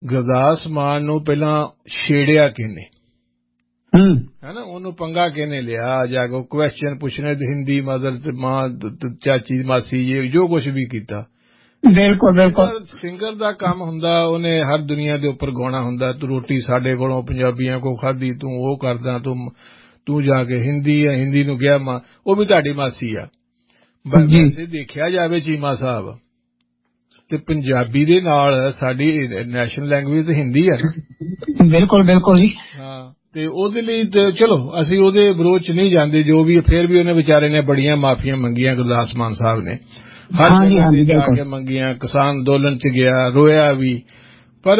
ਗੁਰਦਾਸ ਮਾਨ ਨੂੰ ਪਹਿਲਾਂ ਛੇੜਿਆ ਕਿਹਨੇ ਹੈ ਨਾ, ਉਹਨੂੰ ਪੰਗਾ ਕਿਹਨੇ ਲਿਆ, ਜਾ ਕੇ ਕੁਐਸਚਨ ਪੁੱਛਣੇ ਹਿੰਦੀ ਮਦਰ ਤੇ ਮਾਂ ਚਾਚੀ ਮਾਸੀ ਜੋ ਕੁਛ ਵੀ ਕੀਤਾ। ਬਿਲਕੁਲ ਬਿਲਕੁਲ ਸਿੰਗਰ ਦਾ ਕੰਮ ਹੁੰਦਾ, ਉਹਨੇ ਹਰ ਦੁਨੀਆ ਦੇ ਉੱਪਰ ਗਾਉਣਾ ਹੁੰਦਾ। ਤੂੰ ਰੋਟੀ ਸਾਡੇ ਕੋਲੋਂ ਪੰਜਾਬੀਆਂ ਕੋ ਖਾਧੀ, ਤੂੰ ਉਹ ਕਰਦਾ, ਤੂੰ ਜਾ ਕੇ ਹਿੰਦੀ ਨੂੰ ਕਿਹਾ ਮਾਂ, ਉਹ ਵੀ ਤੁਹਾਡੀ ਮਾਸੀ ਆ। ਵੈਸੇ ਦੇਖਿਆ ਜਾਵੇ ਚੀਮਾ ਸਾਹਿਬ ਤੇ ਪੰਜਾਬੀ ਦੇ ਨਾਲ ਸਾਡੀ ਨੈਸ਼ਨਲ ਲੈਂਗੁਏਜ ਤੇ ਹਿੰਦੀ ਆ। ਬਿਲਕੁਲ ਬਿਲਕੁਲ ਜੀ। ਹਾਂ, ਤੇ ਉਹਦੇ ਲਈ ਤੇ ਚਲੋ ਅਸੀਂ ਉਹਦੇ ਵਿਰੋਧ ਚ ਨਹੀਂ ਜਾਂਦੇ, ਜੋ ਵੀ ਫੇਰ ਵੀ ਉਹਨੇ ਵਿਚਾਰੇ ਨੇ ਬੜੀਆਂ ਮਾਫੀਆਂ ਮੰਗੀਆਂ ਗੁਰਦਾਸ ਮਾਨ ਸਾਹਿਬ ਨੇ, ਹਰ ਜਗ੍ਹਾ ਤੇ ਜਾ ਕੇ ਮੰਗੀਆਂ, ਕਿਸਾਨ ਅੰਦੋਲਨ ਚ ਗਿਆ, ਰੋਇਆ ਵੀ, ਪਰ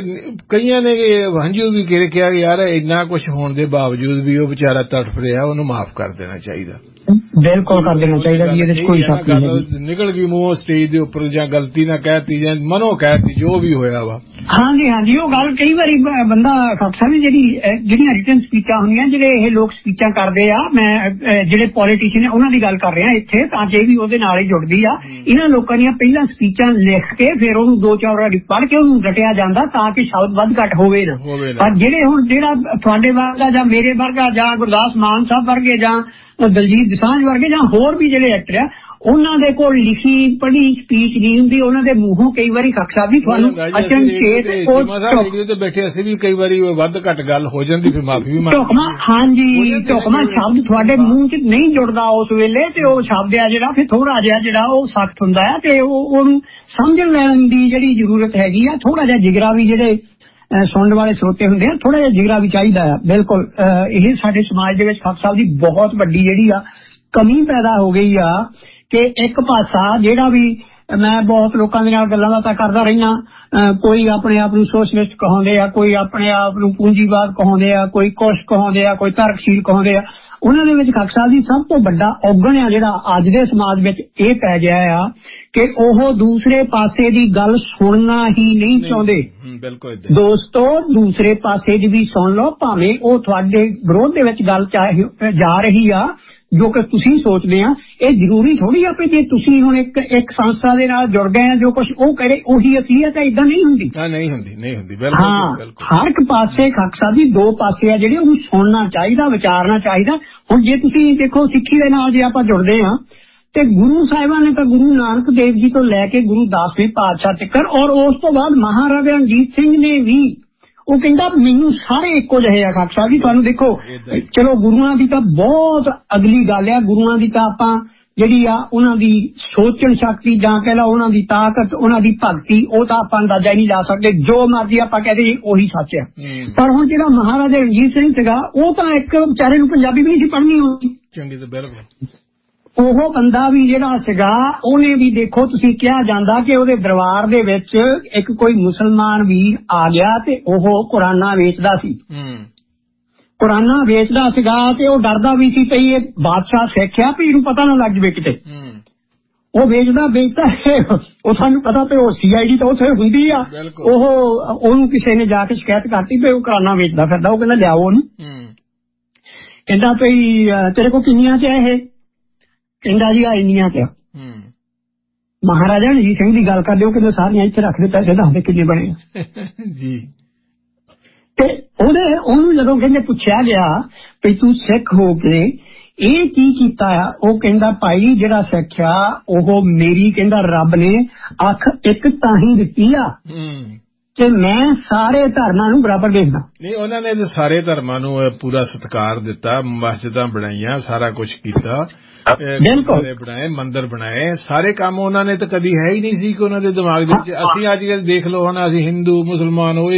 ਕਈਆਂ ਨੇ ਹੰਝੂ ਵੀ ਕਿਹਾ ਯਾਰ ਇੰਨਾ ਕੁਛ ਹੋਣ ਦੇ ਬਾਵਜੂਦ ਵੀ ਉਹ ਵਿਚਾਰਾ ਤੜਫ ਰਿਹਾ, ਉਹਨੂੰ ਮਾਫ਼ ਕਰ ਦੇਣਾ ਚਾਹੀਦਾ। ਬਿਲਕੁਲ ਕਰ ਦੇਣਾ ਚਾਹੀਦਾ ਜੀ, ਇਹਦੇ ਚ ਕੋਈ ਸ਼ੱਕ ਨਹੀਂ। ਨਿਕਲ ਗਈ ਮੂੰਹੋਂ ਸਟੇਜ ਦੇ ਉੱਪਰ, ਜਾਂ ਗਲਤੀ ਨਾ ਕਹਿਤੀ ਜਾਂ ਮਨੋਂ ਕਹਿਤੀ, ਜੋ ਵੀ ਹੋਇਆ ਵਾ। ਹਾਂਜੀ ਹਾਂਜੀ, ਉਹ ਗੱਲ ਕਈ ਵਾਰੀ ਬੰਦਾ ਖਾਲਸਾ ਨੇ ਜਿਹੜੀਆਂ ਰਿਟਨ ਸਪੀਚਾਂ ਹੁੰਦੀਆਂ, ਜਿਹੜੇ ਇਹ ਲੋਕ ਸਪੀਚਾਂ ਕਰਦੇ ਆ, ਮੈਂ ਜਿਹੜੇ ਪੋਲੀਟੀਸ਼ੀਅਨ ਉਹਨਾਂ ਦੀ ਗੱਲ ਕਰ ਰਿਹਾ ਇੱਥੇ, ਤਾਂ ਜੇ ਵੀ ਉਹਦੇ ਨਾਲ ਹੀ ਜੁੜਦੀ ਆ। ਇਹਨਾਂ ਲੋਕਾਂ ਦੀਆਂ ਪਹਿਲਾਂ ਸਪੀਚਾਂ ਲਿਖ ਕੇ ਫਿਰ ਉਹਨੂੰ 2-4 ਵਾਰੀ ਪੜ੍ਹ ਕੇ ਉਹਨੂੰ ਰਟਿਆ ਜਾਂਦਾ ਤਾਂ ਕਿ ਸ਼ਬਦ ਵੱਧ ਘੱਟ ਹੋਵੇ ਨਾ। ਪਰ ਜਿਹੜੇ ਹੁਣ ਜਿਹੜਾ ਤੁਹਾਡੇ ਵਰਗਾ ਜਾਂ ਮੇਰੇ ਵਰਗਾ ਜਾਂ ਗੁਰਦਾਸ ਮਾਨ ਸਾਹਿਬ ਵਰਗੇ ਜਾਂ ਦਲਜੀਤ ਦੋਸਾਂਝ ਵਰਗੇ ਜਾਂ ਹੋਰ ਵੀ ਜਿਹੜੇ ਐਕਟਰ ਆ, ਉਹਨਾਂ ਦੇ ਕੋਲ ਲਿਖੀ ਪੜ੍ਹੀ ਸਪੀਚ ਨਹੀਂ ਹੁੰਦੀ, ਉਹਨਾਂ ਦੇ ਮੂੰਹੋਂ ਕਈ ਵਾਰੀ ਖਕਸਾ ਵੀ ਤੁਹਾਨੂੰ ਅਚਨਚੇਤ ਰੇਡੀਓ ਤੇ ਬੈਠੇ ਅਸੀਂ ਵੀ ਕਈ ਵਾਰੀ ਵੱਧ ਘੱਟ ਗੱਲ ਹੋ ਜਾਂਦੀ, ਫਿਰ ਮਾਫੀ ਵੀ ਢੁਕਮਾ, ਹਾਂਜੀ ਢੁਕਮਾ ਸ਼ਬਦ ਤੁਹਾਡੇ ਮੂੰਹ ਚ ਨਹੀਂ ਜੁੜਦਾ ਉਸ ਵੇਲੇ, ਤੇ ਉਹ ਸ਼ਬਦ ਆ ਜਿਹੜਾ ਫਿਰ ਥੋੜਾ ਜਿਹਾ ਜਿਹੜਾ ਉਹ ਸਖਤ ਹੁੰਦਾ ਹੈ, ਤੇ ਉਹਨੂੰ ਸਮਝਣ ਲੈਣ ਦੀ ਜਿਹੜੀ ਜ਼ਰੂਰਤ ਹੈਗੀ ਆ। ਥੋੜਾ ਜਿਹਾ ਜਿਗਰਾ ਵੀ, ਜਿਹੜੇ ਸੁਣਨ ਵਾਲੇ ਸਰੋਤੇ ਹੁੰਦੇ ਆ, ਥੋੜਾ ਜਿਹਾ ਜਿਗਰਾ ਵੀ ਚਾਹੀਦਾ ਆ। ਬਿਲਕੁਲ ਇਹ ਸਾਡੇ ਸਮਾਜ ਦੇ ਵਿੱਚ ਖਾਲਸਾ ਸਾਹਿਬ ਦੀ ਬਹੁਤ ਵੱਡੀ ਜਿਹੜੀ ਆ ਕਮੀ ਪੈਦਾ ਹੋ ਗਈ ਆ ਕਿ ਇੱਕ ਪਾਸਾ ਜਿਹੜਾ ਵੀ, ਮੈਂ ਬਹੁਤ ਲੋਕਾਂ ਦੇ ਨਾਲ ਗੱਲਾਂ ਬਾਤਾਂ ਕਰਦਾ ਰਹਿਣਾ, ਕੋਈ ਆਪਣੇ ਆਪ ਨੂੰ ਸੋਸ਼ਲਿਸਟ ਕਹਾਉਂਦੇ ਆ, ਕੋਈ ਆਪਣੇ ਆਪ ਨੂੰ ਪੂੰਜੀਵਾਦ ਕਹਾਉਂਦੇ ਆ, ਕੋਈ ਕੁਛ ਕਹਾਉਂਦੇ ਆ, ਕੋਈ ਤਰਕਸ਼ੀਲ ਕਹਾਉਂਦੇ ਆ। ਉਹਨਾਂ ਦੇ ਵਿੱਚ ਖਾਲਸਾ ਸਾਹਿਬ ਦੀ ਸਭ ਤੋਂ ਵੱਡਾ ਔਗਣ ਆ ਜਿਹੜਾ ਅੱਜ ਦੇ ਸਮਾਜ ਵਿੱਚ ਇਹ ਪੈ ਗਿਆ ਆ ਕਿ ਉਹ ਦੂਸਰੇ ਪਾਸੇ ਦੀ ਗੱਲ ਸੁਣਨਾ ਹੀ ਨਹੀਂ ਚਾਹੁੰਦੇ। ਬਿਲਕੁਲ ਦੋਸਤੋ, ਦੂਸਰੇ ਪਾਸੇ ਦੀ ਵੀ ਸੁਣ ਲਓ, ਭਾਵੇਂ ਉਹ ਤੁਹਾਡੇ ਵਿਰੋਧ ਦੇ ਵਿੱਚ ਗੱਲ ਜਾ ਰਹੀ ਆ ਜੋ ਕਿ ਤੁਸੀਂ ਸੋਚਦੇ ਆ। ਇਹ ਜ਼ਰੂਰੀ ਥੋੜੀ ਆ ਕਿ ਜੇ ਤੁਸੀਂ ਹੁਣ ਇੱਕ ਸੰਸਥਾ ਦੇ ਨਾਲ ਜੁੜ ਗਏ ਆ, ਜੋ ਕੁਛ ਉਹ ਕਰੇ ਉਹੀ ਅਸਲੀਅਤ ਹੈ, ਏਦਾਂ ਨਹੀਂ ਹੁੰਦੀ। ਨਹੀਂ ਹੁੰਦੀ। ਹਾਂ, ਹਰ ਇੱਕ ਪਾਸੇ ਖਾਲਸਾ ਦੀ ਦੋ ਪਾਸੇ ਆ ਜਿਹੜੇ, ਉਹਨੂੰ ਸੁਣਨਾ ਚਾਹੀਦਾ, ਵਿਚਾਰਨਾ ਚਾਹੀਦਾ। ਹੁਣ ਜੇ ਤੁਸੀਂ ਦੇਖੋ ਸਿੱਖੀ ਦੇ ਨਾਲ ਜੇ ਆਪਾਂ ਜੁੜਦੇ ਆ ਤੇ ਗੁਰੂ ਸਾਹਿਬਾਨ ਨੇ ਤਾਂ ਗੁਰੂ ਨਾਨਕ ਦੇਵ ਜੀ ਤੋਂ ਲੈ ਕੇ ਗੁਰੂ 10ਵੇਂ ਪਾਤਸ਼ਾਹ ਤੱਕ, ਔਰ ਉਸ ਤੋਂ ਬਾਅਦ ਮਹਾਰਾਜਾ ਰਣਜੀਤ ਸਿੰਘ ਨੇ ਵੀ, ਉਹ ਕਹਿੰਦਾ ਮੈਨੂੰ ਸਾਰੇ ਇੱਕੋ ਜਿਹੇ ਆ ਖਾਲਸਾ ਜੀ। ਤੁਹਾਨੂੰ ਦੇਖੋ, ਚਲੋ ਗੁਰੂਆਂ ਦੀ ਤਾਂ ਬਹੁਤ ਅਗਲੀ ਗੱਲ ਆ, ਗੁਰੂਆਂ ਦੀ ਤਾਂ ਆਪਾਂ ਜਿਹੜੀ ਆ ਉਹਨਾਂ ਦੀ ਸੋਚਣ ਸ਼ਕਤੀ ਜਾਂ ਕਹਿ ਲਾ ਉਹਨਾਂ ਦੀ ਤਾਕਤ, ਉਹਨਾਂ ਦੀ ਭਗਤੀ, ਉਹ ਤਾਂ ਆਪਾਂ ਅੰਦਾਜ਼ਾ ਹੀ ਨਹੀਂ ਲਾ ਸਕਦੇ। ਜੋ ਮਰਜ਼ੀ ਆਪਾਂ ਕਹਦੇ ਉਹੀ ਸੱਚ ਆ। ਪਰ ਹੁਣ ਜਿਹੜਾ ਮਹਾਰਾਜਾ ਰਣਜੀਤ ਸਿੰਘ ਸੀਗਾ, ਉਹ ਤਾਂ ਇੱਕ ਵਿਚਾਰੇ ਨੂੰ ਪੰਜਾਬੀ ਵੀ ਨਹੀਂ ਸੀ ਪੜ੍ਹਨੀ ਆਉਂਦੀ ਚੰਗੀ, ਤਾਂ ਬਿਲਕੁਲ ਉਹ ਬੰਦਾ ਵੀ ਜਿਹੜਾ ਸੀਗਾ, ਉਹਨੇ ਵੀ ਦੇਖੋ ਤੁਸੀਂ ਕਿਹਾ ਜਾਂਦਾ ਕਿ ਉਹਦੇ ਦਰਬਾਰ ਦੇ ਵਿੱਚ ਇੱਕ ਕੋਈ ਮੁਸਲਮਾਨ ਵੀਰ ਆ ਗਿਆ ਤੇ ਉਹ ਕੁਰਾਨਾਂ ਵੇਚਦਾ ਸੀ। ਕੁਰਾਨਾਂ ਵੇਚਦਾ ਸੀਗਾ ਤੇ ਉਹ ਡਰਦਾ ਵੀ ਸੀ ਕਿ ਇਹ ਬਾਦਸ਼ਾਹ ਸਿੱਖ ਆ, ਵੀ ਇਹਨੂੰ ਪਤਾ ਨਾ ਲੱਗ ਜਵੇ ਕਿਤੇ। ਉਹ ਵੇਚਦਾ ਉਹ ਸਾਨੂੰ ਪਤਾ ਤੇ ਉਹ CID ਤਾਂ ਉੱਥੇ ਹੁੰਦੀ ਆ। ਉਹਨੂੰ ਕਿਸੇ ਨੇ ਜਾ ਕੇ ਸ਼ਿਕਾਇਤ ਕਰਤੀ ਵੀ ਉਹ ਕੁਰਾਨਾਂ ਵੇਚਦਾ ਫਿਰਦਾ। ਉਹ ਕਹਿੰਦਾ ਲਿਆਓ ਉਹਨੂੰ। ਕਹਿੰਦਾ ਭਈ ਤੇਰੇ ਕੋਲ ਕਿੰਨੀਆਂ ਚ ਇਹ? ਕਹਿੰਦਾ ਜੀ ਆ ਇੰਨੀਆਂ ਚ। ਮਹਾਰਾਜਾ ਰਣਜੀਤ ਸਿੰਘ ਦੀ ਗੱਲ ਕਰਦੇ, ਉਹ ਕਹਿੰਦੇ ਸਾਰੀਆਂ ਇੱਥੇ ਰੱਖ ਦੇ, ਪੈਸੇ ਦੱਸਦੇ ਕਿੰਨੇ ਬਣੇ ਜੀ। ਤੇ ਉਹਨੂੰ ਜਦੋਂ ਕਹਿੰਦੇ ਪੁੱਛਿਆ ਗਿਆ ਵੀ ਤੂੰ ਸਿੱਖ ਹੋ ਕੇ ਇਹ ਕੀ ਕੀਤਾ ਆ, ਉਹ ਕਹਿੰਦਾ ਭਾਈ ਜਿਹੜਾ ਸਿੱਖ ਆ ਉਹ ਮੇਰੀ, ਕਹਿੰਦਾ ਰੱਬ ਨੇ ਅੱਖ ਇੱਕ ਤਾਂ ਹੀ ਦਿੱਤੀ ਆ ਕਿ ਮੈਂ ਸਾਰੇ ਧਰਮਾਂ ਨੂੰ ਬਰਾਬਰ ਦੇਖਦਾ। ਨਹੀਂ, ਉਹਨਾਂ ਨੇ ਸਾਰੇ ਧਰਮਾਂ ਨੂੰ ਪੂਰਾ ਸਤਿਕਾਰ ਦਿੱਤਾ, ਮਸਜਿਦਾਂ ਬਣਾਈਆਂ, ਸਾਰਾ ਕੁਛ ਕੀਤਾ, ਬਣਾਏ, ਮੰਦਿਰ ਬਣਾਏ, ਸਾਰੇ ਕੰਮ ਉਹਨਾਂ ਨੇ ਤਾਂ ਕਦੀ ਹੈ ਹੀ ਨਹੀਂ ਸੀ ਕਿ ਉਹਨਾਂ ਦੇ ਦਿਮਾਗ ਦੇ ਵਿੱਚ। ਅਸੀਂ ਅੱਜ ਕੱਲ ਦੇਖ ਲਓ ਹੁਣ, ਅਸੀਂ ਹਿੰਦੂ ਮੁਸਲਮਾਨ ਹੋਏ,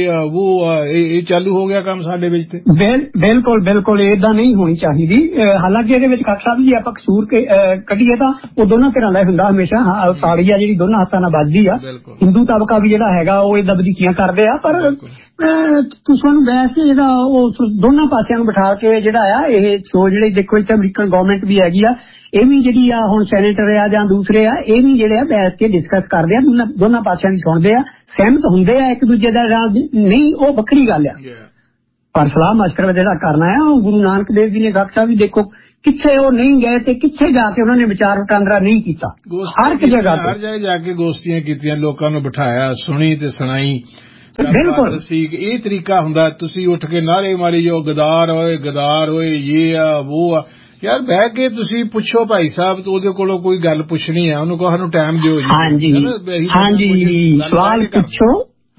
ਇਹ ਚਾਲੂ ਹੋ ਗਿਆ ਕੰਮ ਸਾਡੇ ਵਿੱਚ। ਤੇ ਬਿਲਕੁਲ ਏਦਾਂ ਨਹੀਂ ਹੋਣੀ ਚਾਹੀਦੀ। ਹਾਲਾਂਕਿ ਇਹਦੇ ਵਿੱਚ ਖਾਲਸਾ ਜੀ ਆਪਾਂ ਕਸੂਰ ਕੱਢੀਏ ਤਾਂ ਉਹ ਦੋਨਾਂ ਧਿਰਾਂ ਦਾ ਹੁੰਦਾ ਹਮੇਸ਼ਾ। ਤਾੜੀ ਆ ਜਿਹੜੀ ਦੋਨਾਂ ਹੱਥਾਂ ਨਾਲ ਵੱਜਦੀ ਆ। ਹਿੰਦੂ ਤਬਕਾ ਵੀ ਜਿਹੜਾ ਹੈਗਾ ਉਹ ਏਦਾਂ ਵਧੀਕੀਆਂ ਕਰਦੇ ਆ, ਪਰ ਤੁਸੀਂ ਨੂੰ ਬੈਠ ਕੇ ਜਿਹੜਾ ਉਹ ਦੋਨਾਂ ਪਾਸਿਆਂ ਨੂੰ ਬਿਠਾ ਕੇ ਜਿਹੜਾ ਆ ਇਹ ਸ਼ੋ ਜਿਹੜੇ ਦੇਖੋ ਇੱਥੇ ਅਮਰੀਕਨ ਗਵਰਨਮੈਂਟ ਵੀ ਹੈਗੀ ਆ, ਇਹ ਵੀ ਜਿਹੜੀ ਆ ਹੁਣ ਸੈਨੇਟਰ ਆ ਜਾਂ ਦੂਸਰੇ ਆ, ਇਹ ਵੀ ਜਿਹੜੇ ਆ ਬੈਠ ਕੇ ਡਿਸਕਸ ਕਰਦੇ ਆ, ਦੋਨਾਂ ਪਾਸਿਆਂ ਦੀ ਸੁਣਦੇ ਆ, ਸਹਿਮਤ ਹੁੰਦੇ ਆ ਇੱਕ ਦੂਜੇ ਦਾ ਨਹੀਂ, ਉਹ ਵੱਖਰੀ ਗੱਲ ਆ। ਪਰ ਸਲਾਹ ਮਸ਼ਵਰਾ ਜਿਹੜਾ ਕਰਨਾ ਆ, ਉਹ ਗੁਰੂ ਨਾਨਕ ਦੇਵ ਜੀ ਨੇ ਖਾਲਸਾ ਵੀ ਦੇਖੋ ਕਿੱਥੇ ਉਹ ਨਹੀਂ ਗਏ ਤੇ ਕਿੱਥੇ ਜਾ ਕੇ ਉਹਨਾਂ ਨੇ ਵਿਚਾਰ ਵਟਾਂਦਰਾ ਨਹੀਂ ਕੀਤਾ। ਹਰ ਇੱਕ ਜਗ੍ਹਾ ਜਾ ਕੇ ਗੋਸ਼ਟੀਆਂ ਕੀਤੀਆਂ, ਲੋਕਾਂ ਨੂੰ ਬਿਠਾਇਆ, ਸੁਣੀ ਤੇ ਸੁਣਾਈ, ਬਿਲਕੁਲ ਇਹ ਤਰੀਕਾ ਹੁੰਦਾ। ਤੁਸੀਂ ਉੱਠ ਕੇ ਨਾਰੇ ਮਾਰੀ ਜਾਓ ਗਦਾਰ ਹੋਏ ਇਹ ਆ ਉਹ ਆ। ਯਾਰ ਬਹਿ ਕੇ ਤੁਸੀਂ ਪੁੱਛੋ ਭਾਈ ਸਾਹਿਬ, ਉਹਦੇ ਕੋਲੋਂ ਕੋਈ ਗੱਲ ਪੁੱਛਣੀ ਆ, ਉਹਨੂੰ ਕਹੋ ਸਾਨੂੰ ਟਾਈਮ ਦਿਓ ਜੀ। ਹਾਂਜੀ ਸਵਾਲ ਪੁੱਛੋ,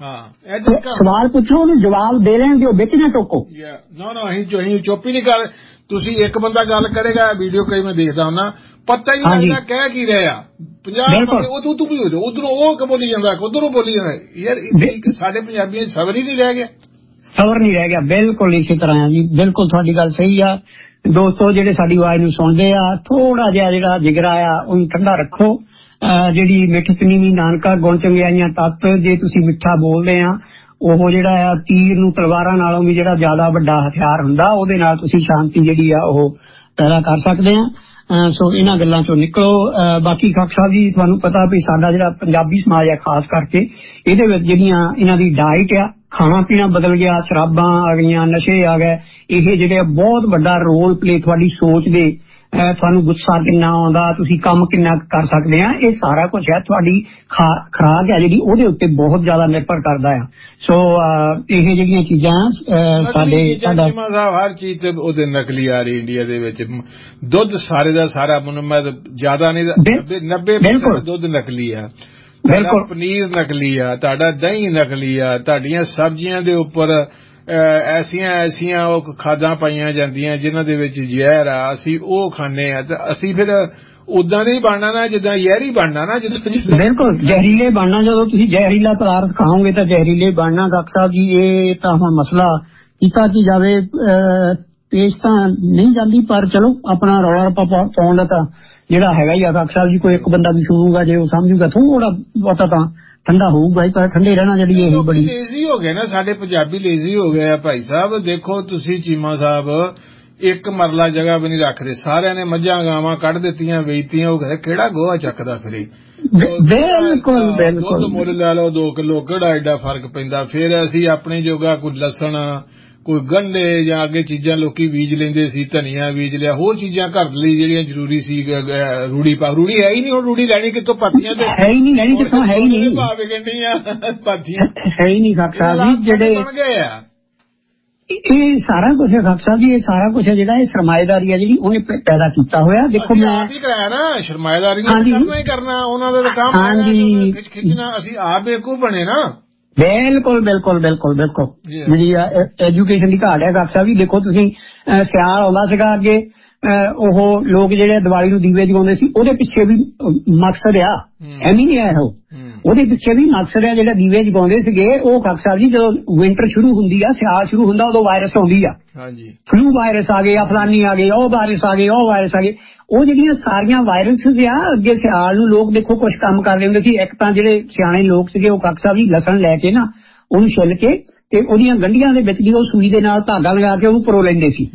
ਸਵਾਲ ਪੁੱਛੋ, ਉਹਨੂੰ ਜਵਾਬ ਦੇ ਲੈਣ ਦਿਓ, ਵਿੱਚ ਨਾ ਟੋਕੋ। ਨਾ ਅਸੀਂ ਚੁੱਪ ਹੀ ਨਹੀਂ ਕਰ। ਤੁਸੀਂ ਇੱਕ ਬੰਦਾ ਗੱਲ ਕਰੇਗਾ, ਵੀਡੀਓ ਕਈ ਮੈਂ ਦੇਖਦਾ ਹੁੰਦਾ, ਪਤਾ ਹੀ ਨਹੀਂ ਲੱਗਦਾ ਕਹਿ ਕੀ ਰਿਹਾ। 50 ਬੰਦੇ ਤੂੰ ਵੀ ਹੋ ਜਾਓ, ਉਧਰੋਂ ਉਹ ਬੋਲੀ ਜਾਂਦਾ, ਉਧਰੋਂ ਬੋਲੀ ਜਾਂਦਾ। ਯਾਰ ਸਾਡੇ ਪੰਜਾਬੀਆਂ ਸਬਰ ਹੀ ਨਹੀਂ ਰਹਿ ਗਿਆ, ਸਬਰ ਨਹੀਂ ਰਹਿ ਗਿਆ। ਬਿਲਕੁਲ ਇਸੇ ਤਰ੍ਹਾਂ ਜੀ, ਬਿਲਕੁਲ ਤੁਹਾਡੀ ਗੱਲ ਸਹੀ ਆ। ਦੋਸਤੋ ਜਿਹੜੇ ਸਾਡੀ ਆਵਾਜ਼ ਨੂੰ ਸੁਣਦੇ ਆ, ਥੋੜਾ ਜਿਹਾ ਜਿਹੜਾ ਜਿਗਰਾ ਆ ਉਹਨੂੰ ਠੰਡਾ ਰੱਖੋ। ਜਿਹੜੀ ਮਿੱਠ ਚੁੰਨੀ ਨਾਨਕਾ ਗੁਣ ਚੰਗਿਆਈਆਂ ਤੱਤ, ਜੇ ਤੁਸੀਂ ਮਿੱਠਾ ਬੋਲਦੇ ਆ, ਉਹ ਜਿਹੜਾ ਆ ਤੀਰ ਨੂੰ ਤਲਵਾਰਾਂ ਨਾਲੋਂ ਵੀ ਜਿਹੜਾ ਜ਼ਿਆਦਾ ਵੱਡਾ ਹਥਿਆਰ ਹੁੰਦਾ, ਉਹਦੇ ਨਾਲ ਤੁਸੀਂ ਸ਼ਾਂਤੀ ਜਿਹੜੀ ਆ ਉਹ ਪੈਦਾ ਕਰ ਸਕਦੇ ਆ। ਸੋ ਇਹਨਾਂ ਗੱਲਾਂ ਚੋਂ ਨਿਕਲੋ। ਬਾਕੀ ਖਾਕ ਸਾਹਿਬ ਜੀ, ਤੁਹਾਨੂੰ ਪਤਾ ਵੀ ਸਾਡਾ ਜਿਹੜਾ ਪੰਜਾਬੀ ਸਮਾਜ ਹੈ ਖਾਸ ਕਰਕੇ, ਇਹਦੇ ਵਿੱਚ ਜਿਹੜੀਆਂ ਇਹਨਾਂ ਦੀ ਡਾਈਟ ਆ, ਖਾਣਾ ਪੀਣਾ ਬਦਲ ਗਿਆ, ਸ਼ਰਾਬਾਂ ਆ ਗਈਆਂ, ਨਸ਼ੇ ਆ ਗਏ, ਇਹ ਜਿਹੜੇ ਬਹੁਤ ਵੱਡਾ ਰੋਲ ਪਲੇ ਤੁਹਾਡੀ ਸੋਚ ਦੇ, ਤੁਹਾਨੂੰ ਗੁੱਸਾ ਕਿੰਨਾ ਆਉਂਦਾ, ਤੁਸੀਂ ਕੰਮ ਕਿੰਨਾ ਕਰ ਸਕਦੇ ਆ, ਇਹ ਸਾਰਾ ਕੁਝ ਹੈ ਤੁਹਾਡੀ ਖੁਰਾਕ ਹੈ ਜਿਹੜੀ, ਉਹਦੇ ਉੱਤੇ ਬਹੁਤ ਜ਼ਿਆਦਾ ਨਿਰਭਰ ਕਰਦਾ ਆ। ਸੋ ਇਹ ਜਿਹੜੀਆਂ ਚੀਜ਼ਾਂ ਸਾਡਾ ਹਰ ਚੀਜ਼ ਤੇ ਉਹਦੇ ਨਕਲੀ ਆ ਰਹੀ ਇੰਡੀਆ ਦੇ ਵਿੱਚ। ਦੁੱਧ ਸਾਰੇ ਦਾ ਸਾਰਾ, ਮੈਂ ਜ਼ਿਆਦਾ ਨਹੀਂ 90% ਦੁੱਧ ਨਕਲੀ ਆ, ਬਿਲਕੁਲ ਪਨੀਰ ਨਕਲੀ ਆ, ਤੁਹਾਡਾ ਦਹੀਂ ਨਕਲੀ ਆ, ਤੁਹਾਡੀਆਂ ਸਬਜ਼ੀਆਂ ਦੇ ਉੱਪਰ ਐਸੀਆਂ ਉਹ ਖਾਦਾਂ ਪਾਈਆਂ ਜਾਂਦੀਆਂ ਜਿਨ੍ਹਾਂ ਦੇ ਵਿੱਚ ਜ਼ਹਿਰ ਆ, ਅਸੀਂ ਉਹ ਖਾਂਦੇ ਆ। ਤੇ ਅਸੀਂ ਫਿਰ ਉਦਾਂ ਦੇ ਹੀ ਬਣਨਾ ਨਾ ਜਿੱਦਾਂ ਜ਼ਹਿਰੀ ਬਣਨਾ ਨਾ, ਜਦੋਂ ਬਿਲਕੁਲ ਜ਼ਹਿਰੀਲੇ ਬਣਨਾ। ਜਦੋਂ ਤੁਸੀਂ ਜ਼ਹਿਰੀਲਾ ਪਦਾਰਥ ਖਾਓਗੇ ਤਾਂ ਜ਼ਹਿਰੀਲੇ ਬਣਨਾ। ਡਾਕਟਰ ਸਾਹਿਬ ਜੀ, ਇਹ ਤਾਂ ਹੁਣ ਮਸਲਾ ਕੀਤਾ ਕੀ ਜਾਵੇ, ਪੇਸ਼ ਤਾਂ ਨਹੀਂ ਜਾਂਦੀ, ਪਰ ਚਲੋ ਆਪਣਾ ਰੌਲਾ ਰੱਪਾ ਪਾਉਣ ਦਾ ਤਾਂ ਜਿਹੜਾ ਹੈਗਾ ਹੀ ਆ। ਡਾਕਟਰ ਸਾਹਿਬ ਜੀ, ਕੋਈ ਇੱਕ ਬੰਦਾ ਵੀ ਸੁਣੂਗਾ, ਜੇ ਉਹ ਸਮਝੂਗਾ ਥੋੜਾ ਬਹੁਤਾ ਤਾਂ ਠੰਡਾ ਹੋਊਗਾ ਹੀ, ਪਰ ਠੰਡੇ ਰਹਿਣਾ ਜਿਹੜੀ ਇਹ ਬੜੀ ਲੇਜ਼ੀ ਹੋ ਗਏ ਨਾ, ਸਾਡੇ ਪੰਜਾਬੀ ਲੇਜ਼ੀ ਹੋ ਗਏ ਆ ਭਾਈ ਸਾਹਿਬ। ਦੇਖੋ ਤੁਸੀਂ ਚੀਮਾ ਸਾਹਿਬ, ਇੱਕ ਮਰਲਾ ਜਗ੍ਹਾ ਵੀ ਨਹੀਂ ਰੱਖਦੇ, ਸਾਰਿਆਂ ਨੇ ਮੱਝਾਂ ਗਾਵਾਂ ਕੱਢ ਦਿੱਤੀਆਂ, ਵੇਚਤੀਆਂ। ਉਹ ਕਹਿੰਦੇ ਕਿਹੜਾ ਗੋਹਾ ਚੱਕਦਾ ਫਿਰੇ, ਬਿਲਕੁਲ ਦੁੱਧ ਮੁੱਲ ਲੈ ਲਓ 2 ਕਿਲੋ, ਕਿਹੜਾ ਐਡਾ ਫਰਕ ਪੈਂਦਾ। ਫਿਰ ਅਸੀਂ ਆਪਣੇ ਜੋਗਾ ਕੋਈ ਲਸਣ, ਕੋਈ ਗੰਢੇ ਜਾਂ ਅੱਗੇ ਚੀਜ਼ਾਂ ਲੋਕੀ ਬੀਜ ਲੈਂਦੇ ਸੀ, ਧਨੀਆ ਬੀਜ ਲਿਆ, ਹੋਰ ਚੀਜ਼ਾਂ ਘਰ ਲਈ ਜਿਹੜੀਆਂ ਜ਼ਰੂਰੀ ਸੀ। ਰੂੜੀ ਹੈ ਹੀ ਨਹੀਂ, ਹੁਣ ਰੂੜੀ ਲੈਣੀ ਕਿੱਥੋਂ? ਪਾਥੀਆਂ ਤੇ ਹੈ ਹੀ ਨਹੀਂ, ਲੈਣੀ ਕਿੱਥੋਂ, ਹੈ ਹੀ ਨਹੀਂ, ਭਾਵੇਂ ਗੰਢੀਆਂ ਪਾਥੀਆਂ ਹੈ ਹੀ ਨਹੀਂ। ਖਾਕ ਸਾਹਿਬ ਜੀ, ਜਿਹੜੇ ਬਣ ਗਏ ਆ, ਇਹ ਸਾਰਾ ਕੁਝ ਹੈ ਖਾਕ ਸਾਹਿਬ ਜੀ, ਇਹ ਸਾਰਾ ਕੁਝ ਹੈ ਜਿਹੜਾ ਇਹ ਸਰਮਾਏਦਾਰੀ ਹੈ ਜਿਹੜੀ ਉਹਨੇ ਪੈਦਾ ਕੀਤਾ ਹੋਇਆ। ਦੇਖੋ ਮੈਂ ਆਪ ਹੀ ਕਰਾਇਆ ਨਾ, ਸਰਮਾਏਦਾਰੀ ਕਰਨਾ ਹੀ ਕਰਨਾ, ਉਹਨਾਂ ਦਾ ਕੰਮ ਖਿੱਚਣਾ। ਅਸੀਂ ਆਪ ਬੇਵਕੂਫ ਬਣੇ ਨਾ। ਬਿਲਕੁਲ ਜਿਹੜੀ ਐਜੂਕੇਸ਼ਨ ਦੀ ਘਾਟ ਹੈ ਖਾਕ ਸਾਹਿਬ ਜੀ। ਦੇਖੋ ਤੁਸੀਂ, ਸਿਆਲ ਆਉਂਦਾ ਸੀਗਾ ਅੱਗੇ, ਉਹ ਲੋਕ ਜਿਹੜੇ ਦੀਵਾਲੀ ਨੂੰ ਦੀਵੇ ਜਗਾਉਂਦੇ ਸੀ, ਉਹਦੇ ਪਿੱਛੇ ਵੀ ਮਕਸਦ ਆ, ਐਵੇਂ ਨਹੀਂ ਆਇਆ ਉਹਦੇ ਪਿੱਛੇ ਵੀ ਮਕਸਦ ਹੈ। ਜਿਹੜੇ ਦੀਵੇ ਜਗਾਉਂਦੇ ਸੀਗੇ ਉਹ ਖਾਕ ਸਾਹਿਬ ਜੀ, ਜਦੋਂ ਵਿੰਟਰ ਸ਼ੁਰੂ ਹੁੰਦੀ ਆ, ਸਿਆਲ ਸ਼ੁਰੂ ਹੁੰਦਾ, ਉਦੋਂ ਵਾਇਰਸ ਆਉਂਦੀ ਆ, ਫਲੂ ਵਾਇਰਸ ਆ ਗਏ, ਫਲਾਨੀ ਆ ਗਏ, ਉਹ ਵਾਇਰਸ ਆ ਗਏ। ਉਹ ਜਿਹੜੀਆਂ ਸਾਰੀਆਂ ਵਾਇਰਸਿਸ ਆ, ਅੱਗੇ ਸਿਆਲ ਨੂੰ ਲੋਕ ਦੇਖੋ ਕੁਝ ਕੰਮ ਕਰਦੇ ਹੁੰਦੇ ਸੀ। ਇੱਕ ਤਾਂ ਜਿਹੜੇ ਸਿਆਣੇ ਲੋਕ ਸੀਗੇ ਉਹ ਖਾਕ ਸਾਹਿਬ ਜੀ ਲਸਣ ਲੈ ਕੇ ਨਾ, ਉਹਨੂੰ ਛਿੱਲ ਕੇ ਤੇ ਉਹਦੀਆਂ ਗੰਢੀਆਂ ਦੇ ਵਿੱਚ ਦੀ ਉਹ ਸੂਈ ਦੇ ਨਾਲ ਧਾਗਾ ਲਗਾ ਕੇ ਉਹਨੂੰ ਪਰੋ ਲੈਂਦੇ ਸੀ।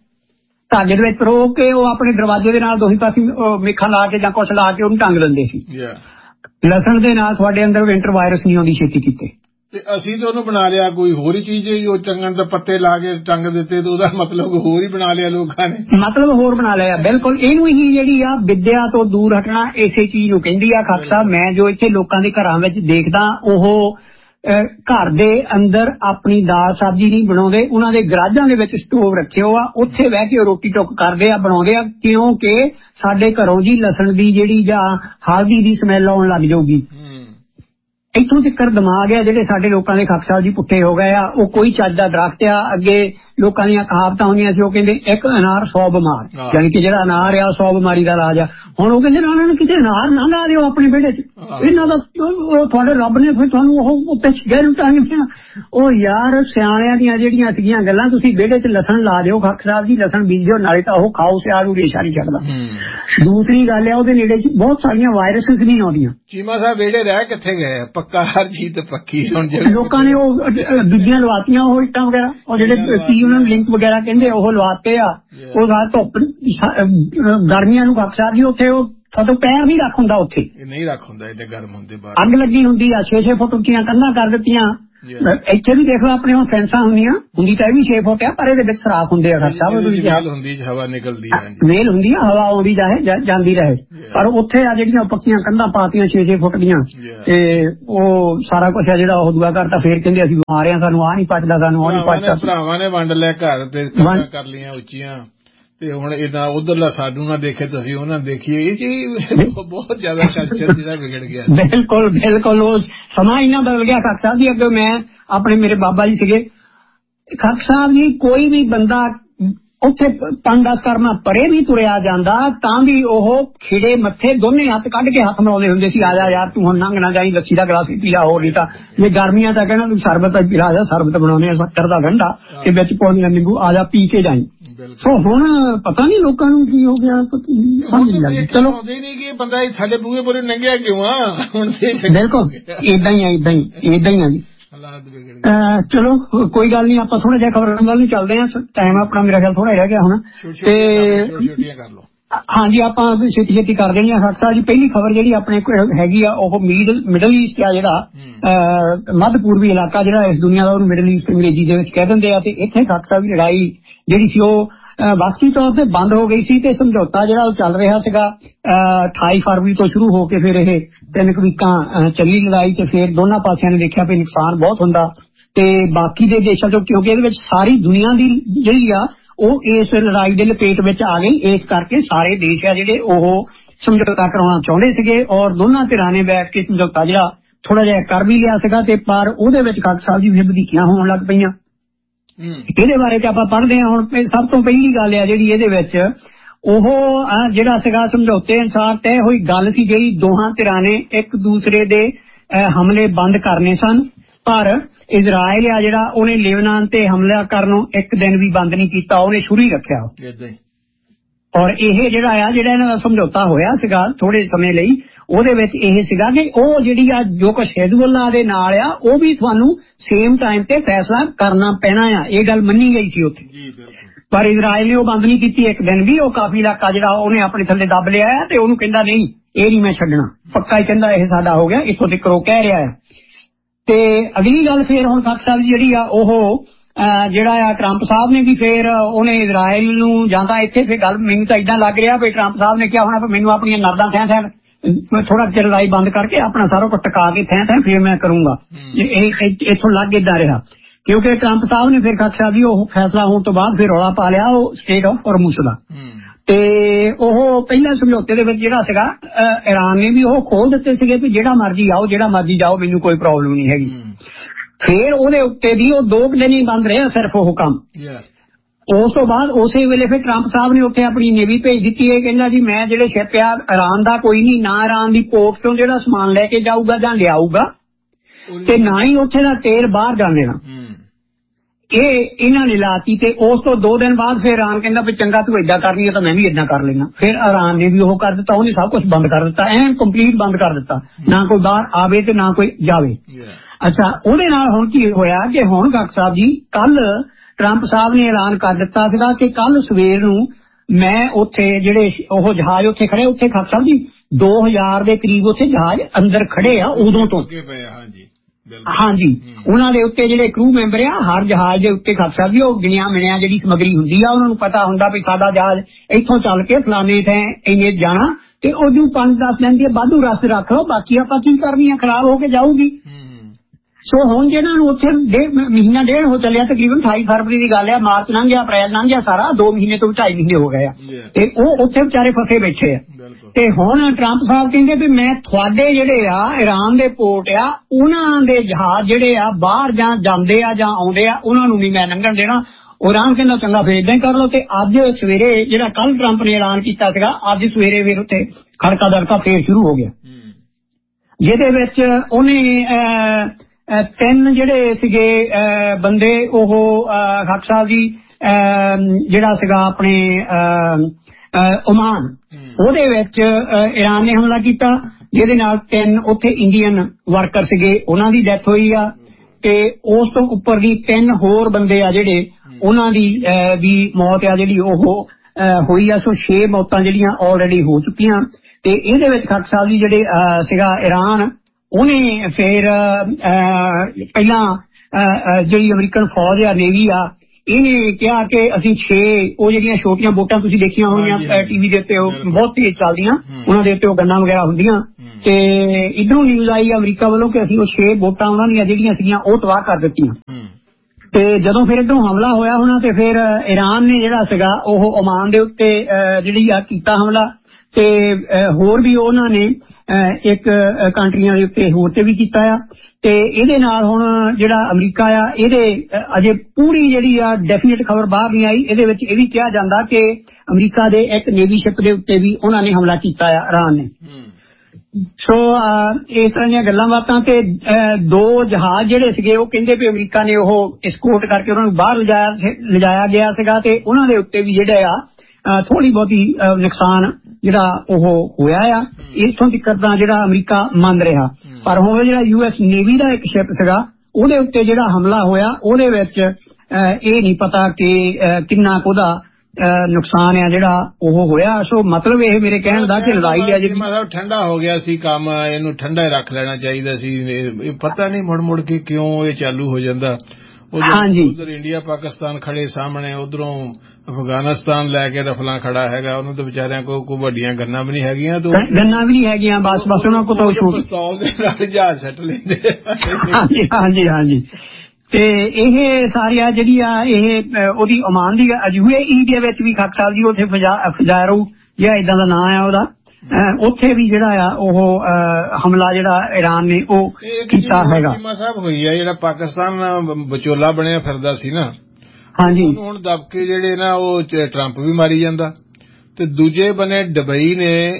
ਧਾਗੇ ਦੇ ਵਿੱਚ ਪਰੋ ਕੇ ਉਹ ਆਪਣੇ ਦਰਵਾਜ਼ੇ ਦੇ ਨਾਲ ਦੋਹੀ ਪਾਸੇ ਮੇਖਾਂ ਲਾ ਕੇ ਜਾਂ ਕੁਛ ਲਾ ਕੇ ਉਹਨੂੰ ਟੰਗ ਲੈਂਦੇ ਸੀ। ਲਸਣ ਦੇ ਨਾਲ ਤੁਹਾਡੇ ਅੰਦਰ ਵਿੰਟਰ ਵਾਇਰਸ ਨਹੀਂ ਆਉਂਦੀ ਛੇਤੀ ਕੀਤੇ। ਤੇ ਅਸੀਂ ਤਾਂ ਉਹਨੂੰ ਬਣਾ ਲਿਆ ਕੋਈ ਹੋਰ ਹੀ ਚੀਜ਼, ਉਹ ਟੰਗਣ ਦੇ ਪੱਤੇ ਲਾ ਕੇ ਟੰਗ ਦਿੱਤੇ, ਤੇ ਉਹਦਾ ਮਤਲਬ ਹੋਰ ਹੀ ਬਣਾ ਲਿਆ ਲੋਕਾਂ ਨੇ, ਮਤਲਬ ਹੋਰ ਬਣਾ ਲਿਆ। ਬਿਲਕੁਲ ਇਹਨੂੰ ਹੀ ਜਿਹੜੀ ਆ ਵਿਦਿਆ ਤੋਂ ਦੂਰ ਹਟਣਾ ਇਸੇ ਚੀਜ਼ ਨੂੰ ਕਹਿੰਦੀ ਆ ਖਾਕ ਸਾਹਿਬ। ਮੈਂ ਜੋ ਇੱਥੇ ਲੋਕਾਂ ਦੇ ਘਰਾਂ ਵਿੱਚ ਦੇਖਦਾ, ਉਹ ਘਰ ਦੇ ਅੰਦਰ ਆਪਣੀ ਦਾਲ ਸਬਜ਼ੀ ਨਹੀਂ ਬਣਾਉਂਦੇ, ਉਹਨਾਂ ਦੇ ਗਰਾਜਾਂ ਦੇ ਵਿੱਚ ਸਟੋਵ ਰੱਖੇ ਹੋ ਆ, ਉੱਥੇ ਬਹਿ ਕੇ ਰੋਟੀ ਟੁੱਕ ਕਰਦੇ ਆ, ਬਣਾਉਂਦੇ ਆ, ਕਿਉਂਕਿ ਸਾਡੇ ਘਰੋਂ ਜੀ ਲਸਣ ਦੀ ਜਿਹੜੀ ਜਾਂ ਹਲਦੀ ਦੀ ਸਮੈਲ ਆਉਣ ਲੱਗ ਜਾਊਗੀ। ਇੱਥੋਂ ਤੱਕ ਦਿਮਾਗ ਆ ਜਿਹੜੇ ਸਾਡੇ ਲੋਕਾਂ ਦੇ ਖਾਕ ਸਾਹਿਬ ਜੀ ਪੁੱਠੇ ਹੋ ਗਏ ਆ। ਉਹ ਕੋਈ ਚੱਜ ਦਾ ਦਰਖਤ ਆ, ਅੱਗੇ ਲੋਕਾਂ ਦੀਆਂ ਕਹਾਵਤਾਂ ਹੁੰਦੀਆਂ ਸੀ, ਉਹ ਕਹਿੰਦੇ ਇੱਕ ਅਨਾਰ 100 ਬਿਮਾਰ, ਯਾਨੀ ਕਿ ਜਿਹੜਾ ਅਨਾਰ ਆ 100 ਬਿਮਾਰੀ ਦਾ ਇਲਾਜ ਆ। ਹੁਣ ਉਹ ਕਹਿੰਦੇ ਉਹਨਾਂ ਨੂੰ ਕਿਤੇ ਅਨਾਰ ਨਾ ਲਾ ਦਿਓ ਆਪਣੇ ਵਿਹੜੇ 'ਚ, ਇਹਨਾਂ ਦਾ ਤੁਹਾਡੇ ਰੱਬ ਨੇ ਫਿਰ ਤੁਹਾਨੂੰ ਉਹ ਉੱਤੇ ਗਹਿਰੂ। ਉਹ ਯਾਰ ਸਿਆਣਿਆਂ ਦੀਆਂ ਜਿਹੜੀਆਂ ਸੀਗੀਆਂ ਗੱਲਾਂ, ਤੁਸੀਂ ਵਿਹੜੇ 'ਚ ਲਸਣ ਲਾ ਦਿਓ ਖਾਕ ਸਾਹਿਬ ਜੀ, ਲਸਣ ਬੀਜੋ, ਨਾਲੇ ਤਾਂ ਉਹ ਖਾਓ, ਸਿਆਲ ਨੂੰ ਰੇਸ਼ਾ ਨਹੀਂ ਛੱਡਦਾ। ਦੂਸਰੀ ਗੱਲ ਆ, ਉਹਦੇ ਨੇੜੇ ਬਹੁਤ ਸਾਰੀਆਂ ਵਾਇਰਸਿਸ ਨਹੀਂ ਆਉਂਦੀਆਂ। ਚੀਮਾ ਸਾਹਿਬ ਵਿਹੜੇ ਰਹਿ ਕਿੱਥੇ ਗਏ, ਪੱਕਾ ਹਰ ਚੀਜ਼ ਪੱਕੀ। ਹੁਣ ਲੋਕਾਂ ਨੇ ਉਹ ਦੂਜੀਆਂ ਲਵਾਤੀਆਂ, ਉਹ ਇੱਟਾਂ ਵਗੈਰਾ, ਉਹ ਜਿਹੜੇ ਕੀ ਉਹਨਾਂ ਨੂੰ ਲਿੰਕ ਵਗੈਰਾ ਕਹਿੰਦੇ, ਉਹ ਲਵਾਤੇ ਆ। ਉਹ ਧੁੱਪ ਗਰਮੀਆਂ ਨੂੰ ਖਾਕ ਸਾਹਿਬ ਜੀ ਉੱਥੇ ਉਹ ਤੁਹਾਡੇ ਪੈਰ ਨਹੀਂ ਰੱਖ ਹੁੰਦਾ, ਉੱਥੇ ਨਹੀਂ ਰੱਖ ਹੁੰਦਾ, ਇਹਦੇ ਗਰਮ ਹੁੰਦੇ, ਅੱਗ ਲੱਗੀ ਹੁੰਦੀ ਆ, 6-6 ਫੁੱਟ ਉੱਚੀਆਂ ਕੰਧਾਂ ਕਰ ਦਿੱਤੀਆਂ, ਇੱਥੇ ਵੀ ਦੇਖ ਲਓ ਆਪਣੇ ਹੁਣ ਫੈਂਸਾਂ ਹੁੰਦੀ ਤਾਂ ਇਹ ਵੀ 6 ਫੁੱਟ ਆ, ਪਰ ਇਹਦੇ ਵਿੱਚ ਸਰਾਖ ਹੁੰਦੇ ਆ ਖੱਟ ਸਾਹਿਬ, ਵੇਲ ਹੁੰਦੀ ਹਵਾ ਨਿਕਲਦੀ ਹੈ, ਵੇਲ ਹੁੰਦੀ ਆ, ਹਵਾ ਆਉਂਦੀ ਜਾਏ ਜਾਂਦੀ ਰਹੇ। ਪਰ ਉੱਥੇ ਆ ਜਿਹੜੀਆਂ ਪੱਕੀਆਂ ਕੰਧਾਂ ਪਾਤੀਆਂ 6-6 ਫੁੱਟ ਦੀਆਂ, ਤੇ ਉਹ ਸਾਰਾ ਕੁਛ ਆ ਜਿਹੜਾ ਉਹ ਦੁਆ ਕਰਤਾ। ਫੇਰ ਕਹਿੰਦੇ ਅਸੀਂ ਬਿਮਾਰ ਆ, ਸਾਨੂੰ ਆਹ ਨੀ ਪਚਦਾ, ਸਾਨੂੰ ਉਹ ਨੀ ਪਚਦਾ। ਭਰਾਵਾਂ ਨੇ ਵੰਡ ਲਿਆ ਘਰ ਤੇ ਕਰ ਲਈਆਂ ਉੱਚੀਆਂ, ਤੇ ਹੁਣ ਏਦਾਂ ਉਧਰਲਾ ਸਾਨੂੰ ਨਾ ਦੇਖੇ ਤੇ ਅਸੀਂ ਉਹਨਾਂ ਦੇਖੀਏ, ਇਹ ਜੀ ਬਹੁਤ ਜ਼ਿਆਦਾ ਕਲਚਰ ਜਿਹੜਾ ਵਿਗੜ ਗਿਆ। ਬਿਲਕੁਲ ਬਿਲਕੁਲ, ਉਹ ਸਮਾਂ ਇੰਨਾ ਬਦਲ ਗਿਆ ਖੱਟ ਸਾਹਿਬ ਜੀ। ਅੱਗੇ ਮੈਂ ਆਪਣੇ ਮੇਰੇ ਬਾਬਾ ਜੀ ਸੀਗੇ ਖੱਟ ਸਾਹਿਬ ਜੀ, ਕੋਈ ਵੀ ਬੰਦਾ ਉੱਥੇ 5-10 ਕਰਮਾਂ ਪਰੇ ਵੀ ਤੁਰਿਆ ਜਾਂਦਾ ਤਾਂ ਵੀ ਉਹ ਖਿੜੇ ਮੱਥੇ ਦੋਨੇ ਹੱਥ ਕੱਢ ਕੇ ਹੱਥ ਮਿਲਾਉਂਦੇ ਹੁੰਦੇ ਸੀ, ਆ ਜਾ ਯਾਰ ਤੂੰ ਹੁਣ ਲੰਘ ਨਾ ਜਾਈ, ਲੱਸੀ ਦਾ ਗਲਾਸ ਪੀ ਲਾ, ਹੋਰ ਨਹੀਂ ਤਾਂ ਜੇ ਗਰਮੀਆਂ ਤਾਂ ਕਹਿਣਾ ਤੂੰ ਸ਼ਰਬਤ ਪਿਲਾ ਜਾ, ਸ਼ਰਬਤ ਬਣਾਉਣੇ ਆ 70 ਦਾ ਗੰਢਾ ਤੇ ਵਿੱਚ ਪਾਉਣੇ ਨਿੰਬੂ, ਆ ਜਾ ਪੀ ਕੇ ਜਾਈ। ਸੋ ਹੁਣ ਪਤਾ ਨਹੀਂ ਲੋਕਾਂ ਨੂੰ ਕੀ ਹੋ ਗਿਆ, ਸਮਝ ਨਹੀਂ ਲੱਗਦੀ। ਚਲੋ ਬੰਦਾ ਸਾਡੇ ਬੂਹੇ ਬੂਰੇ ਲੰਘਿਆ ਕਿਉਂ ਆ ਹੁਣ, ਬਿਲਕੁਲ ਏਦਾਂ ਹੀ ਆ ਜੀ। ਚਲੋ ਕੋਈ ਗੱਲ ਨਹੀਂ, ਆਪਾਂ ਥੋੜਾ ਜਿਹਾ ਖਬਰਾਂ ਵੱਲ ਨੂੰ ਚੱਲਦੇ ਹਾਂ, ਟਾਈਮ ਆਪਣਾ ਮੇਰਾ ਖਿਆਲ ਥੋੜਾ ਰਹਿ ਗਿਆ ਹੁਣ, ਤੇ ਹਾਂਜੀ ਆਪਾਂ ਛੇਤੀ ਕਰ ਦੇਣੀ ਆ। ਖੱਟ ਸਾਹਿਬ ਜੀ ਪਹਿਲੀ ਖਬਰ ਜਿਹੜੀ ਆਪਣੇ ਕੋਲ ਹੈਗੀ ਆ ਉਹ ਮਿਡਲ ਈਸਟ ਆ, ਜਿਹੜਾ ਮੱਧ ਪੂਰਬੀ ਇਲਾਕਾ ਜਿਹੜਾ ਇਸ ਦੁਨੀਆ ਦਾ, ਉਹਨੂੰ ਮਿਡਲ ਈਸਟ ਅੰਗਰੇਜ਼ੀ ਦੇ ਵਿੱਚ ਕਹਿ ਦਿੰਦੇ ਆ। ਤੇ ਇੱਥੇ ਖੱਟ ਸਾਹਿਬ ਦੀ ਲੜਾਈ ਜਿਹੜੀ ਸੀ ਉਹ ਵਕਤੀ ਤੌਰ ਤੇ ਬੰਦ ਹੋ ਗਈ ਸੀ, ਤੇ ਸਮਝੌਤਾ ਜਿਹੜਾ ਉਹ ਚੱਲ ਰਿਹਾ ਸੀਗਾ 28 ਫਰਵਰੀ ਤੋਂ ਸ਼ੁਰੂ ਹੋ ਕੇ ਫਿਰ ਇਹ 3 ਵੀਕਾਂ ਚੱਲੀ ਲੜਾਈ, ਤੇ ਫਿਰ ਦੋਨਾਂ ਪਾਸਿਆਂ ਨੇ ਦੇਖਿਆ ਵੀ ਨੁਕਸਾਨ ਬਹੁਤ ਹੁੰਦਾ, ਤੇ ਬਾਕੀ ਦੇ ਦੇਸ਼ਾਂ ਤੋਂ, ਕਿਉਂਕਿ ਇਹਦੇ ਵਿੱਚ ਸਾਰੀ ਦੁਨੀਆ ਦੀ ਜਿਹੜੀ ਆ ਉਹ ਇਸ ਲੜਾਈ ਦੇ ਲਪੇਟ ਵਿੱਚ ਆ ਗਈ, ਇਸ ਕਰਕੇ ਸਾਰੇ ਦੇਸ਼ ਆ ਜਿਹੜੇ ਉਹ ਸਮਝੌਤਾ ਕਰਾਉਣਾ ਚਾਹੁੰਦੇ ਸੀਗੇ, ਔਰ ਦੋਨਾਂ ਧਿਰਾਂ ਨੇ ਬੈਠ ਕੇ ਸਮਝੌਤਾ ਜਿਹੜਾ ਥੋੜਾ ਜਿਹਾ ਕਰ ਵੀ ਲਿਆ ਸੀਗਾ, ਤੇ ਪਰ ਉਹਦੇ ਵਿੱਚ ਖੱਟ ਸਾਹਿਬ ਜੀ ਫਿਰ ਵਧੀਕੀਆਂ ਹੋਣ ਲੱਗ ਪਈਆਂ। ਇਹਦੇ ਬਾਰੇ ਚ ਆਪਾਂ ਪੜ੍ਹਦੇ ਹਾਂ ਹੁਣ। ਸਭ ਤੋਂ ਪਹਿਲੀ ਗੱਲ ਆ ਜਿਹੜੀ ਇਹਦੇ ਵਿੱਚ ਉਹ ਜਿਹੜਾ ਸੀਗਾ ਸਮਝੌਤੇ ਅਨੁਸਾਰ ਤੈਅ ਹੋਈ ਗੱਲ ਸੀ, ਜਿਹੜੀ ਦੋਹਾਂ ਧਿਰਾਂ ਨੇ ਇੱਕ ਦੂਸਰੇ ਦੇ ਹਮਲੇ ਬੰਦ ਕਰਨੇ ਸਨ, ਪਰ ਇਜ਼ਰਾਈਲ ਆ ਜਿਹੜਾ ਉਹਨੇ ਲਿਬਨਾਨ ਤੇ ਹਮਲਾ ਕਰਨੋਂ ਇੱਕ ਦਿਨ ਵੀ ਬੰਦ ਨਹੀਂ ਕੀਤਾ, ਉਹਨੇ ਸ਼ੁਰੂ ਹੀ ਰੱਖਿਆ। ਔਰ ਇਹ ਜਿਹੜਾ ਇਹਨਾਂ ਦਾ ਸਮਝੌਤਾ ਹੋਇਆ ਸੀਗਾ ਥੋੜੇ ਸਮੇਂ ਲਈ, ਉਹਦੇ ਵਿੱਚ ਇਹ ਸੀਗਾ ਕਿ ਉਹ ਜਿਹੜੀ ਆ ਜੋ ਕੁਛ ਹਿਜ਼ਬੁੱਲਾ ਦੇ ਨਾਲ ਆ ਉਹ ਵੀ ਤੁਹਾਨੂੰ ਸੇਮ ਟਾਈਮ ਤੇ ਫੈਸਲਾ ਕਰਨਾ ਪੈਣਾ ਆ, ਇਹ ਗੱਲ ਮੰਨੀ ਗਈ ਸੀ ਉੱਥੇ। ਪਰ ਇਜ਼ਰਾਈਲ ਨੇ ਉਹ ਬੰਦ ਨਹੀਂ ਕੀਤੀ ਇੱਕ ਦਿਨ ਵੀ। ਉਹ ਕਾਫੀ ਇਲਾਕਾ ਜਿਹੜਾ ਉਹਨੇ ਆਪਣੇ ਥੱਲੇ ਦੱਬ ਲਿਆ ਹੈ, ਤੇ ਉਹਨੂੰ ਕਹਿੰਦਾ ਨਹੀਂ ਇਹ ਨਹੀਂ ਮੈਂ ਛੱਡਣਾ, ਪੱਕਾ ਹੀ ਕਹਿੰਦਾ ਇਹ ਸਾਡਾ ਹੋ ਗਿਆ, ਇੱਥੋਂ ਤੱਕ ਉਹ ਕਹਿ ਰਿਹਾ ਹੈ। ਤੇ ਅਗਲੀ ਗੱਲ ਫਿਰ ਹੁਣ ਖੱਟ ਸਾਹਿਬ ਜਿਹੜੀ ਆ ਉਹ ਜਿਹੜਾ ਆ ਟਰੰਪ ਸਾਹਿਬ ਨੇ ਵੀ ਫਿਰ ਉਹਨੇ ਇਜ਼ਰਾਈਲ ਨੂੰ ਜਾਂਦਾ ਇੱਥੇ, ਫਿਰ ਗੱਲ ਮੈਨੂੰ ਤਾਂ ਏਦਾਂ ਲੱਗ ਰਿਹਾ ਵੀ ਟਰੰਪ ਸਾਹਿਬ ਨੇ ਕਿਹਾ ਹੋਣਾ ਮੈਨੂੰ ਆਪਣੀਆਂ ਨਰਦਾਂ ਥੈਂ ਥੋੜਾ ਚਿਰ ਲੜਾਈ ਬੰਦ ਕਰਕੇ ਆਪਣਾ ਸਾਰਾ ਕੁਝ ਟਕਾ ਕੇ ਥੈਂ ਫਿਰ ਮੈਂ ਕਰੂੰਗਾ। ਇੱਥੋਂ ਲੱਗ ਏਦਾਂ ਰਿਹਾ, ਕਿਉਂਕਿ ਟਰੰਪ ਸਾਹਿਬ ਨੇ ਫਿਰ ਖੱਟ ਸਾਹਿਬ ਜੀ ਉਹ ਫੈਸਲਾ ਹੋਣ ਤੋਂ ਬਾਅਦ ਫਿਰ ਰੌਲਾ ਪਾ ਲਿਆ ਉਹ ਸਟੇਟ ਆਫ ਹੌਰਮੁਜ਼ ਦਾ, ਤੇ ਉਹ ਪਹਿਲਾਂ ਸਮਝੌਤੇ ਦੇ ਵਿੱਚ ਜਿਹੜਾ ਸੀਗਾ ਈਰਾਨ ਨੇ ਵੀ ਉਹ ਖੋਲ ਦਿੱਤੇ ਸੀਗੇ ਵੀ ਜਿਹੜਾ ਮਰਜੀ ਜਾਓ ਮੈਨੂੰ ਕੋਈ ਪ੍ਰੋਬਲਮ ਨਹੀਂ ਹੈਗੀ। ਫਿਰ ਉਹਦੇ ਉੱਤੇ ਵੀ ਉਹ 2 ਦਿਨ ਹੀ ਬੰਦ ਰਿਹਾ ਸਿਰਫ ਉਹ ਕੰਮ। ਉਸ ਤੋਂ ਬਾਅਦ ਉਸੇ ਵੇਲੇ ਫਿਰ ਟਰੰਪ ਸਾਹਿਬ ਨੇ ਉੱਥੇ ਆਪਣੀ ਨੇਵੀ ਭੇਜ ਦਿੱਤੀ ਹੈ, ਕਹਿੰਦਾ ਜੀ ਮੈਂ ਜਿਹੜੇ ਸ਼ਿਪ ਆ ਈਰਾਨ ਦਾ ਕੋਈ ਨਹੀਂ, ਨਾ ਈਰਾਨ ਦੀ ਪੋਰਟ ਤੋਂ ਜਿਹੜਾ ਸਮਾਨ ਲੈ ਕੇ ਜਾਊਗਾ ਜਾਂ ਲਿਆਊਗਾ, ਤੇ ਨਾ ਹੀ ਉੱਥੇ ਦਾ ਤੇਲ ਬਾਹਰ ਜਾਣ ਦੇਣਾ। ਇਹ ਇਹਨਾਂ ਨੇ ਲਾਤੀ, ਤੇ ਉਸ ਤੋਂ 2 ਦਿਨ ਬਾਅਦ ਫਿਰ ਈਰਾਨ ਕਹਿੰਦਾ ਵੀ ਚੰਗਾ ਤੂੰ ਏਦਾਂ ਕਰਨੀ ਹੈ ਤਾਂ ਮੈਂ ਵੀ ਏਦਾਂ ਕਰ ਲੈਣਾ। ਫਿਰ ਈਰਾਨ ਨੇ ਵੀ ਉਹ ਕਰ ਦਿੱਤਾ, ਉਹਨੇ ਸਭ ਕੁਝ ਬੰਦ ਕਰ ਦਿੱਤਾ, ਐਨ ਕੰਪਲੀਟ ਬੰਦ ਕਰ ਦਿੱਤਾ, ਨਾ ਕੋਈ ਬਾਹਰ ਆਵੇ ਤੇ ਨਾ ਕੋਈ ਜਾਵੇ। ਅੱਛਾ, ਉਹਦੇ ਨਾਲ ਹੁਣ ਕੀ ਹੋਇਆ ਕਿ ਹੁਣ ਖੱਟ ਸਾਹਿਬ ਜੀ ਕੱਲ ਟਰੰਪ ਸਾਹਿਬ ਨੇ ਐਲਾਨ ਕਰ ਦਿੱਤਾ ਸੀਗਾ ਕਿ ਕੱਲ ਸਵੇਰ ਨੂੰ ਮੈਂ ਉੱਥੇ ਜਿਹੜੇ ਉਹ ਜਹਾਜ਼ ਉੱਥੇ ਖੜੇ, ਉੱਥੇ ਖੱਟ ਸਾਹਿਬ ਜੀ 2000 ਦੇ ਕਰੀਬ ਉੱਥੇ ਜਹਾਜ਼ ਅੰਦਰ ਖੜੇ ਆ ਉਦੋਂ ਤੋਂ। ਹਾਂਜੀ, ਉਹਨਾਂ ਦੇ ਉੱਤੇ ਜਿਹੜੇ ਕਰੂ ਮੈਂਬਰ ਆ ਹਰ ਜਹਾਜ਼ ਦੇ ਉੱਤੇ ਖੱਟ ਸਾਹਿਬ ਜੀ ਉਹ ਗਿਣਿਆ ਮਿਣਿਆ ਜਿਹੜੀ ਸਮੱਗਰੀ ਹੁੰਦੀ ਆ, ਉਹਨਾਂ ਨੂੰ ਪਤਾ ਹੁੰਦਾ ਵੀ ਸਾਡਾ ਜਹਾਜ਼ ਇੱਥੋਂ ਚੱਲ ਕੇ ਫਲਾਣੇ ਥਾਂ ਇੰਨੇ ਜਾਣਾ, ਤੇ ਉਹਨੂੰ 5-10 ਦਿਨ ਦੀ ਵਾਧੂ ਰਸਤੇ ਰੱਖ ਲਓ, ਬਾਕੀ ਆਪਾਂ ਕੀ ਕਰਨੀ ਆ, ਖਰਾਬ ਹੋ ਕੇ ਜਾਊਗੀ। ਸੋ ਹੁਣ ਜਿਹਨਾਂ ਨੂੰ ਉੱਥੇ ਮਹੀਨਾ ਡੇਢ ਹੋ ਚੱਲਿਆ, ਤਕਰੀਬਨ 28 ਫਰਵਰੀ ਦੀ ਗੱਲ ਆ, ਮਾਰਚ ਲੰਘ ਗਿਆ, ਅਪ੍ਰੈਲ ਲੰਘ ਗਿਆ, ਸਾਰਾ 2 ਮਹੀਨੇ ਤੋਂ 2.5 ਮਹੀਨੇ ਹੋ ਗਏ ਆ, ਤੇ ਉਹ ਉੱਥੇ ਵਿਚਾਰੇ ਫਸੇ ਬੈਠੇ ਆ। ਤੇ ਹੁਣ ਟਰੰਪ ਸਾਹਿਬ ਕਹਿੰਦੇ ਵੀ ਮੈਂ ਤੁਹਾਡੇ ਜਿਹੜੇ ਆ ਈਰਾਨ ਦੇ ਪੋਰਟ ਆ ਉਹਨਾਂ ਦੇ ਜਹਾਜ਼ ਜਿਹੜੇ ਆ ਬਾਹਰ ਜਾਂ ਜਾਂਦੇ ਆ ਜਾਂ ਆਉਂਦੇ ਆ ਉਹਨਾਂ ਨੂੰ ਨਹੀਂ ਮੈਂ ਲੰਘਣ ਦੇਣਾ। ਈਰਾਨ ਕਹਿੰਦਾ ਚੰਗਾ ਫਿਰ ਏਦਾਂ ਹੀ ਕਰ ਲਓ। ਤੇ ਅੱਜ ਸਵੇਰੇ ਜਿਹੜਾ ਕੱਲ ਟਰੰਪ ਨੇ ਐਲਾਨ ਕੀਤਾ ਸੀਗਾ, ਅੱਜ ਸਵੇਰੇ ਫਿਰ ਉੱਥੇ ਖੜਕਾ ਦੜਕਾ ਫੇਰ ਸ਼ੁਰੂ ਹੋ ਗਿਆ, ਜਿਹਦੇ ਵਿੱਚ ਉਹਨੇ 3 ਜਿਹੜੇ ਸੀਗੇ ਬੰਦੇ ਉਹ ਖੱਟ ਸਾਹਿਬ ਜੀ ਜਿਹੜਾ ਸੀਗਾ ਆਪਣੇ ਓਮਾਨ, ਉਹਦੇ ਵਿੱਚ ਈਰਾਨ ਨੇ ਹਮਲਾ ਕੀਤਾ, ਜਿਹਦੇ ਨਾਲ 3 ਉੱਥੇ ਇੰਡੀਅਨ ਵਰਕਰ ਸੀਗੇ ਉਹਨਾਂ ਦੀ ਡੈਥ ਹੋਈ ਆ, ਤੇ ਉਸ ਤੋਂ ਉੱਪਰ ਦੀ 3 ਹੋਰ ਬੰਦੇ ਆ ਜਿਹੜੇ ਉਹਨਾਂ ਦੀ ਵੀ ਮੌਤ ਆ ਜਿਹੜੀ ਉਹ ਹੋਈ ਆ। ਸੋ 6 ਮੌਤਾਂ ਜਿਹੜੀਆਂ ਆਲਰੇਡੀ ਹੋ ਚੁੱਕੀਆਂ। ਤੇ ਇਹਦੇ ਵਿੱਚ ਖੱਟ ਸਾਹਿਬ ਜੀ ਜਿਹੜੇ ਸੀਗਾ ਈਰਾਨ, ਉਹਨੇ ਫਿਰ ਪਹਿਲਾਂ ਜਿਹੜੀ ਅਮਰੀਕਨ ਫੌਜ ਆ, ਨੇਵੀ ਆ, ਇਹਨੇ ਕਿਹਾ ਕਿ ਅਸੀਂ 6 ਉਹ ਜਿਹੜੀਆਂ ਛੋਟੀਆਂ ਬੋਟਾਂ ਤੁਸੀਂ ਦੇਖੀਆਂ ਹੋਣੀਆਂ ਟੀਵੀ ਦੇ ਉੱਤੇ, ਉਹ ਬਹੁਤ ਤੇਜ਼ ਚੱਲਦੀਆਂ, ਉਹਨਾਂ ਦੇ ਉੱਤੇ ਉਹ ਗੰਨਾਂ ਵਗੈਰਾ ਹੁੰਦੀਆਂ, ਤੇ ਇੱਧਰੋਂ ਨਿਊਜ਼ ਆਈ ਅਮਰੀਕਾ ਵੱਲੋਂ ਕਿ ਅਸੀਂ ਉਹ 6 ਬੋਟਾਂ ਉਹਨਾਂ ਦੀਆਂ ਜਿਹੜੀਆਂ ਸੀਗੀਆਂ ਉਹ ਤਬਾਹ ਕਰ ਦਿੱਤੀਆਂ। ਤੇ ਜਦੋਂ ਫਿਰ ਇੱਧਰੋਂ ਹਮਲਾ ਹੋਇਆ ਹੋਣਾ ਤੇ ਫਿਰ ਈਰਾਨ ਨੇ ਜਿਹੜਾ ਸੀਗਾ ਉਹ ਓਮਾਨ ਦੇ ਉੱਤੇ ਜਿਹੜੀ ਆ ਕੀਤਾ ਹਮਲਾ, ਤੇ ਹੋਰ ਵੀ ਉਹਨਾਂ ਨੇ ਇੱਕ ਕੰਟਰੀਆਂ ਦੇ ਉੱਤੇ ਹੋਰ ਤੇ ਵੀ ਕੀਤਾ ਆ। ਤੇ ਇਹਦੇ ਨਾਲ ਹੁਣ ਜਿਹੜਾ ਅਮਰੀਕਾ ਆ, ਇਹਦੇ ਅਜੇ ਪੂਰੀ ਜਿਹੜੀ ਆ ਡੈਫੀਨੇਟ ਖਬਰ ਬਾਹਰ ਨਹੀਂ ਆਈ। ਇਹਦੇ ਵਿੱਚ ਇਹ ਵੀ ਕਿਹਾ ਜਾਂਦਾ ਕਿ ਅਮਰੀਕਾ ਦੇ ਇੱਕ ਨੇਵੀ ਸ਼ਿਪ ਦੇ ਉੱਤੇ ਵੀ ਉਹਨਾਂ ਨੇ ਹਮਲਾ ਕੀਤਾ ਆ, ਈਰਾਨ ਨੇ। ਸੋ ਇਸ ਤਰ੍ਹਾਂ ਦੀਆਂ ਗੱਲਾਂ ਬਾਤਾਂ। ਤੇ 2 ਜਹਾਜ਼ ਜਿਹੜੇ ਸੀਗੇ ਉਹ ਕਹਿੰਦੇ ਵੀ ਅਮਰੀਕਾ ਨੇ ਉਹ ਐਸਕੋਰਟ ਕਰਕੇ ਉਹਨਾਂ ਨੂੰ ਬਾਹਰ ਲਿਜਾਇਆ ਗਿਆ ਸੀਗਾ, ਤੇ ਉਹਨਾਂ ਦੇ ਉੱਤੇ ਵੀ ਜਿਹੜਾ ਆ ਥੋੜੀ ਬਹੁਤੀ ਨੁਕਸਾਨ ਜਿਹੜਾ ਉਹ ਹੋਇਆ ਆ। ਇੱਥੋਂ ਤੱਕ ਤਾਂ ਜਿਹੜਾ ਅਮਰੀਕਾ ਮੰਨ ਰਿਹਾ, ਪਰ ਹੁਣ ਜਿਹੜਾ US ਨੇਵੀ ਦਾ ਇੱਕ ਸ਼ਿਪ ਸੀਗਾ ਉਹਦੇ ਉੱਤੇ ਜਿਹੜਾ ਹਮਲਾ ਹੋਇਆ ਉਹਦੇ ਵਿੱਚ ਇਹ ਨਹੀਂ ਪਤਾ ਕਿ ਕਿੰਨਾ ਉਹਦਾ ਨੁਕਸਾਨ ਆ ਜਿਹੜਾ ਉਹ ਹੋਇਆ। ਸੋ ਮਤਲਬ ਇਹ ਮੇਰੇ ਕਹਿਣ ਦਾ ਕਿ ਲੜਾਈ ਆ ਜਿਹੜੀ ਮਤਲਬ ਠੰਡਾ ਹੋ ਗਿਆ ਸੀ ਕੰਮ, ਇਹਨੂੰ ਠੰਡਾ ਰੱਖ ਲੈਣਾ ਚਾਹੀਦਾ ਸੀ। ਇਹ ਪਤਾ ਨਹੀਂ ਮੁੜ ਕੇ ਕਿਉਂ ਇਹ ਚਾਲੂ ਹੋ ਜਾਂਦਾ। ਉਧਰ ਇੰਡੀਆ ਪਾਕਿਸਤਾਨ ਖੜੇ ਸਾਹਮਣੇ, ਉਧਰੋਂ ਅਫਗਾਨਿਸਤਾਨ ਲੈ ਕੇ ਰਫਲਾਂ ਖੜਾ ਹੈਗਾ, ਉਹਨੂੰ ਤਾਂ ਵਿਚਾਰਿਆਂ ਕੋਈ ਵੱਡੀਆਂ ਗੰਨਾਂ ਵੀ ਨਹੀਂ ਹੈਗੀਆਂ, ਗੰਨਾਂ ਵੀ ਨਹੀਂ ਹੈਗੀਆਂ, ਬਸ ਉਹਨਾਂ ਕੋਲ ਤਾਂ ਪਿਸਤੌਲ ਦੇ ਨਾਲ ਜਹਾਜ਼ ਸੱਟ ਲੈਂਦੇ। ਹਾਂਜੀ। ਤੇ ਇਹ ਸਾਰੀਆਂ ਜਿਹੜੀ ਆ ਇਹ ਉਹਦੀ ਓਮਾਨ ਦੀ UAE ਦੇ ਵਿੱਚ ਵੀ ਖਾਕ ਸਾਹਿਬ ਜੀ ਉੱਥੇ ਫਜਾਇਰੋ ਜਾਂ ਏਦਾਂ ਦਾ ਨਾਂ ਆ ਉਹਦਾ, ਉੱਥੇ ਵੀ ਜਿਹੜਾ ਆ ਉਹ ਹਮਲਾ ਜਿਹੜਾ ਈਰਾਨ ਨੇ ਉਹ ਕੀਤਾ ਹੈਗਾ। ਸਾਹਿਬ ਹੋਈ ਆ ਜਿਹੜਾ ਪਾਕਿਸਤਾਨ ਵਿਚੋਲਾ ਬਣਿਆ ਫਿਰਦਾ ਸੀ ਨਾ, ਹਾਂਜੀ, ਹੁਣ ਦਬਕੇ ਜਿਹੜੇ ਨਾ ਉਹ ਟਰੰਪ ਵੀ ਮਾਰੀ ਜਾਂਦਾ, ਤੇ ਦੂਜੇ ਬਨੇ ਦੁਬਈ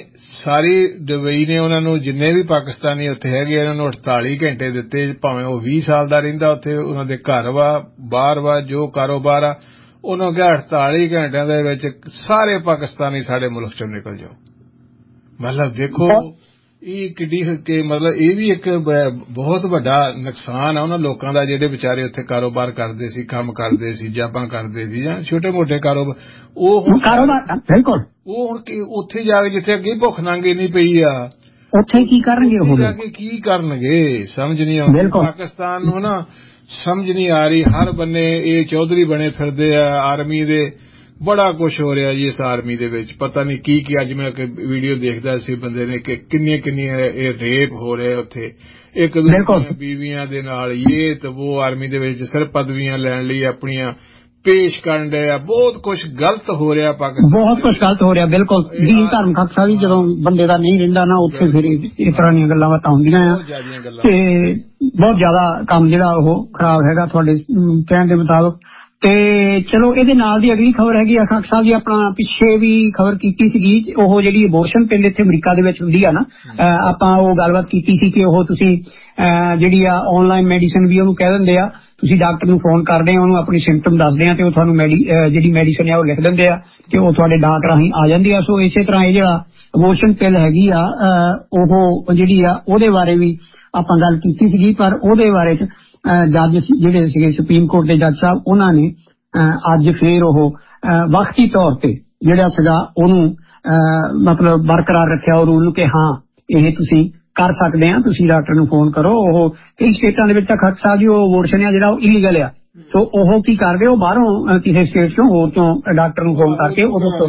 ਨੇ ਉਹਨਾਂ ਨੂੰ ਜਿੰਨੇ ਵੀ ਪਾਕਿਸਤਾਨੀ ਉੱਥੇ ਹੈਗੇ ਇਹਨਾਂ ਨੂੰ 48 ਘੰਟੇ ਦਿੱਤੇ, ਭਾਵੇਂ ਉਹ 20 ਸਾਲ ਦਾ ਰਹਿੰਦਾ ਉੱਥੇ, ਉਹਨਾਂ ਦੇ ਘਰ ਵਾ ਬਾਹਰ ਵਾ ਜੋ ਕਾਰੋਬਾਰ ਆ, ਉਹਨਾਂ ਨੂੰ ਕਿਹਾ 48 ਘੰਟਿਆਂ ਦੇ ਵਿੱਚ ਸਾਰੇ ਪਾਕਿਸਤਾਨੀ ਸਾਡੇ ਮੁਲਕ ਚੋਂ ਨਿਕਲ ਜਾਓ। ਮਤਲਬ ਦੇਖੋ ਇਹ ਕਿੱਡੀ ਕਿ ਮਤਲਬ ਇਹ ਵੀ ਇੱਕ ਬਹੁਤ ਵੱਡਾ ਨੁਕਸਾਨ ਆ ਉਹਨਾਂ ਲੋਕਾਂ ਦਾ ਜਿਹੜੇ ਵਿਚਾਰੇ ਉੱਥੇ ਕਾਰੋਬਾਰ ਕਰਦੇ ਸੀ, ਕੰਮ ਕਰਦੇ ਸੀ, ਜਾਪਾਂ ਕਰਦੇ ਸੀ ਜਾਂ ਛੋਟੇ ਮੋਟੇ ਕਾਰੋਬਾਰ, ਉਹ ਬਿਲਕੁਲ ਉਹ ਹੁਣ ਉੱਥੇ ਜਾ ਕੇ ਜਿੱਥੇ ਅੱਗੇ ਭੁੱਖ ਨੰਗ ਇੰਨੀ ਪਈ ਆ, ਉੱਥੇ ਕੀ ਕਰਨਗੇ, ਉਹ ਜਾ ਕੇ ਕੀ ਕਰਨਗੇ ਸਮਝ ਨਹੀਂ ਆਉਂਦੀ। ਪਾਕਿਸਤਾਨ ਨੂੰ ਨਾ ਸਮਝ ਨਹੀਂ ਆ ਰਹੀ, ਹਰ ਬੰਨੇ ਇਹ ਚੌਧਰੀ ਬਣੇ ਫਿਰਦੇ ਆ ਆਰਮੀ ਦੇ, ਬੜਾ ਕੁਛ ਹੋ ਰਿਹਾ ਜੀ ਇਸ ਆਰਮੀ ਦੇ ਵਿੱਚ, ਪਤਾ ਨਹੀਂ ਕੀ ਅੱਜ ਮੈਂ ਵੀਡੀਓ ਦੇਖਦਾ ਸੀ ਬੰਦੇ ਨੇ ਕਿ ਕਿੰਨੀਆਂ ਇਹ ਰੇਪ ਹੋ ਰਹੇ ਉੱਥੇ ਇੱਕ ਦੂਜੇ ਬੀਵੀਆਂ ਦੇ ਨਾਲ, ਇਹ ਤੇ ਉਹ ਆਰਮੀ ਦੇ ਵਿੱਚ ਸਿਰਫ ਪਦਵੀਆਂ ਲੈਣ ਲਈ ਆਪਣੀਆਂ ਪੇਸ਼ ਕਰਨ ਦੇ ਆ, ਬਹੁਤ ਕੁਛ ਗਲਤ ਹੋ ਰਿਹਾ ਪਾਕਿਸਤਾਨ, ਬਹੁਤ ਕੁਛ ਗਲਤ ਹੋ ਰਿਹਾ। ਬਿਲਕੁਲ ਦੀਨ ਧਰਮ ਖਾਕਸਾ ਵੀ ਜਦੋਂ ਬੰਦੇ ਦਾ ਨਹੀਂ ਰਹਿੰਦਾ ਨਾ ਉੱਥੇ ਫਿਰ ਇਸ ਤਰ੍ਹਾਂ ਦੀਆਂ ਗੱਲਾਂ ਬਾਤਾਂ ਹੁੰਦੀਆਂ ਆ, ਤੇ ਬਹੁਤ ਜ਼ਿਆਦਾ ਕੰਮ ਜਿਹੜਾ ਉਹ ਖਰਾਬ ਹੈਗਾ ਤੁਹਾਡੇ ਕਹਿਣ ਦੇ ਮੁਤਾਬਕ। ਤੇ ਚਲੋ ਇਹਦੇ ਨਾਲ ਦੀ ਅਗਲੀ ਖਬਰ ਹੈਗੀ ਆ ਖਾਕ ਸਾਹਿਬ ਜੀ, ਆਪਣਾ ਪਿੱਛੇ ਵੀ ਖਬਰ ਕੀਤੀ ਸੀਗੀ, ਉਹ ਜਿਹੜੀ ਅਬੋਰਸ਼ਨ ਪਿਲ ਇੱਥੇ ਅਮਰੀਕਾ ਦੇ ਵਿੱਚ ਹੁੰਦੀ ਆ ਨਾ, ਆਪਾਂ ਉਹ ਗੱਲਬਾਤ ਕੀਤੀ ਸੀ ਕਿ ਉਹ ਤੁਸੀਂ ਜਿਹੜੀ ਆ ਆਨਲਾਈਨ ਮੈਡੀਸਨ ਵੀ ਉਹਨੂੰ ਕਹਿ ਦਿੰਦੇ ਆ, ਤੁਸੀਂ ਡਾਕਟਰ ਨੂੰ ਫੋਨ ਕਰਦੇ ਆ, ਉਹਨੂੰ ਆਪਣੀ ਸਿੰਪਟਮ ਦੱਸਦੇ ਆ ਤੇ ਉਹ ਤੁਹਾਨੂੰ ਜਿਹੜੀ ਮੈਡੀਸਨ ਆ ਉਹ ਲਿਖ ਦਿੰਦੇ ਆ ਤੇ ਉਹ ਤੁਹਾਡੇ ਡਾਕ ਰਾਹੀਂ ਆ ਜਾਂਦੀ ਆ। ਸੋ ਇਸੇ ਤਰ੍ਹਾਂ ਇਹ ਜਿਹੜਾ ਅਬੋਰਸ਼ਨ ਪਿਲ ਹੈਗੀ ਆ ਉਹ ਜਿਹੜੀ ਆ ਉਹਦੇ ਬਾਰੇ ਵੀ ਆਪਾਂ ਗੱਲ ਕੀਤੀ ਸੀਗੀ, ਪਰ ਉਹਦੇ ਬਾਰੇ ਚ ਜੱਜ ਜਿਹੜੇ ਸੀਗੇ ਸੁਪਰੀਮ ਕੋਰਟ ਦੇ ਜੱਜ ਸਾਹਿਬ, ਉਹਨਾਂ ਨੇ ਅੱਜ ਫੇਰ ਉਹ ਵਕਤੀ ਤੌਰ ਤੇ ਜਿਹੜਾ ਸੀਗਾ ਉਹਨੂੰ ਮਤਲਬ ਬਰਕਰਾਰ ਰੱਖਿਆ ਉਹ ਰੂਲ ਨੂੰ ਕਿ ਹਾਂ ਇਹ ਤੁਸੀਂ ਕਰ ਸਕਦੇ ਆ, ਤੁਸੀਂ ਡਾਕਟਰ ਨੂੰ ਫੋਨ ਕਰੋ। ਉਹ ਕਈ ਸਟੇਟਾਂ ਦੇ ਵਿੱਚ ਤਾਂ ਖੱਟ ਸਾਹਿਬ ਜੀ ਉਹ ਅਬੋਰਸ਼ਨ ਆ ਜਿਹੜਾ ਉਹ ਇਲੀਗਲ ਆ, ਸੋ ਉਹ ਕੀ ਕਰਦੇ, ਉਹ ਬਾਹਰੋਂ ਕਿਸੇ ਸਟੇਟ ਚੋਂ ਹੋਰ ਤੋਂ ਡਾਕਟਰ ਨੂੰ ਫੋਨ ਕਰਕੇ ਉਦੋਂ ਤੋਂ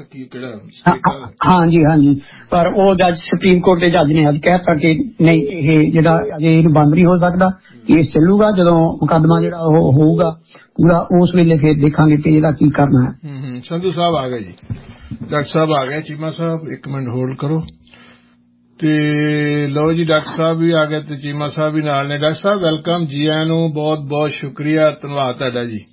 ਹਾਂਜੀ, ਪਰ ਉਹ ਜੱਜ ਸੁਪਰੀਮ ਕੋਰਟ ਦੇ ਜੱਜ ਨੇ ਅੱਜ ਕਹਿ ਦਿੱਤਾ ਕਿ ਨਹੀਂ ਇਹ ਜਿਹੜਾ ਅਜੇ ਇਹਨੂੰ ਬੰਦ ਨਹੀਂ ਹੋ ਸਕਦਾ, ਕੇਸ ਚੱਲੂਗਾ, ਜਦੋਂ ਮੁਕੱਦਮਾ ਜਿਹੜਾ ਉਹ ਹੋਊਗਾ ਪੂਰਾ ਉਸ ਵੇਲੇ ਫਿਰ ਦੇਖਾਂਗੇ ਕਿ ਇਹਦਾ ਕੀ ਕਰਨਾ ਹੈ। ਸੰਧੂ ਸਾਹਿਬ ਆ ਗਏ ਜੀ, ਡਾਕਟਰ ਸਾਹਿਬ ਆ ਗਏ, ਚੀਮਾ ਸਾਹਿਬ ਇੱਕ ਮਿੰਟ ਹੋਲਡ ਕਰੋ। ਤੇ ਲਓ ਜੀ ਡਾਕਟਰ ਸਾਹਿਬ ਵੀ ਆ ਗਏ ਤੇ ਚੀਮਾ ਸਾਹਿਬ ਵੀ ਨਾਲ ਨੇ। ਡਾਕਟਰ ਸਾਹਿਬ ਵੈਲਕਮ, ਜੀ ਆਇਆਂ ਨੂੰ, ਬਹੁਤ ਬਹੁਤ ਸ਼ੁਕਰੀਆ, ਧੰਨਵਾਦ ਤੁਹਾਡਾ ਜੀ।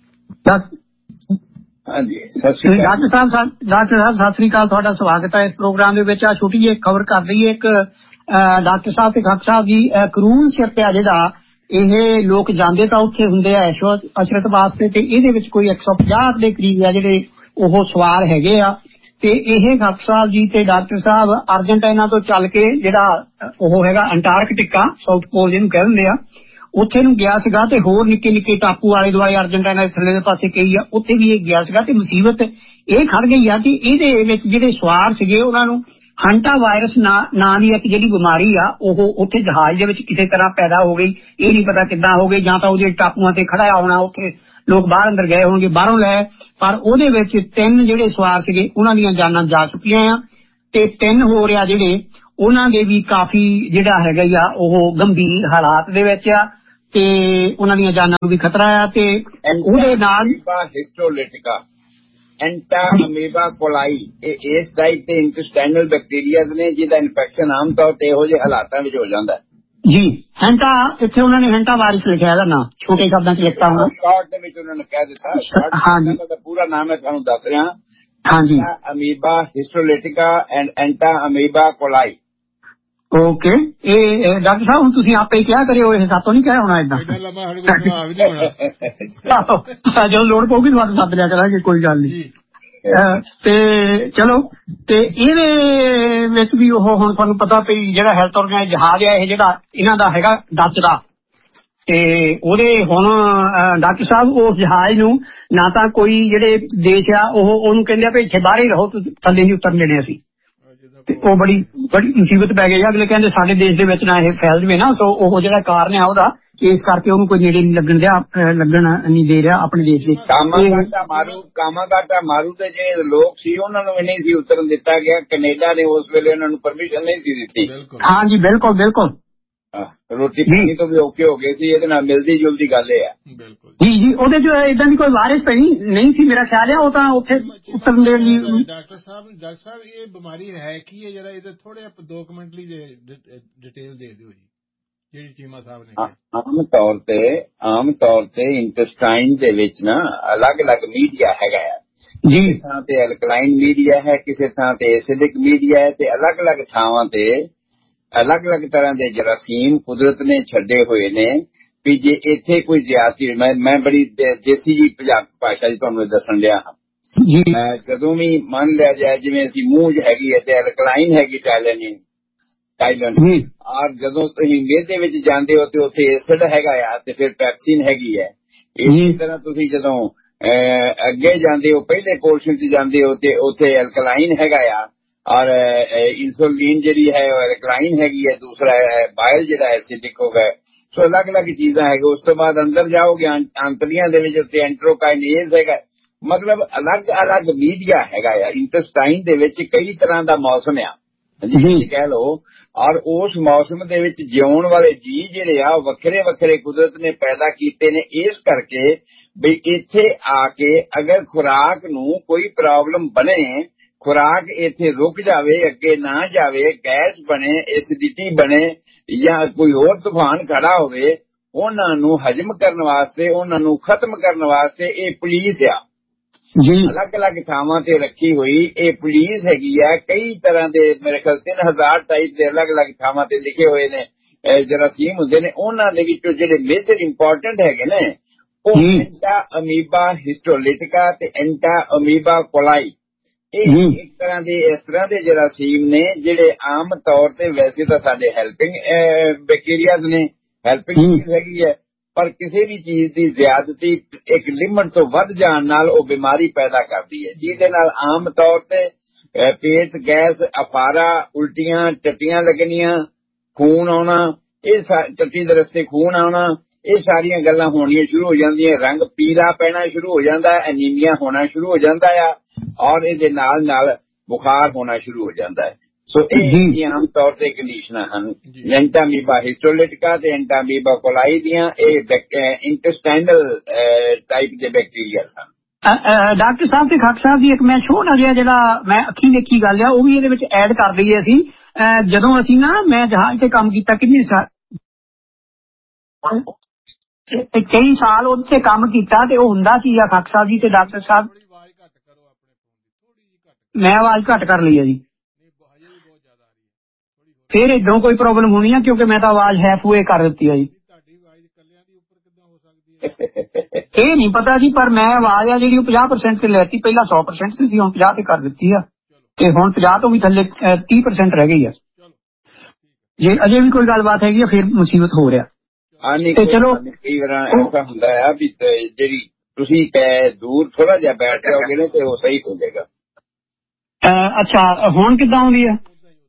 ਡਾਕਟਰ ਸਾਹਿਬ ਸਤਿ ਸ੍ਰੀ ਅਕਾਲ, ਤੁਹਾਡਾ ਸਵਾਗਤ ਹੈ ਇਸ ਪ੍ਰੋਗਰਾਮ ਦੇ ਵਿੱਚ। ਆ ਛੋਟੀ ਜਿਹੀ ਖਬਰ ਕਰ ਰਹੀ ਹੈ ਇੱਕ ਡਾਕਟਰ ਸਾਹਿਬ ਤੇ ਖਾਕ ਸਾਹਿਬ ਜੀ, ਕਰੂਜ਼ ਸ਼ਿਪ ਆ ਜਿਹੜਾ ਇਹ ਲੋਕ ਜਾਂਦੇ ਤਾਂ ਉੱਥੇ ਹੁੰਦੇ ਆ ਅਸ਼ਰਤ ਵਾਸਤੇ, ਤੇ ਇਹਦੇ ਵਿੱਚ ਕੋਈ 150 ਦੇ ਕਰੀਬ ਆ ਜਿਹੜੇ ਉਹ ਸਵਾਰ ਹੈਗੇ ਆ, ਤੇ ਇਹ ਖਾਕ ਸਾਹਿਬ ਜੀ ਤੇ ਡਾਕਟਰ ਸਾਹਿਬ ਅਰਜਨਟਾਈਨਾ ਤੋਂ ਚੱਲ ਕੇ ਜਿਹੜਾ ਉਹ ਹੈਗਾ ਅੰਟਾਰਕਟਿਕਾ, ਸਾਊਥ ਪੋਲ ਜਿਹਨੂੰ ਕਹਿ ਦਿੰਦੇ ਆ, ਉੱਥੇ ਨੂੰ ਗਿਆ ਸੀਗਾ, ਤੇ ਹੋਰ ਨਿੱਕੇ ਨਿੱਕੇ ਟਾਪੂ ਆਲੇ ਦੁਆਲੇ ਅਰਜਨਟਾਈਨਾ ਦੇ ਥੱਲੇ ਦੇ ਪਾਸੇ ਕਈ ਆ, ਉੱਥੇ ਵੀ ਇਹ ਗਿਆ ਸੀਗਾ, ਤੇ ਮੁਸੀਬਤ ਇਹ ਖੜ ਗਈ ਆ ਕਿ ਇਹਦੇ ਵਿੱਚ ਜਿਹੜੇ ਸਵਾਰ ਸੀਗੇ ਉਹਨਾਂ ਨੂੰ ਹੰਟਾ ਵਾਇਰਸ ਨਾਂ ਦੀ ਇੱਕ ਜਿਹੜੀ ਬਿਮਾਰੀ ਆ ਉਹ ਉੱਥੇ ਜਹਾਜ਼ ਦੇ ਵਿੱਚ ਕਿਸੇ ਤਰ੍ਹਾਂ ਪੈਦਾ ਹੋ ਗਈ। ਇਹ ਨਹੀਂ ਪਤਾ ਕਿੱਦਾਂ ਹੋ ਗਈ, ਜਾਂ ਤਾਂ ਉਹਦੇ ਟਾਪੂਆਂ ਤੇ ਖੜਾ ਹੋਣਾ, ਉੱਥੇ ਲੋਕ ਬਾਹਰ ਅੰਦਰ ਗਏ ਹੋਣਗੇ ਬਾਹਰੋਂ ਲੈ, ਪਰ ਉਹਦੇ ਵਿੱਚ 3 ਜਿਹੜੇ ਸਵਾਰ ਸੀਗੇ ਉਹਨਾਂ ਦੀਆਂ ਜਾਨਾਂ ਜਾ ਚੁੱਕੀਆਂ ਆ, ਤੇ 3 ਹੋ ਰਿਹਾ ਜਿਹੜੇ ਉਹਨਾਂ ਦੇ ਵੀ ਕਾਫੀ ਜਿਹੜਾ ਹੈਗਾ ਆ ਉਹ ਗੰਭੀਰ ਹਾਲਾਤ ਦੇ ਵਿੱਚ ਆ, ਤੇ ਉਹਨਾਂ ਦੀਆਂ ਜਾਨਾਂ ਨੂੰ ਵੀ ਖਤਰਾ ਆ। ਤੇ ਉਹਦੇ ਨਾਲ ਹਿਸਟੋਲਿਟਿਕਾ, ਐਂਟਾ ਅਮੀਬਾ ਕੋਲਾਈ, ਇਹ ਇਸ ਟਾਈਪ ਦੇ ਇੰਟੈਸਟਾਈਨਲ ਬੈਕਟੀਰੀਆਜ਼ ਨੇ ਜਿਹਦਾ ਇਨਫੈਕਸ਼ਨ ਆਮ ਤੌਰ ਤੇ ਇਹੋ ਜਿਹੇ ਹਾਲਾਤਾਂ ਵਿੱਚ ਹੋ ਜਾਂਦਾ ਜੀ। ਹੈਂਟਾ ਇੱਥੇ ਉਹਨਾਂ ਨੇ ਹੈਂਟਾ ਵਾਇਰਸ ਲਿਖਿਆ ਇਹਦਾ ਨਾਮ ਛੋਟੇ ਸ਼ਬਦਾਂ 'ਚ ਲਿਖਤਾ ਹੋਣਾ, ਸ਼ਾਰਟ ਦੇ ਵਿੱਚ ਉਹਨਾਂ ਨੇ ਕਹਿ ਦਿੱਤਾ। ਹਾਂਜੀ, ਪੂਰਾ ਨਾਮ ਹੈ ਤੁਹਾਨੂੰ ਦੱਸ ਰਿਹਾ। ਹਾਂਜੀ, ਅਮੀਬਾ ਹਿਸਟੋਲਿਟਿਕਾ ਐਂਡ ਐਂਟਾ ਅਮੀਬਾ ਕੋਲਾਈ। ਓਕੇ। ਇਹ ਡਾਕਟਰ ਸਾਹਿਬ ਹੁਣ ਤੁਸੀਂ ਆਪੇ ਹੀ ਕਿਹਾ ਕਰਿਓ, ਇਹ ਸਾਤੋਂ ਨਹੀਂ ਕਿਹਾ ਹੋਣਾ ਏਦਾਂ। ਜਦੋਂ ਲੋੜ ਪਊਗੀ ਤੁਹਾਨੂੰ ਸੱਦ ਲਿਆ ਕਰਾਂਗੇ, ਕੋਈ ਗੱਲ ਨਹੀਂ। ਤੇ ਚਲੋ, ਤੇ ਇਹਦੇ ਵਿੱਚ ਵੀ ਉਹ ਹੁਣ ਤੁਹਾਨੂੰ ਪਤਾ ਵੀ ਜਿਹੜਾ ਹੈਲਥ ਆਰਗੇਨਾਈਜ਼ ਜਹਾਜ਼ ਹੈ ਇਹ ਜਿਹੜਾ ਇਹਨਾਂ ਦਾ ਹੈਗਾ ਡੱਚ ਦਾ, ਤੇ ਉਹਦੇ ਹੁਣ ਡਾਕਟਰ ਸਾਹਿਬ ਉਸ ਜਹਾਜ਼ ਨੂੰ ਨਾ ਤਾਂ ਕੋਈ ਜਿਹੜੇ ਦੇਸ਼ ਆ ਉਹਨੂੰ ਕਹਿੰਦੇ ਆ ਵੀ ਇੱਥੇ ਬਾਹਰ ਹੀ ਰਹੋ, ਥੱਲੇ ਨਹੀਂ ਉਤਰਨ ਦੇਣੇ ਅਸੀਂ, ਤੇ ਉਹ ਬੜੀ ਮੁਸੀਬਤ ਪੈ ਗਈ। ਅਗਲੇ ਕਹਿੰਦੇ ਸਾਡੇ ਦੇਸ਼ ਦੇ ਵਿੱਚ ਨਾ ਇਹ ਫੈਲ ਜਵੇ ਨਾ, ਸੋ ਉਹ ਜਿਹੜਾ ਕਾਰਨ ਆ ਉਹਦਾ, ਇਸ ਕਰਕੇ ਉਹਨੂੰ ਕੋਈ ਨੇੜੇ ਨਹੀਂ ਲੱਗਣ ਨਹੀਂ ਦੇ ਰਿਹਾ ਆਪਣੇ ਦੇਸ਼ ਦੇ। ਕਾਮਾਗਾਟਾ ਮਾਰੂ ਤੇ ਜਿਹੜੇ ਲੋਕ ਸੀ ਉਹਨਾਂ ਨੂੰ ਵੀ ਨਹੀਂ ਸੀ ਉਤਰਨ ਦਿੱਤਾ ਗਿਆ, ਕੈਨੇਡਾ ਨੇ ਉਸ ਵੇਲੇ ਉਹਨਾਂ ਨੂੰ ਪਰਮਿਸ਼ਨ ਨਹੀਂ ਸੀ ਦਿੱਤੀ। ਹਾਂਜੀ, ਬਿਲਕੁਲ ਬਿਲਕੁਲ, ਰੋਟੀ ਪਾਣੀ ਤੋਂ ਵੀ ਔਖੇ ਹੋ ਗਏ ਸੀ। ਇਹਦੇ ਨਾਲ ਮਿਲਦੀ ਜੁਲਦੀ ਗੱਲ ਇਹ ਆ। ਜੀ ਜੀ, ਉਹਦੇ ਚ ਏਦਾਂ ਦੀ ਕੋਈ ਵਾਇਰਸ ਨਹੀਂ ਸੀ ਮੇਰਾ ਖਿਆਲ ਹੈ, ਉਹ ਤਾਂ ਉੱਥੇ ਉਤਰਨ ਦੇ ਲਈ। ਡਾਕਟਰ ਸਾਹਿਬ ਇਹ ਬਿਮਾਰੀ ਹੈ ਕੀ ਹੈ ਜਰਾ ਇਹਦੇ ਥੋੜੇ 2 ਮਿੰਟ ਲਈ ਡਿਟੇਲ ਦੇ ਦਿਓ ਜੀ, ਜਿਹੜੀ ਚੀਮਾ ਸਾਹਿਬ ਨੇ। ਆਮ ਤੌਰ ਤੇ ਇੰਟੈਸਟਾਈਨ ਦੇ ਵਿੱਚ ਨਾ ਅਲੱਗ-ਅਲੱਗ ਮੀਡੀਆ ਹੈਗਾ ਆ ਜੀ। ਕਿਸੇ ਥਾਂ ਤੇ ਐਲਕਲਾਈਨ ਮੀਡੀਆ ਹੈ, ਕਿਸੇ ਥਾਂ ਤੇ ਐਸਿਡਿਕ ਮੀਡੀਆ ਹੈ, ਤੇ ਅਲੱਗ-ਅਲੱਗ ਥਾਵਾਂ ਤੇ ਅਲੱਗ-ਅਲੱਗ ਤਰ੍ਹਾਂ ਦੇ ਜਰਾਸੀਮ ਕੁਦਰਤ ਨੇ ਛੱਡੇ ਹੋਏ ਨੇ। ਵੀ ਜੇ ਇੱਥੇ ਕੋਈ ਜ਼ਿਆਦਤੀ, ਮੈਂ ਬੜੀ ਦੇਸੀ ਜੀ ਪੰਜਾਬੀ ਭਾਸ਼ਾ ਚ ਤੁਹਾਨੂੰ ਦੱਸਣ ਡਿਆ ਹਾਂ। ਜਦੋਂ ਵੀ ਮੰਨ ਲਿਆ ਜਾਏ ਜਿਵੇਂ ਅਸੀਂ ਮੂੰਹ ਹੈਗੀ ਹੈ ਤੇ ਐਲਕਲਾਈਨ ਹੈਗੀ ਟਾਈਲੈਂਡ, ਔਰ ਜਦੋਂ ਤੁਸੀਂ ਮੇਦੇ ਵਿੱਚ ਜਾਂਦੇ ਹੋ ਤੇ ਉੱਥੇ ਐਸਿਡ ਹੈਗਾ ਆ, ਤੇ ਫਿਰ ਪੈਪਸਿਨ ਹੈਗੀ ਹੈ। ਇਸੇ ਤਰ੍ਹਾਂ ਤੁਸੀਂ ਜਦੋਂ ਅੱਗੇ ਜਾਂਦੇ ਹੋ, ਪਹਿਲੇ ਪੋਰਸ਼ਨ ਚ ਜਾਂਦੇ ਹੋ ਤੇ ਉੱਥੇ ਐਲਕਲਾਈਨ ਹੈਗਾ ਆ, ਔਰ ਇੰਸੂਲਿਨ ਜਿਹੜੀ ਹੈ ਉਹ ਐਲਕਲਾਈਨ ਹੈਗੀ ਹੈ, ਦੂਸਰਾ ਬਾਇਲ ਜਿਹੜਾ ਐਸਿਡਿਕ ਹੋ ਗਿਆ। ਸੋ ਅਲੱਗ-ਅਲੱਗ ਚੀਜ਼ਾਂ ਹੈਗੇ। ਉਸ ਤੋਂ ਬਾਅਦ ਅੰਦਰ ਜਾਓਗੇ ਆਂਤੜੀਆਂ ਦੇ ਵਿੱਚ ਉੱਥੇ ਐਂਟਰੋਕਾਈਨੇਜ਼ ਹੈਗਾ। ਮਤਲਬ ਅਲੱਗ-ਅਲੱਗ ਮੀਡੀਆ ਹੈਗਾ ਆ। ਇੰਟੈਸਟਾਈਨ ਦੇ ਵਿੱਚ ਕਈ ਤਰ੍ਹਾਂ ਦਾ ਮੌਸਮ ਆ ਜੀ ਕਹਿ ਲਓ, ਔਰ ਉਸ ਮੌਸਮ ਦੇ ਵਿੱਚ ਜਿਉਣ ਵਾਲੇ ਜੀ ਜਿਹੜੇ ਆ ਉਹ ਵੱਖਰੇ ਕੁਦਰਤ ਨੇ ਪੈਦਾ ਕੀਤੇ ਨੇ। ਇਸ ਕਰਕੇ ਵੀ ਇੱਥੇ ਆ ਕੇ ਅਗਰ ਖੁਰਾਕ ਨੂੰ ਕੋਈ ਪ੍ਰੋਬਲਮ ਬਣੇ, ਖੁਰਾਕ ਇੱਥੇ ਰੁਕ ਜਾਵੇ, ਅੱਗੇ ਨਾ ਜਾਵੇ, ਗੈਸ ਬਣੇ, ਐਸਿਡਿਟੀ ਬਣੇ, ਜਾਂ ਕੋਈ ਹੋਰ ਤੂਫਾਨ ਖੜਾ ਹੋਵੇ, ਉਹਨਾਂ ਨੂੰ ਹਜਮ ਕਰਨ ਵਾਸਤੇ, ਉਹਨਾਂ ਨੂੰ ਖਤਮ ਕਰਨ ਵਾਸਤੇ ਇਹ ਪੁਲਿਸ ਆ ਜੀ ਅਲੱਗ-ਅਲੱਗ ਥਾਵਾਂ ਤੇ ਰੱਖੀ ਹੋਈ। ਇਹ ਪੁਲਿਸ ਹੈਗੀ ਆ। ਕਈ ਤਰ੍ਹਾਂ ਦੇ ਮੇਰੇ ਖਿਆਲ 3000 ਟਾਈਪ ਦੇ ਅਲੱਗ-ਅਲੱਗ ਥਾਵਾਂ ਤੇ ਲਿਖੇ ਹੋਏ ਨੇ ਜਰਾਸੀਮ ਹੁੰਦੇ ਨੇ। ਉਹਨਾਂ ਦੇ ਵਿੱਚੋਂ ਜਿਹੜੇ ਮੇਜਰ ਇੰਪੋਰਟੈਂਟ ਹੈਗੇ ਨੇ ਉਹ ਐਂਟਾ ਅਮੀਬਾ ਹਿਸਟੋਲਿਟਿਕਾ ਤੇ ਐਂਟਾ ਅਮੀਬਾ ਕੋਲਾਈ। ਇਹ ਇੱਕ ਤਰ੍ਹਾਂ ਦੇ ਇਸ ਤਰ੍ਹਾਂ ਦੇ ਜਰਾਸੀਮ ਨੇ ਜਿਹੜੇ ਆਮ ਤੌਰ ਤੇ ਵੈਸੇ ਤਾਂ ਸਾਡੇ ਹੈਲਪਿੰਗ ਬੈਕਟੀਰੀਆਜ਼ ਨੇ, ਹੈਲਪਿੰਗ ਹੈਗੀ ਹੈ, ਪਰ ਕਿਸੇ ਵੀ ਚੀਜ਼ ਦੀ ਜ਼ਿਆਦਤੀ ਇੱਕ ਲਿਮਟ ਤੋਂ ਵੱਧ ਜਾਣ ਨਾਲ ਉਹ ਬਿਮਾਰੀ ਪੈਦਾ ਕਰਦੀ ਹੈ, ਜਿਹਦੇ ਨਾਲ ਆਮ ਤੌਰ ਤੇ ਪੇਟ ਗੈਸ, ਅਫਾਰਾ, ਉਲਟੀਆਂ, ਟੱਟੀਆਂ ਲੱਗਣੀਆਂ, ਖੂਨ ਆਉਣਾ, ਇਹ ਟੱਟੀ ਦੇ ਰਸਤੇ ਖੂਨ ਆਉਣਾ, ਇਹ ਸਾਰੀਆਂ ਗੱਲਾਂ ਹੋਣੀਆਂ ਸ਼ੁਰੂ ਹੋ ਜਾਂਦੀਆਂ। ਰੰਗ ਪੀਲਾ ਪੈਣਾ ਸ਼ੁਰੂ ਹੋ ਜਾਂਦਾ, ਐਨੀਮੀਆ ਹੋਣਾ ਸ਼ੁਰੂ ਹੋ ਜਾਂਦਾ ਆ, ਔਰ ਇਹਦੇ ਨਾਲ ਬੁਖਾਰ ਹੋਣਾ ਸ਼ੁਰੂ ਹੋ ਜਾਂਦਾ ਹੈ। ਸੋ ਇਹ ਆਮ ਤੌਰ ਤੇ ਕੰਡੀਸ਼ਨਾਂ ਹਨ ਐਂਟਾਮੀਬਾ ਹਿਸਟੋਲਿਟਿਕਾ ਤੇ ਐਂਟਾਮੀਬਾ ਕੋਲਾਈ ਦੀਆਂ। ਇਹ ਇੰਟੈਸਟਾਈਨਲ ਟਾਈਪ ਦੇ ਬੈਕਟੀਰੀਆ ਹਨ। ਡਾਕਟਰ ਸਾਹਿਬ ਤੇ ਖਾਕ ਸਾਹਿਬ ਦੀ ਇੱਕ ਮੈਂ ਛੋਟਾ ਜਿਹਾ ਜਿਹੜਾ ਮੈਂ ਅੱਖੀਂ ਦੇਖੀ ਗੱਲ ਆ ਉਹ ਵੀ ਇਹਦੇ ਵਿੱਚ ਐਡ ਕਰ ਦਈਏ ਅਸੀਂ। ਜਦੋਂ ਅਸੀਂ ਮੈਂ ਜਹਾਜ਼ ਤੇ ਕੰਮ ਕੀਤਾ ਕਿੰਨੇ ਸਾਲ, ਕਈ ਸਾਲ ਉੱਥੇ ਕੰਮ ਕੀਤਾ, ਤੇ ਉਹ ਹੁੰਦਾ ਸੀ ਆ ਖਾਕ ਸਾਹਿਬ ਜੀ ਤੇ ਡਾਕਟਰ ਸਾਹਿਬ। ਮੈਂ ਆਵਾਜ਼ ਘੱਟ ਕਰ ਲਈ ਹੈ ਜੀ। ਫਿਰ ਇਦੋਂ ਕੋਈ ਪ੍ਰੋਬਲਮ ਹੋਣੀ ਆ ਕਿਉਂਕਿ ਮੈਂ ਤਾਂ ਆਵਾਜ਼ ਹੈਫ ਵੇ ਕਰ ਦਿੱਤੀ ਆ ਜੀ। ਇਹ ਨਹੀਂ ਪਤਾ ਜੀ, ਪਰ ਮੈਂ ਆਵਾਜ਼ ਆ ਜਿਹੜੀ ਉਹ 50% ਤੇ ਲੈਤੀ, ਪਹਿਲਾਂ 100% ਤੇ ਸੀ, ਹੁਣ 50 ਤੇ ਕਰ ਦਿੱਤੀ ਆ, ਤੇ ਹੁਣ 50 ਤੋਂ ਵੀ ਥੱਲੇ 30% ਰਹਿ ਗਈ ਆ। ਜੇ ਅਜੇ ਵੀ ਕੋਈ ਗੱਲਬਾਤ ਹੈਗੀ ਆ ਫਿਰ ਮੁਸੀਬਤ ਹੋ ਰਿਹਾ। ਤੇ ਚਲੋ ਕਈ ਵਾਰ ਐਸਾ ਹੁੰਦਾ ਆ ਵੀ ਜਿਹੜੀ ਤੁਸੀਂ ਦੂਰ ਥੋੜਾ ਜਿਹਾ ਬੈਠ ਜਾਓਗੇ ਨਾ ਤੇ ਉਹ ਸਹੀ ਹੋ ਜਾਏਗਾ। ਅੱਛਾ, ਹੁਣ ਕਿੱਦਾਂ ਆਉਂਦੀ ਆ?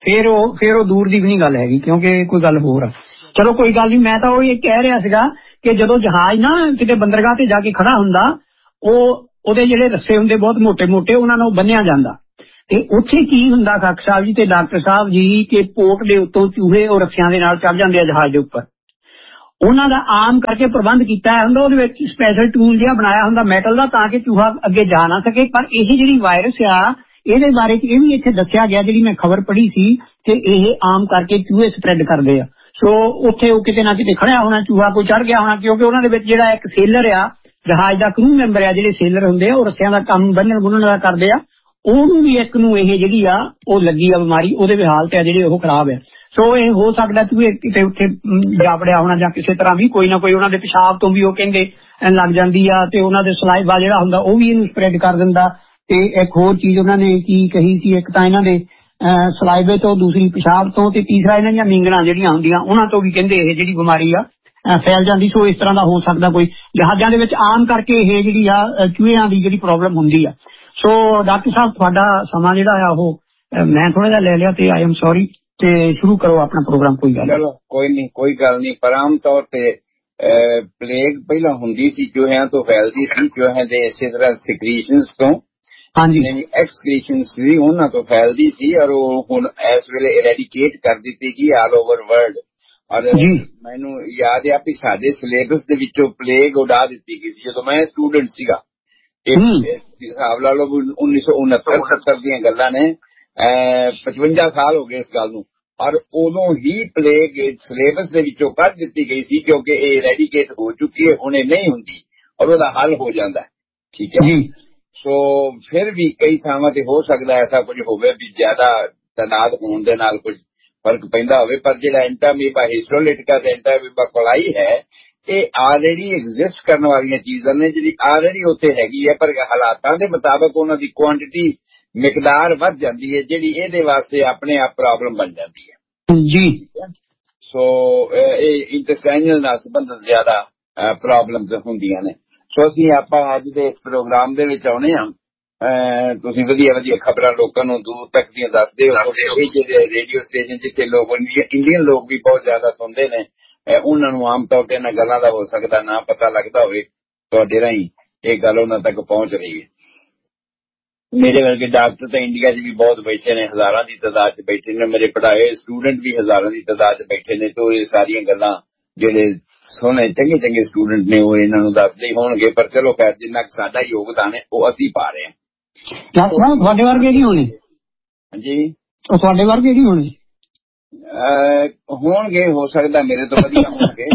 ਫਿਰ ਉਹ ਦੂਰ ਦੀ ਵੀ ਨਹੀਂ ਗੱਲ ਹੈਗੀ, ਕਿਉਂਕਿ ਕੋਈ ਗੱਲ ਹੋਰ ਆ। ਚਲੋ ਕੋਈ ਗੱਲ ਨਹੀਂ, ਮੈਂ ਤਾਂ ਉਹ ਇਹ ਕਹਿ ਰਿਹਾ ਸੀਗਾ ਕਿ ਜਦੋਂ ਜਹਾਜ਼ ਨਾ ਕਿਤੇ ਬੰਦਰਗਾਹ ਤੇ ਜਾ ਕੇ ਖੜਾ ਹੁੰਦਾ, ਉਹਦੇ ਜਿਹੜੇ ਰੱਸੇ ਹੁੰਦੇ ਬਹੁਤ ਮੋਟੇ ਮੋਟੇ, ਉਹਨਾਂ ਨਾਲ ਬੰਨਿਆ ਜਾਂਦਾ। ਤੇ ਉੱਥੇ ਕੀ ਹੁੰਦਾ ਕਾਕਾ ਸਾਹਿਬ ਜੀ ਤੇ ਡਾਕਟਰ ਸਾਹਿਬ ਜੀ, ਕਿ ਪੋਟ ਦੇ ਉੱਤੋਂ ਚੂਹੇ ਉਹ ਰੱਸਿਆਂ ਦੇ ਨਾਲ ਚੜ ਜਾਂਦੇ ਆ ਜਹਾਜ਼ ਦੇ ਉੱਪਰ। ਉਹਨਾਂ ਦਾ ਆਮ ਕਰਕੇ ਪ੍ਰਬੰਧ ਕੀਤਾ ਹੁੰਦਾ, ਉਹਦੇ ਵਿੱਚ ਸਪੈਸ਼ਲ ਟੂਲ ਜਿਹਾ ਬਣਾਇਆ ਹੁੰਦਾ ਮੈਟਲ ਦਾ, ਤਾਂ ਕਿ ਚੂਹਾ ਅੱਗੇ ਜਾ ਨਾ ਸਕੇ। ਪਰ ਇਹ ਜਿਹੜੀ ਵਾਇਰਸ ਆ, ਇਹਦੇ ਬਾਰੇ ਇਹ ਵੀ ਇੱਥੇ ਦੱਸਿਆ ਗਿਆ, ਜਿਹੜੀ ਮੈਂ ਖਬਰ ਪੜ੍ਹੀ ਸੀ, ਕਿ ਇਹ ਆਮ ਕਰਕੇ ਚੂਹੇ ਸਪਰੈਡ ਕਰਦੇ ਆ। ਸੋ ਉੱਥੇ ਉਹ ਕਿਤੇ ਨਾ ਕਿਤੇ ਖੜਿਆ ਹੋਣਾ ਚੂਹਾ, ਕੋਈ ਚੜ ਗਿਆ ਹੋਣਾ, ਕਿਉਂਕਿ ਉਹਨਾਂ ਦੇ ਵਿੱਚ ਜਿਹੜਾ ਇੱਕ ਸੇਲਰ ਆ, ਜਹਾਜ਼ ਦਾ ਕਰੂ ਮੈਂਬਰ ਆ, ਜਿਹੜੇ ਸੇਲਰ ਹੁੰਦੇ ਆ ਉਹ ਰੱਸਿਆਂ ਦਾ ਕੰਮ ਬੰਨਣ ਬੁੰਨਣ ਦਾ ਕਰਦੇ ਆ, ਉਹਨੂੰ ਵੀ ਇੱਕ ਨੂੰ ਇਹ ਜਿਹੜੀ ਆ ਉਹ ਲੱਗੀ ਆ ਬਿਮਾਰੀ, ਉਹਦੇ ਵੀ ਹਾਲਤ ਆ ਜਿਹੜੀ ਉਹ ਖਰਾਬ ਆ। ਸੋ ਇਹ ਹੋ ਸਕਦਾ ਚੂਹੇ ਕਿਤੇ ਉੱਥੇ ਜਾ ਵੜਿਆ ਹੋਣਾ, ਜਾਂ ਕਿਸੇ ਤਰ੍ਹਾਂ ਵੀ ਕੋਈ ਨਾ ਕੋਈ ਉਹਨਾਂ ਦੇ ਪਿਸ਼ਾਬ ਤੋਂ ਵੀ ਉਹ ਕਹਿੰਦੇ ਲੱਗ ਜਾਂਦੀ ਆ, ਤੇ ਉਹਨਾਂ ਦੇ ਸਲਾਈਵਾ ਜਿਹੜਾ ਹੁੰਦਾ ਉਹ ਵੀ ਇਹਨੂੰ ਸਪਰੈਡ ਕਰ ਦਿੰਦਾ। ਤੇ ਇੱਕ ਹੋਰ ਚੀਜ਼ ਉਹਨਾਂ ਨੇ ਕੀ ਕਹੀ ਸੀ, ਇੱਕ ਤਾਂ ਇਹਨਾਂ ਦੇ ਸਲਾਈਵੇ ਤੋਂ, ਦੂਸਰੀ ਪਿਸ਼ਾਬ ਤੋਂ, ਤੇ ਤੀਸਰਾ ਇਹਨਾਂ ਦੀਆਂ ਮੀਂਗਣਾਂ ਜਿਹੜੀਆਂ ਹੁੰਦੀਆਂ ਉਹਨਾਂ ਤੋਂ ਵੀ ਕਹਿੰਦੇ ਇਹ ਜਿਹੜੀ ਬਿਮਾਰੀ ਆ ਫੈਲ ਜਾਂਦੀ। ਸੋ ਇਸ ਤਰ੍ਹਾਂ ਦਾ ਹੋ ਸਕਦਾ ਕੋਈ ਜਹਾਜ਼ਾਂ ਦੇ ਵਿੱਚ ਆਮ ਕਰਕੇ ਇਹ ਜਿਹੜੀ ਆ ਚੂਹਿਆਂ ਦੀ ਜਿਹੜੀ ਪ੍ਰੋਬਲਮ ਹੁੰਦੀ ਆ। ਸੋ ਡਾਕਟਰ ਸਾਹਿਬ ਤੁਹਾਡਾ ਸਮਾਂ ਜਿਹੜਾ ਆ ਉਹ ਮੈਂ ਥੋੜਾ ਜਿਹਾ ਲੈ ਲਿਆ, ਤੇ ਆਈ ਐਮ ਸੌਰੀ, ਤੇ ਸ਼ੁਰੂ ਕਰੋ ਆਪਣਾ ਪ੍ਰੋਗਰਾਮ। ਕੋਈ ਗੱਲ ਚਲੋ ਕੋਈ ਗੱਲ ਨਹੀਂ। ਪਰ ਆਮ ਤੌਰ ਤੇ ਪਲੇਗ ਪਹਿਲਾਂ ਹੁੰਦੀ ਸੀ, ਚੂਹਿਆਂ ਤੋਂ ਫੈਲਦੀ ਸੀ, ਚੂਹਿਆਂ ਦੇ ਇਸੇ ਤਰ੍ਹਾਂ ਸਿਕਰੀਸ਼ਨਸ ਤੋਂ, ਹਾਂਜੀ ਐਕਸਕ੍ਰੀਸ਼ਨਸ ਵੀ ਉਹਨਾਂ ਤੋਂ ਫੈਲਦੀ ਸੀ, ਔਰ ਉਹ ਹੁਣ ਇਸ ਵੇਲੇ ਇਰੈਡੀਕੇਟ ਕਰ ਦਿੱਤੀ ਗਈ ਆਲ ਓਵਰ ਵਰਲਡ। ਔਰ ਮੈਨੂੰ ਯਾਦ ਆ ਵੀ ਸਾਡੇ ਸਿਲੇਬਸ ਦੇ ਵਿੱਚੋਂ ਪਲੇਗ ਉਡਾ ਦਿੱਤੀ ਗਈ ਸੀ ਜਦੋਂ ਮੈਂ ਸਟੂਡੈਂਟ ਸੀਗਾ। ਹਿਸਾਬ ਲਾ ਲਓ 1969-70 ਦੀਆਂ ਗੱਲਾਂ ਨੇ, 55 ਸਾਲ ਹੋ ਗਏ ਇਸ ਗੱਲ ਨੂੰ। ਔਰ ਉਦੋਂ ਹੀ ਪਲੇਗ ਸਿਲੇਬਸ ਦੇ ਵਿੱਚੋਂ ਕੱਢ ਦਿੱਤੀ ਗਈ ਸੀ, ਕਿਉਂਕਿ ਇਹ ਰੈਡੀਕੇਟ ਹੋ ਚੁੱਕੀ ਹੈ, ਹੁਣ ਇਹ ਨਹੀਂ ਹੁੰਦੀ ਔਰ ਉਹਦਾ ਹੱਲ ਹੋ ਜਾਂਦਾ। ਠੀਕ ਹੈ। ਸੋ ਫਿਰ ਵੀ ਕਈ ਥਾਵਾਂ ਤੇ ਹੋ ਸਕਦਾ ਐਸਾ ਕੁਝ ਹੋਵੇ ਵੀ ਜ਼ਿਆਦਾ ਤਾਦਾਦ ਹੋਣ ਦੇ ਨਾਲ ਕੁਝ ਫਰਕ ਪੈਂਦਾ ਹੋਵੇ, ਪਰ ਜਿਹੜਾ ਐਂਟਾਮੀਬਾ ਹਿਸਟੋਲਿਟਿਕਾ ਤੇ ਐਂਟਾਮੀਬਾ ਕੋਲਾਈ ਹੈ, ਇਹ ਆਲਰੇਡੀ ਐਗਜ਼ਿਸਟ ਕਰਨ ਵਾਲੀਆਂ ਚੀਜ਼ਾਂ ਨੇ, ਜਿਹੜੀ ਆਲਰੇਡੀ ਉੱਥੇ ਹੈਗੀ ਹੈ, ਪਰ ਹਾਲਾਤਾਂ ਦੇ ਮੁਤਾਬਕ ਉਹਨਾਂ ਦੀ ਕੁਆਂਟੀਟੀ ਮਿਕਦਾਰ ਵੱਧ ਜਾਂਦੀ ਹੈ, ਜਿਹੜੀ ਇਹਦੇ ਵਾਸਤੇ ਆਪਣੇ ਆਪ ਪ੍ਰੋਬਲਮ ਬਣ ਜਾਂਦੀ ਹੈ ਜੀ। ਸੋ ਇਹ ਇੰਟੈਸਟਾਈਨਲ ਨਾਲ ਸੰਬੰਧਿਤ ਜ਼ਿਆਦਾ ਪ੍ਰੋਬਲਮਸ ਹੁੰਦੀਆਂ ਨੇ। ਸੋ ਅਸੀਂ ਆਪਾਂ ਅੱਜ ਦੇ ਇਸ ਪ੍ਰੋਗਰਾਮ ਦੇ ਵਿੱਚ ਆਉਣੇ ਹਾਂ, ਤੁਸੀਂ ਵਧੀਆ ਵਧੀਆ ਖਬਰਾਂ ਲੋਕਾਂ ਨੂੰ ਦੂਰ ਤੱਕ ਦੀਆਂ ਦੱਸਦੇ ਹੋ। ਇਹ ਜਿਹੜੇ ਰੇਡੀਓ ਸਟੇਸ਼ਨ ਜਿੱਥੇ ਲੋਕ ਇੰਡੀਅਨ ਲੋਕ ਵੀ ਬਹੁਤ ਜ਼ਿਆਦਾ ਸੁਣਦੇ ਨੇ, ਉਹਨਾਂ ਨੂੰ ਆਮ ਤੌਰ ਤੇ ਇਹਨਾਂ ਗੱਲਾਂ ਦਾ ਹੋ ਸਕਦਾ ਨਾ ਪਤਾ ਲੱਗਦਾ ਹੋਵੇ, ਤੁਹਾਡੇ ਰਾਹੀਂ ਇਹ ਗੱਲ ਉਹਨਾਂ ਤੱਕ ਪਹੁੰਚ ਰਹੀ ਹੈ। ਮੇਰੇ ਵਰਗੇ ਡਾਕਟਰ ਤਾਂ ਇੰਡੀਆ 'ਚ ਵੀ ਬਹੁਤ ਬੈਠੇ ਨੇ, ਹਜ਼ਾਰਾਂ ਦੀ ਤਾਦਾਦ 'ਚ ਬੈਠੇ ਨੇ, ਮੇਰੇ ਪੜ੍ਹਾਏ ਸਟੂਡੈਂਟ ਵੀ ਹਜ਼ਾਰਾਂ ਦੀ ਤਾਦਾਦ 'ਚ ਬੈਠੇ ਨੇ। ਤੇ ਇਹ ਸਾਰੀਆਂ ਗੱਲਾਂ ਜਿਹੜੇ ਸੋਹਣੇ ਚੰਗੇ ਸਟੂਡੈਂਟ ਨੇ ਉਹ ਇਹਨਾਂ ਨੂੰ ਦੱਸਦੇ ਹੋਣਗੇ, ਪਰ ਚਲੋ ਖੈਰ ਜਿੰਨਾ ਸਾਡਾ ਯੋਗਦਾਨ ਹੈ ਉਹ ਅਸੀਂ ਪਾ ਰਹੇ ਹਾਂ। ਤੁਹਾਡੇ ਵਰਗੇ ਨਹੀਂ ਹੋਣੇ? ਹਾਂਜੀ, ਤੁਹਾਡੇ ਵਰਗੇ ਨਹੀਂ ਹੋਣੇ? ਹੋਣਗੇ, ਹੋ ਸਕਦਾ ਮੇਰੇ ਤੋਂ ਵਧੀਆ ਹੋਣਗੇ।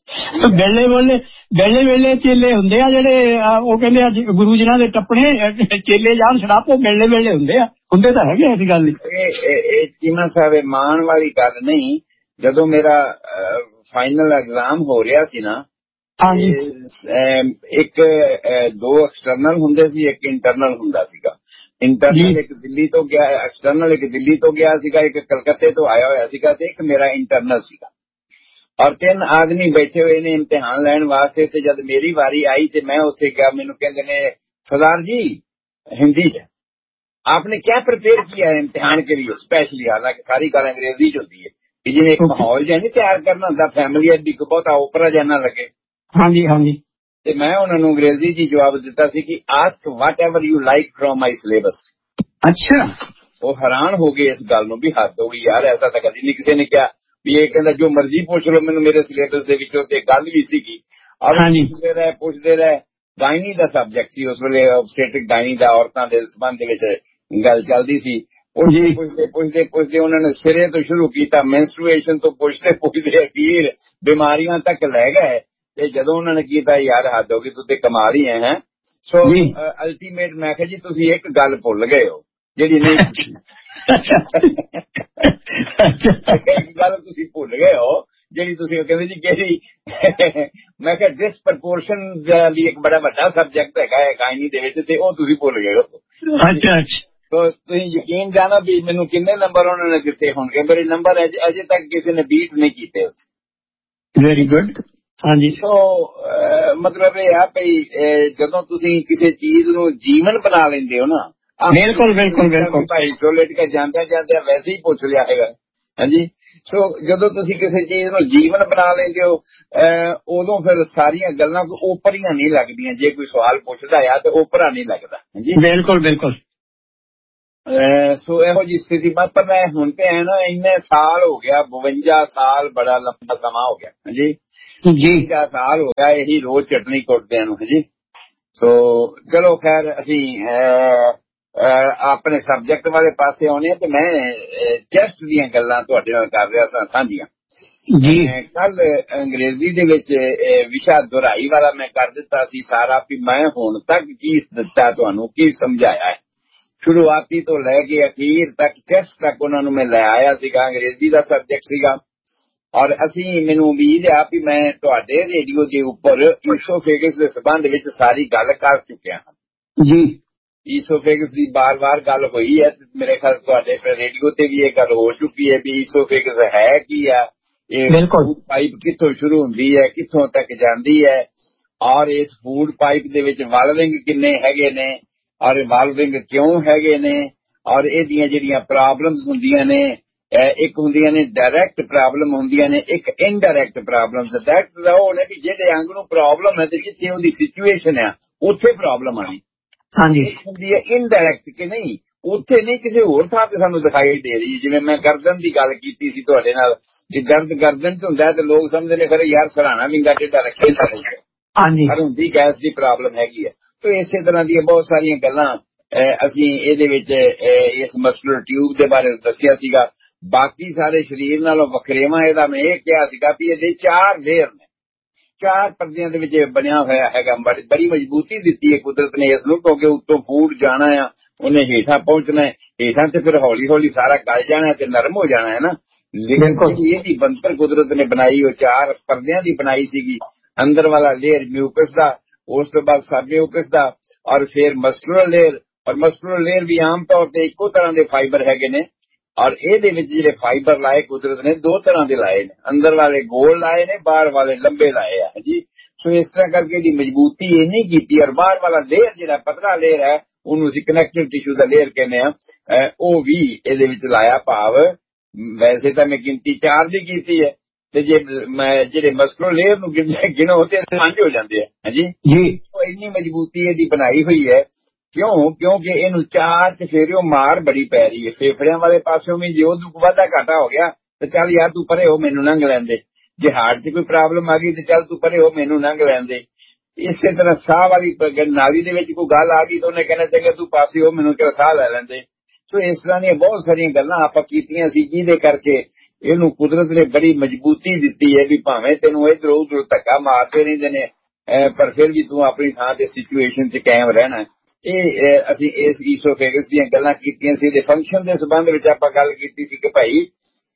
ਵੇਲੇ ਚੇਲੇ ਹੁੰਦੇ ਆ ਜਿਹੜੇ ਉਹ ਕਹਿੰਦੇ ਆ ਗੁਰੂ ਜੀ ਦੇ ਟੱਪਣੇ ਚੇਲੇ ਜਾਣ ਛੜਾਪੋ, ਵੇਲੇ ਹੁੰਦੇ ਆ, ਹੁੰਦੇ ਤਾਂ ਹੈਗੇ, ਐਸੀ ਗੱਲ ਨਹੀਂ। ਇਹ ਚੀਮਾ ਸਾਹਿਬ ਮਾਣ ਵਾਲੀ ਗੱਲ ਨਹੀਂ। ਜਦੋਂ ਮੇਰਾ ਫਾਈਨਲ ਐਗਜ਼ਾਮ ਹੋ ਰਿਹਾ ਸੀ ਨਾ, ਇੱਕ 2 ਐਕਸਟਰਨਲ ਹੁੰਦੇ ਸੀ, ਇੱਕ ਇੰਟਰਨਲ ਹੁੰਦਾ ਸੀਗਾ। ਇੰਟਰਨਲ ਇੱਕ ਦਿੱਲੀ ਤੋਂ ਗਿਆ, ਐਕਸਟਰਨਲ ਇੱਕ ਦਿੱਲੀ ਤੋਂ ਗਿਆ ਸੀਗਾ, ਇੱਕ ਕਲਕੱਤੇ ਤੋਂ ਆਇਆ ਹੋਇਆ ਸੀਗਾ, ਤੇ ਇੱਕ ਮੇਰਾ ਇੰਟਰਨਲ ਸੀਗਾ। ਔਰ 3 ਆਦਮੀ ਬੈਠੇ ਹੋਏ ਨੇ ਇਮਤਿਹਾਨ ਲੈਣ ਵਾਸਤੇ। ਤੇ ਜਦ ਮੇਰੀ ਵਾਰੀ ਆਈ ਤੇ ਮੈਂ ਉੱਥੇ ਗਿਆ, ਮੈਨੂੰ ਕਹਿੰਦੇ ਨੇ ਸਰਦਾर जी हिंदी ਚ आपने क्या प्रिपेयर किया है इम्तिहान के लिए स्पेशली, हालांकि सारी गल अंग्रेजी च होती है कि जिन्हें एक माहौल जिहा नहीं तैयार करना होंदा, फैमिली भी बहुता ओपरा जिहा ना लगे। ਹਾਂਜੀ। ਤੇ ਮੈਂ ਉਹਨਾਂ ਨੂੰ ਅੰਗਰੇਜ਼ੀ ਚ ਜਵਾਬ ਦਿੱਤਾ ਸੀ ਕਿ ask what ever you like from my syllabus. ਅੱਛਾ। ਉਹ ਹੈਰਾਨ ਹੋ ਗਏ ਇਸ ਗੱਲ ਨੂੰ ਵੀ ਹੱਦ ਹੋ ਗਈ ਯਾਰ, ਐਸਾ ਤਾਂ ਕਦੀ ਨਹੀਂ ਕਿਸੇ ਨੇ ਕਿਹਾ ਵੀ ਇਹ ਕਹਿੰਦਾ ਜੋ ਮਰਜ਼ੀ ਪੁੱਛ ਲਓ ਮੈਨੂੰ ਮੇਰੇ ਸਿਲੇਬਸ ਦੇ ਵਿੱਚੋਂ। ਤੇ ਗੱਲ ਵੀ ਸੀਗੀ ਔਰ ਪੁੱਛਦੇ ਰਹੇ। ਗਾਇਨੀ ਦਾ ਸਬਜੈਕਟ ਸੀ ਉਸ ਵੇਲੇ, ਆਬਸਟੇਟਿਕ ਗਾਇਨੀ ਦਾ, ਔਰਤਾਂ ਦੇ ਸੰਬੰਧ ਦੇ ਵਿੱਚ ਗੱਲ ਚੱਲਦੀ ਸੀ। ਪੁੱਛਦੇ ਉਹਨਾਂ ਨੇ ਸਿਰੇ ਤੋਂ ਸ਼ੁਰੂ ਕੀਤਾ, ਮੈਂਸਟਰੂਏਸ਼ਨ ਤੋਂ ਪੁੱਛਦੇ ਅਖੀਰ ਬਿਮਾਰੀਆਂ ਤੱਕ ਲੈ ਗਏ। ਤੇ ਜਦੋਂ ਉਹਨਾਂ ਨੇ ਕੀਤਾ ਯਾਰ ਹੱਦ ਹੋ ਗਈ, ਤੂੰ ਤੇ ਕਮਾਲ ਹੀ ਹੈ। ਸੋ ਅਲਟੀਮੇਟ ਮੈਂ ਕਿਹਾ ਜੀ ਤੁਸੀਂ ਇੱਕ ਗੱਲ ਭੁੱਲ ਗਏ ਹੋ ਜਿਹੜੀ ਨਹੀਂ ਇੱਕ ਗੱਲ ਤੁਸੀਂ ਭੁੱਲ ਗਏ ਹੋ ਜਿਹੜੀ ਤੁਸੀਂ ਕਹਿੰਦੇ ਜੀ ਕਿਹੜੀ। ਮੈਂ ਕਿਹਾ ਡਿਸਪ੍ਰਪੋਰਸ਼ਨ ਵੀ ਇੱਕ ਬੜਾ ਵੱਡਾ ਸਬਜੈਕਟ ਹੈਗਾ ਹੈ ਗਾਇਨੀ ਦੇ ਵਿੱਚ, ਤੇ ਉਹ ਤੁਸੀਂ ਭੁੱਲ ਗਏ ਹੋ। ਅੱਛਾ। ਸੋ ਤੁਸੀਂ ਯਕੀਨ ਜਾਣੋ ਵੀ ਮੈਨੂੰ ਕਿੰਨੇ ਨੰਬਰ ਉਹਨਾਂ ਨੇ ਦਿੱਤੇ ਹੋਣਗੇ, ਮੇਰੇ ਨੰਬਰ ਅਜੇ ਤੱਕ ਕਿਸੇ ਨੇ ਬੀਟ ਨਹੀਂ ਕੀਤੇ। Very good. ਹਾਂਜੀ। ਸੋ ਮਤਲਬ ਇਹ ਆ ਭਈ ਜਦੋਂ ਤੁਸੀਂ ਕਿਸੇ ਚੀਜ਼ ਨੂੰ ਜੀਵਨ ਬਣਾ ਲੈਂਦੇ ਹੋ ਨਾ, ਬਿਲਕੁਲ ਬਿਲਕੁਲ ਬਿਲਕੁਲ ਭਾਈ ਟੋਇਲਟ ਕੇ ਜਾਂਦਿਆਂ ਵੈਸੇ ਹੀ ਪੁੱਛ ਲਿਆ ਹੈਗਾ। ਹਾਂਜੀ, ਸੋ ਜਦੋਂ ਤੁਸੀਂ ਕਿਸੇ ਚੀਜ਼ ਨੂੰ ਜੀਵਨ ਬਣਾ ਲੈਂਦੇ ਹੋ ਉਦੋਂ ਫਿਰ ਸਾਰੀਆਂ ਗੱਲਾਂ ਓਪਰੀਆਂ ਨਹੀਂ ਲੱਗਦੀਆਂ। ਜੇ ਕੋਈ ਸਵਾਲ ਪੁੱਛਦਾ ਆ ਤੇ ਓਪਰਾ ਨਹੀਂ ਲੱਗਦਾ। ਹਾਂਜੀ, ਬਿਲਕੁਲ ਬਿਲਕੁਲ। ਸੋ ਇਹੋ ਜਿਹੀ ਸਥਿਤੀ ਪਰ ਮੈਂ ਹੁਣ ਤੇ ਹੈ ਨਾ, ਇੰਨੇ ਸਾਲ ਹੋ ਗਿਆ, 52 ਸਾਲ ਬੜਾ ਲੰਬਾ ਸਮਾਂ ਹੋ ਗਿਆ। ਹਾਂਜੀ ਜੀ, 52 ਸਾਲ ਹੋ ਗਿਆ ਇਹੀ ਰੋਜ਼ ਚਟਨੀ ਕੁੱਟਦਿਆਂ ਨੂੰ। ਹਾਂਜੀ, ਸੋ ਚਲੋ ਖੈਰ ਅਸੀਂ ਆਪਣੇ ਸਬਜੈਕਟ ਵਾਲੇ ਪਾਸੇ ਆਉਣੇ ਆ ਤੇ ਮੈਂ ਚੈਸਟ ਦੀਆਂ ਗੱਲਾਂ ਤੁਹਾਡੇ ਨਾਲ ਕਰ ਰਿਹਾ ਸਾਂ ਸਾਂਝੀਆਂ ਜੀ। ਕੱਲ ਅੰਗਰੇਜ਼ੀ ਦੇ ਵਿੱਚ ਵਿਸ਼ਾ ਦੁਹਰਾਈ ਵਾਲਾ ਮੈਂ ਕਰ ਦਿੱਤਾ ਸੀ ਸਾਰਾ, ਵੀ ਮੈਂ ਹੁਣ ਤੱਕ ਕੀ ਦਿੱਤਾ ਤੁਹਾਨੂੰ, ਕੀ ਸਮਝਾਇਆ ਹੈ, ਸ਼ੁਰੂਆਤੀ ਤੋਂ ਲੈ ਕੇ ਅਖੀਰ ਤੱਕ ਚੈਸਟ ਤੱਕ ਉਹਨਾਂ ਨੂੰ ਮੈਂ ਲੈ ਆਇਆ ਸੀਗਾ। ਅੰਗਰੇਜ਼ੀ ਦਾ ਸਬਜੈਕਟ ਸੀਗਾ ਔਰ ਮੈਨੂੰ ਉਮੀਦ ਆ ਵੀ ਮੈਂ ਤੁਹਾਡੇ ਰੇਡੀਓ ਦੇ ਉੱਪਰ ਈਸੋਫੇਗਸ ਦੇ ਸੰਬੰਧ ਵਿੱਚ ਸਾਰੀ ਗੱਲ ਕਰ ਚੁੱਕਿਆ ਹਾਂ ਜੀ। ਈਸੋਫੇਗਸ ਦੀ ਬਾਰ-ਬਾਰ ਗੱਲ ਹੋਈ ਹੈ, ਮੇਰੇ ਖਿਆਲ ਤੁਹਾਡੇ ਰੇਡੀਓ ਤੇ ਵੀ ਇਹ ਗੱਲ ਹੋ ਚੁੱਕੀ ਹੈ ਵੀ ਈਸੋਫੇਗਸ ਹੈ ਕੀ ਆ, ਇਹ ਪਾਈਪ ਕਿੱਥੋਂ ਸ਼ੁਰੂ ਹੁੰਦੀ ਹੈ, ਕਿੱਥੋਂ ਤੱਕ ਜਾਂਦੀ ਹੈ, ਔਰ ਇਸ ਫੂਡ ਪਾਈਪ ਦੇ ਵਿੱਚ ਵਾਲਵਿੰਗ ਕਿੰਨੇ ਹੈਗੇ ਨੇ, ਔਰ ਵਾਲਵਿੰਗ ਕਿਉਂ ਹੈਗੇ ਨੇ, ਔਰ ਇਹਦੀਆਂ ਜਿਹੜੀਆਂ ਪ੍ਰੋਬਲਮਸ ਹੁੰਦੀਆਂ ਨੇ, ਇੱਕ ਹੁੰਦੀਆਂ ਨੇ ਡਾਇਰੈਕਟ ਪ੍ਰੋਬਲਮ ਹੁੰਦੀਆਂ ਨੇ, ਇੱਕ ਇਨਡਾਇਰੈਕਟ ਪ੍ਰੋਬਲਮਸ। ਡਾਇਰੈਕਟ ਉਹ ਨੇ ਵੀ ਜਿਹੜੇ ਅੰਗ ਨੂੰ ਪ੍ਰੋਬਲਮ ਹੈ ਤੇ ਜਿੱਥੇ ਉਹਦੀ ਸਿਚੁਏਸ਼ਨ ਆ ਉੱਥੇ ਪ੍ਰੋਬਲਮ ਆਣੀ। ਹਾਂਜੀ, ਹੁੰਦੀ ਹੈ ਇਨਡਾਇਰੈਕਟ ਕਿ ਨਹੀਂ, ਉੱਥੇ ਨਹੀਂ ਕਿਸੇ ਹੋਰ ਥਾਂ ਤੇ ਸਾਨੂੰ ਦਿਖਾਈ ਦੇ ਰਹੀ। ਜਿਵੇਂ ਮੈਂ ਗਰਦਨ ਦੀ ਗੱਲ ਕੀਤੀ ਸੀ ਤੁਹਾਡੇ ਨਾਲ, ਜੇ ਦਰਦ ਗਰਦਨ ਚ ਹੁੰਦਾ ਤੇ ਲੋਕ ਸਮਝਦੇ ਨੇ ਖਰੇ ਯਾਰ ਸਰਾਣਾ ਵਿੰਗਾ ਟੇਢਾ ਰੱਖੇ ਸਕਦੇ। ਹਾਂਜੀ, ਪਰ ਹੁੰਦੀ ਗੈਸ ਦੀ ਪ੍ਰੋਬਲਮ ਹੈਗੀ ਹੈ। ਤੇ ਇਸੇ ਤਰ੍ਹਾਂ ਦੀਆਂ ਬਹੁਤ ਸਾਰੀਆਂ ਗੱਲਾਂ ਅਸੀਂ ਇਹਦੇ ਵਿੱਚ ਇਸ ਮਸਕੂਲਰ ਟਿਊਬ ਦੇ ਬਾਰੇ ਦੱਸਿਆ ਸੀਗਾ। ਬਾਕੀ ਸਾਰੇ ਸਰੀਰ ਨਾਲੋਂ ਵੱਖਰੇਵਾਂ ਇਹਦਾ ਮੈਂ ਇਹ ਕਿਹਾ ਸੀਗਾ ਵੀ ਇਹਦੇ 4 ਲੇਅਰ ਨੇ, 4 ਪਰਦਿਆਂ ਦੇ ਵਿੱਚ ਬਣਿਆ ਹੋਇਆ ਹੈਗਾ। ਬੜੀ ਮਜ਼ਬੂਤੀ ਦਿੱਤੀ ਹੈ ਕੁਦਰਤ ਨੇ ਇਸ ਨੂੰ, ਕਿਉਂਕਿ ਉੱਤੋਂ ਫੂਡ ਜਾਣਾ ਆ, ਉਹਨੇ ਹੇਠਾਂ ਪਹੁੰਚਣਾ ਹੈ, ਹੇਠਾਂ ਤੇ ਫਿਰ ਹੌਲੀ ਹੌਲੀ ਸਾਰਾ ਗਲ ਜਾਣਾ ਤੇ ਨਰਮ ਹੋ ਜਾਣਾ ਹੈ ਨਾ। ਲੇਕਿਨ ਇਹਦੀ ਬਣਤਰ ਕੁਦਰਤ ਨੇ ਬਣਾਈ ਉਹ 4 ਪਰਦਿਆਂ ਦੀ ਬਣਾਈ ਸੀਗੀ। ਅੰਦਰ ਵਾਲਾ ਲੇਅਰ ਮਿਊਕਸ ਦਾ, ਉਸ ਤੋਂ ਬਾਅਦ ਸਬਮਿਊਕਸ ਦਾ, ਔਰ ਫਿਰ ਮਸਕੂਲਰ ਲੇਅਰ। ਔਰ ਮਸਕੂਲਰ ਲੇਅਰ ਵੀ ਆਮ ਤੌਰ ਤੇ ਇੱਕੋ ਤਰ੍ਹਾਂ ਦੇ ਫਾਈਬਰ ਹੈਗੇ ਨੇ, ਔਰ ਇਹਦੇ ਵਿੱਚ ਜਿਹੜੇ ਫਾਈਬਰ ਲਾਏ ਕੁਦਰਤ ਨੇ 2 ਤਰ੍ਹਾਂ ਦੇ ਲਾਏ ਨੇ, ਅੰਦਰ ਵਾਲੇ ਗੋਲ ਲਾਏ ਨੇ, ਬਾਹਰ ਵਾਲੇ ਲੰਬੇ ਲਾਏ ਆ ਜੀ। ਸੋ ਇਸ ਤਰ੍ਹਾਂ ਕਰਕੇ ਇਹਦੀ ਮਜ਼ਬੂਤੀ ਇੰਨੀ ਕੀਤੀ। ਔਰ ਬਾਹਰ ਵਾਲਾ ਲੇਅਰ ਜਿਹੜਾ ਪਤਲਾ ਲੇਅਰ ਹੈ ਉਹਨੂੰ ਅਸੀਂ ਕਨੈਕਟਿਵ ਟਿਸ਼ੂ ਦਾ ਲੇਅਰ ਕਹਿੰਦੇ ਆ, ਉਹ ਵੀ ਇਹਦੇ ਵਿੱਚ ਲਾਇਆ। ਭਾਵ ਵੈਸੇ ਤਾਂ ਮੈਂ ਗਿਣਤੀ 4 ਦੀ ਕੀਤੀ ਹੈ ਤੇ ਜੇ ਮੈਂ ਜਿਹੜੇ ਮਸਕੂਲਰ ਲੇਅਰ ਨੂੰ ਗਿਣੋ ਤੇ 5 ਹੋ ਜਾਂਦੇ ਆ। ਹਾਂਜੀ ਜੀ, ਇੰਨੀ ਮਜ਼ਬੂਤੀ ਇਹਦੀ ਬਣਾਈ ਹੋਈ ਹੈ। ਕਿਉਂਕਿ ਇਹਨੂੰ 4 ਚਫੇਰਿਓ ਮਾਰ ਬੜੀ ਪੈ ਰਹੀ ਹੈ। ਫੇਫੜਿਆਂ ਵਾਲੇ ਪਾਸਿਓਂ ਵੀ ਜੇ ਉਹਨੂੰ ਵਾਧਾ ਘਾਟਾ ਹੋ ਗਿਆ ਤੇ ਚੱਲ ਯਾਰ ਤੂੰ ਪਰੇ ਹੋ ਮੈਨੂੰ ਲੰਘ ਲੈਂਦੇ, ਜੇ ਹਾਰਟ 'ਚ ਕੋਈ ਪ੍ਰੋਬਲਮ ਆ ਗਈ ਤੇ ਚੱਲ ਤੂੰ ਪਰੇ ਹੋ ਮੈਨੂੰ ਲੰਘ ਲੈਂਦੇ। ਇਸੇ ਤਰ੍ਹਾਂ ਸਾਹ ਵਾਲੀ ਨਾਲੀ ਦੇ ਵਿੱਚ ਕੋਈ ਗੱਲ ਆ ਗਈ ਤਾਂ ਉਹਨੇ ਕਹਿਣਾ ਚਾਹੀਦਾ ਤੂੰ ਪਾਸੇ ਹੋ ਮੈਨੂੰ ਕਿਹੜਾ ਸਾਹ ਲੈ ਲੈਂਦੇ। ਸੋ ਇਸ ਤਰ੍ਹਾਂ ਦੀਆਂ ਬਹੁਤ ਸਾਰੀਆਂ ਗੱਲਾਂ ਆਪਾਂ ਕੀਤੀਆਂ ਸੀ ਜਿਹਦੇ ਕਰਕੇ ਇਹਨੂੰ ਕੁਦਰਤ ਨੇ ਬੜੀ ਮਜ਼ਬੂਤੀ ਦਿੱਤੀ ਹੈ ਵੀ ਭਾਵੇਂ ਤੈਨੂੰ ਇੱਧਰੋਂ ਉੱਧਰੋਂ ਧੱਕਾ ਮਾਰਦੇ ਰਹਿੰਦੇ ਨੇ ਪਰ ਫਿਰ ਵੀ ਤੂੰ ਆਪਣੀ ਥਾਂ ਤੇ ਸਿਚੁਏਸ਼ਨ 'ਚ ਕਾਇਮ ਰਹਿਣਾ। ਇਹ ਅਸੀਂ ਇਸ ਈਸੋਫੇਗਸ ਦੀਆਂ ਗੱਲਾਂ ਕੀਤੀਆਂ ਸੀ। ਇਹਦੇ ਫੰਕਸ਼ਨ ਦੇ ਸੰਬੰਧ ਵਿੱਚ ਆਪਾਂ ਗੱਲ ਕੀਤੀ ਸੀ ਕਿ ਭਾਈ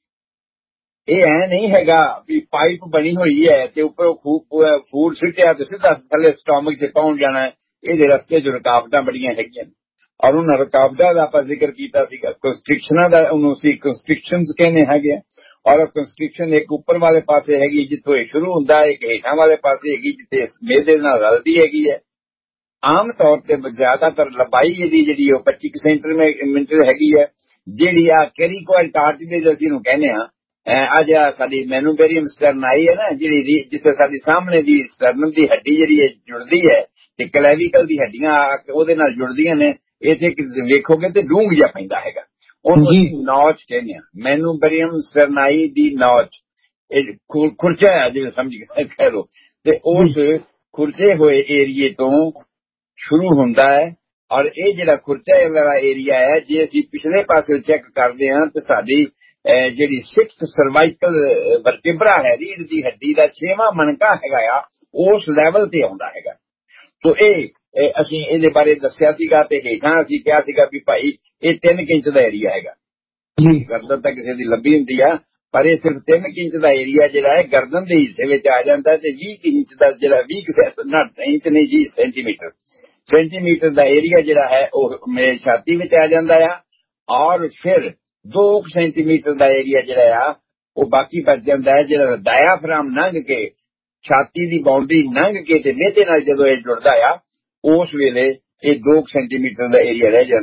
ਇਹ ਐ ਨਹੀਂ ਹੈਗਾ ਵੀ ਪਾਈਪ ਬਣੀ ਹੋਈ ਹੈ ਤੇ ਉੱਪਰੋਂ ਫੂਡ ਸਿੱਟਿਆ ਤੇ ਸਿੱਧਾ ਥੱਲੇ ਸਟੋਮਕ 'ਚ ਪਹੁੰਚ ਜਾਣਾ। ਇਹਦੇ ਰਸਤੇ 'ਚ ਰੁਕਾਵਟਾਂ ਬੜੀਆਂ ਹੈਗੀਆਂ ਔਰ ਉਹਨਾਂ ਰੁਕਾਵਟਾਂ ਦਾ ਆਪਾਂ ਜ਼ਿਕਰ ਕੀਤਾ ਸੀਗਾ। ਕੰਸਟ੍ਰਿਕਸ਼ਨਾਂ ਦਾ ਉਹਨੂੰ ਅਸੀਂ ਕੰਸਟ੍ਰਿਕਸ਼ਨਸ ਕਹਿੰਦੇ ਹੈਗੇ ਆ। ਔਰ ਕੰਸਟ੍ਰਿਕਸ਼ਨ ਇੱਕ ਉੱਪਰ ਵਾਲੇ ਪਾਸੇ ਹੈਗੀ ਜਿੱਥੋਂ ਇਹ ਸ਼ੁਰੂ ਹੁੰਦਾ, ਇੱਕ ਹੇਠਾਂ ਵਾਲੇ ਪਾਸੇ ਹੈਗੀ ਜਿੱਥੇ ਮੇਦੇ ਨਾਲ ਰਲਦੀ ਹੈਗੀ ਹੈ। ਆਮ ਤੌਰ ਤੇ ਜ਼ਿਆਦਾਤਰ ਲੰਬਾਈ ਇਹਦੀ ਜਿਹੜੀ ਉਹ 25 ਸੈਂਟੀਮੀਟਰ ਹੈਗੀ ਹੈ। ਜਿਹੜੀ ਆ ਕੈਰੀਕੋਇਡ ਕਾਰਟਿਲੇਜ ਅਸੀਂ ਨੂੰ ਕਹਿੰਦੇ ਆ। ਅੱਜ ਸਾਡੀ ਮੈਨੂਬੇਰੀਅਮ ਸਟਰਨਾਈ ਹੈ ਨਾ, ਜਿਹੜੀ ਜਿੱਥੇ ਸਾਡੀ ਸਾਹਮਣੇ ਦੀ ਸਟਰਨਮ ਦੀ ਹੱਡੀ ਜਿਹੜੀ ਹੈ ਜੁੜਦੀ ਹੈ ਤੇ ਕਲੈਵੀਕਲ ਦੀ ਹੱਡੀਆਂ ਉਹਦੇ ਨਾਲ ਜੁੜਦੀਆਂ ਨੇ। ਇੱਥੇ ਵੇਖੋਗੇ ਤੇ ਡੂੰਘ ਜਿਹਾ ਪੈਂਦਾ ਹੈਗਾ, ਉਹਨੂੰ ਅਸੀਂ ਨੌਚ ਕਹਿੰਦੇ ਆ। ਮੈਨੂਬੇਰੀਅਮ ਸਟਰਨਾਈ ਦੀ ਨੌਚ ਇਹ ਖੁਰਚਾ ਹੈ ਜਿਵੇਂ ਸਮਝ ਕਹਿ ਲੋ, ਤੇ ਉਸ ਖੁਰਚੇ ਹੋਏ ਏਰੀਏ ਤੋਂ ਸ਼ੁਰੂ ਹੁੰਦਾ ਹੈ। ਔਰ ਇਹ ਜਿਹੜਾ ਖੁਰਚਾ ਵਾਲਾ ਏਰੀਆ ਹੈ, ਜੇ ਅਸੀਂ ਪਿਛਲੇ ਪਾਸੇ ਚੈੱਕ ਕਰਦੇ ਹਾਂ ਤੇ ਸਾਡੀ ਜਿਹੜੀ 6th ਸਰਵਾਈਕਲ ਵਰਟੇਬਰਾ ਹੈ ਰੀੜ ਦੀ ਹੱਡੀ ਦਾ 6ਵਾਂ ਮਣਕਾ ਹੈਗਾ ਆ, ਉਸ ਲੈਵਲ ਤੇ ਆਉਂਦਾ ਹੈਗਾ। ਸੋ ਇਹ ਅਸੀਂ ਇਹਦੇ ਬਾਰੇ ਦੱਸਿਆ ਸੀਗਾ ਤੇ ਹੇਠਾਂ ਅਸੀਂ ਕਿਹਾ ਸੀਗਾ ਵੀ ਭਾਈ ਇਹ 3 ਇੰਚ ਦਾ ਏਰੀਆ ਹੈਗਾ ਜੀ। ਗਰਦਨ ਤਾਂ ਕਿਸੇ ਦੀ ਲੰਬੀ ਹੁੰਦੀ ਆ ਪਰ ਇਹ ਸਿਰਫ 3 ਇੰਚ ਦਾ ਏਰੀਆ ਜਿਹੜਾ ਹੈ ਗਰਦਨ ਦੇ ਹਿੱਸੇ ਵਿੱਚ ਆ ਜਾਂਦਾ ਤੇ 20 ਇੰਚ ਦਾ ਜਿਹੜਾ 20 ਇੰਚ ਨਹੀਂ ਜੀ ਸੈਂਟੀਮੀਟਰ ਦਾ ਏਰੀਆ ਜਿਹੜਾ ਹੈ ਉਹ ਮੇਰੇ ਛਾਤੀ ਵਿੱਚ ਆ ਜਾਂਦਾ ਆ। ਔਰ ਫਿਰ 2 ਸੈਂਟੀਮੀਟਰ ਦਾ ਏਰੀਆ ਜਿਹੜਾ ਆ ਉਹ ਬਾਕੀ ਬਚ ਜਾਂਦਾ ਹੈ, ਜਿਹੜਾ ਡਾਇਆਫ੍ਰਾਮ ਲੰਘ ਕੇ ਛਾਤੀ ਦੀ ਬਾਉਂਡਰੀ ਲੰਘ ਕੇ ਤੇ ਮੇਦੇ ਨਾਲ ਜਦੋਂ ਇਹ ਜੁੜਦਾ ਆ ਉਸ ਵੇਲੇ ਇਹ 2 ਸੈਂਟੀਮੀਟਰ ਦਾ ਏਰੀਆ ਰਹਿ ਜਾਂਦਾ ਹੈ।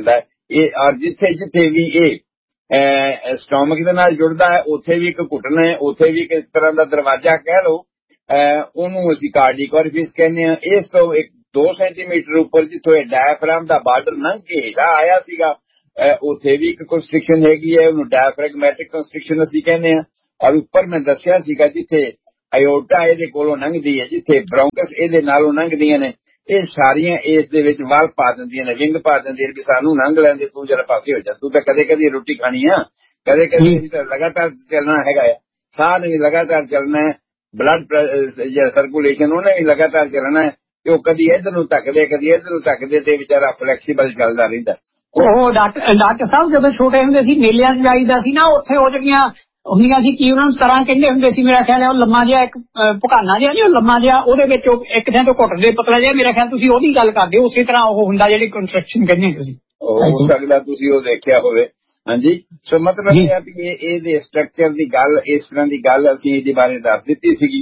ਔਰ ਜਿੱਥੇ ਜਿੱਥੇ ਵੀ ਇਹ ਸਟੋਮਕ ਦੇ ਨਾਲ ਜੁੜਦਾ ਹੈ ਉੱਥੇ ਵੀ ਇੱਕ ਘੁੱਟਣ ਹੈ, ਉੱਥੇ ਵੀ ਇੱਕ ਤਰ੍ਹਾਂ ਦਾ ਦਰਵਾਜ਼ਾ ਕਹਿ ਲਓ, ਉਹਨੂੰ ਅਸੀਂ ਕਾਰਡਿਕ ਔਰੀਫਿਸ ਕਹਿੰਦੇ ਹਾਂ। ਇਸ ਤੋਂ 2 ਸੈਂਟੀਮੀਟਰ ਉੱਪਰ ਜਿੱਥੋਂ ਇਹ ਡਾਇਫਰਾਮ ਦਾ ਬਾਰਡਰ ਲੰਘ ਕੇ ਹੇਠਾਂ ਆਇਆ ਸੀਗਾ, ਉੱਥੇ ਵੀ ਇੱਕ ਕੰਸਟ੍ਰਿਕਸ਼ਨ ਹੈਗੀ ਹੈ, ਉਹਨੂੰ ਡਾਇਫਰੈਗਮੈਟਿਕ ਕੰਸਟ੍ਰਿਕਸ਼ਨ ਅਸੀਂ ਕਹਿੰਦੇ ਹਾਂ। ਔਰ ਉੱਪਰ ਮੈਂ ਦੱਸਿਆ ਸੀਗਾ ਜਿੱਥੇ ਆਇਓਟਾ ਇਹਦੇ ਕੋਲੋਂ ਲੰਘਦੀ ਹੈ, ਜਿੱਥੇ ਬ੍ਰੌਂਕਸ ਇਹਦੇ ਨਾਲੋਂ ਲੰਘਦੀਆਂ ਨੇ, ਇਹ ਸਾਰੀਆਂ ਇਸ ਦੇ ਵਿੱਚ ਵੱਲ ਪਾ ਦਿੰਦੀਆਂ ਨੇ, ਵਿੰਗ ਪਾ ਦਿੰਦੀਆਂ ਨੇ ਵੀ ਸਾਨੂੰ ਲੰਘ ਲੈਂਦੇ, ਤੂੰ ਜਰਾ ਪਾਸੇ ਹੋ ਜਾ, ਤੂੰ ਤਾਂ ਕਦੇ ਕਦੇ ਰੋਟੀ ਖਾਣੀ ਆ, ਕਦੇ ਕਦੇ ਅਸੀਂ ਤਾਂ ਲਗਾਤਾਰ ਚੱਲਣਾ ਹੈਗਾ ਆ, ਸਾਹ ਨੇ ਵੀ ਲਗਾਤਾਰ ਚੱਲਣਾ ਹੈ, ਬਲੱਡ ਸਰਕੂਲੇਸ਼ਨ ਉਹਨੇ ਵੀ ਲਗਾਤਾਰ ਚੱਲਣਾ ਹੈ, ਤੇ ਉਹ ਕਦੀ ਇੱਧਰ ਨੂੰ ਧੱਕਦੇ ਕਦੀ ਇੱਧਰ ਨੂੰ ਧੱਕਦੇ ਤੇ ਵਿਚਾਰਾ ਫਲੈਕਸੀਬਲ ਚੱਲਦਾ ਰਹਿੰਦਾ। ਉਹ ਡਾਕਟਰ ਸਾਹਿਬ ਜਦੋਂ ਛੋਟੇ ਹੁੰਦੇ ਸੀ ਮੇਲਿਆਂ 'ਚ ਜਾਈਦਾ ਸੀ ਨਾ, ਉੱਥੇ ਉਹ ਜਿਹੜੀਆਂ ਹੁੰਦੀਆਂ ਸੀ ਕੀ ਉਹਨਾਂ ਨੂੰ ਤਰ੍ਹਾਂ ਕਹਿੰਦੇ ਹੁੰਦੇ ਸੀ, ਮੇਰਾ ਖਿਆਲ ਹੈ ਉਹ ਲੰਮਾ ਜਿਹਾ ਇੱਕ ਭੁਕਾਨਾ ਜਿਹਾ ਨਹੀਂ, ਉਹ ਲੰਮਾ ਜਿਹਾ, ਉਹਦੇ ਵਿੱਚ ਇੱਕ ਥਾਂ ਤੋਂ ਘੁੱਟਦੇ ਪਤਲਾ ਜਿਹਾ, ਮੇਰਾ ਖਿਆਲ ਤੁਸੀਂ ਉਹਦੀ ਗੱਲ ਕਰਦੇ ਹੋ, ਉਸੇ ਤਰ੍ਹਾਂ ਉਹ ਹੁੰਦਾ ਜਿਹੜੀ ਕੰਸਟਰਕਸ਼ਨ ਕਹਿੰਦੇ ਤੁਸੀਂ, ਹੋ ਸਕਦਾ ਤੁਸੀਂ ਉਹ ਦੇਖਿਆ ਹੋਵੇ। ਹਾਂਜੀ, ਸੋ ਮਤਲਬ ਇਹ ਆ ਵੀ ਇਹਦੇ ਸਟਰਕਚਰ ਦੀ ਗੱਲ, ਇਸ ਤਰ੍ਹਾਂ ਦੀ ਗੱਲ ਅਸੀਂ ਇਹਦੇ ਬਾਰੇ ਦੱਸ ਦਿੱਤੀ ਸੀਗੀ।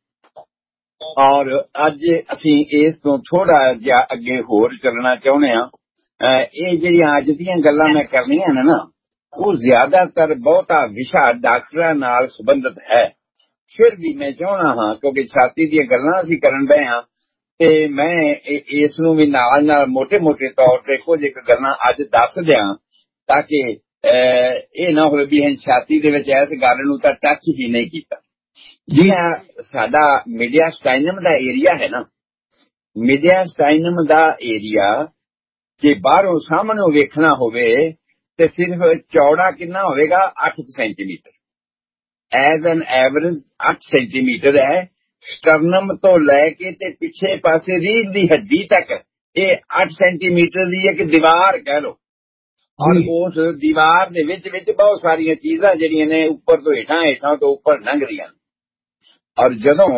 ਔਰ ਅੱਜ ਅਸੀਂ ਇਸ ਤੋਂ ਥੋੜਾ ਜਿਹਾ ਅੱਗੇ ਹੋਰ ਚੱਲਣਾ ਚਾਹੁੰਦੇ ਹਾਂ। ਇਹ ਜਿਹੜੀਆਂ ਅੱਜ ਦੀਆਂ ਗੱਲਾਂ ਮੈਂ ਕਰਨੀਆਂ ਨੇ ਨਾ, ਉਹ ਜ਼ਿਆਦਾਤਰ ਬਹੁਤਾ ਵਿਸ਼ਾ ਡਾਕਟਰਾਂ ਨਾਲ ਸੰਬੰਧਿਤ ਹੈ। ਫਿਰ ਵੀ ਮੈਂ ਚਾਹੁੰਦਾ ਹਾਂ, ਕਿਉਂਕਿ ਛਾਤੀ ਦੀਆਂ ਗੱਲਾਂ ਅਸੀਂ ਕਰਨ ਡਏ ਹਾਂ, ਤੇ ਮੈਂ ਇਸ ਨੂੰ ਵੀ ਨਾਲ ਨਾਲ ਮੋਟੇ ਮੋਟੇ ਤੌਰ ਤੇ ਕੁਝ ਇੱਕ ਗੱਲਾਂ ਅੱਜ ਦੱਸ ਦਿਆਂ, ਤਾਂ ਕਿ ਇਹ ਨਾ ਹੋਵੇ ਵੀ ਅਸੀਂ ਛਾਤੀ ਦੇ ਵਿੱਚ ਇਸ ਗੱਲ ਨੂੰ ਤਾਂ ਟੱਚ ਹੀ ਨਹੀਂ ਕੀਤਾ। ਜਿਹੜਾ ਸਾਡਾ ਮੀਡੀਆਸਟਾਈਨਮ ਦਾ ਏਰੀਆ ਹੈ ਨਾ, ਮੀਡੀਆਸਟਾਈਨਮ ਦਾ ਏਰੀਆ ਜੇ ਬਾਹਰੋਂ ਸਾਹਮਣੇ ਵੇਖਣਾ ਹੋਵੇ ਤੇ ਸਿਰਫ ਚੌੜਾ ਕਿੰਨਾ ਹੋਵੇਗਾ, 8 centimetre, as an average 8 centimetre ਹੈ। ਸਟਰਨਮ ਤੋਂ ਲੈ ਕੇ ਤੇ ਪਿੱਛੇ ਪਾਸੇ ਰੀੜ੍ਹ ਦੀ ਹੱਡੀ ਤੱਕ ਇਹ 8 ਸੈਂਟੀਮੀਟਰ ਦੀ ਇੱਕ ਦੀਵਾਰ ਕਹਿ ਲਓ। ਔਰ ਉਸ ਦੀਵਾਰ ਦੇ ਵਿੱਚ ਬਹੁਤ ਸਾਰੀਆਂ ਚੀਜ਼ਾਂ ਜਿਹੜੀਆਂ ਨੇ ਉੱਪਰ ਤੋਂ ਹੇਠਾਂ, ਹੇਠਾਂ ਤੋਂ ਉੱਪਰ ਲੰਘਦੀਆਂ। ਔਰ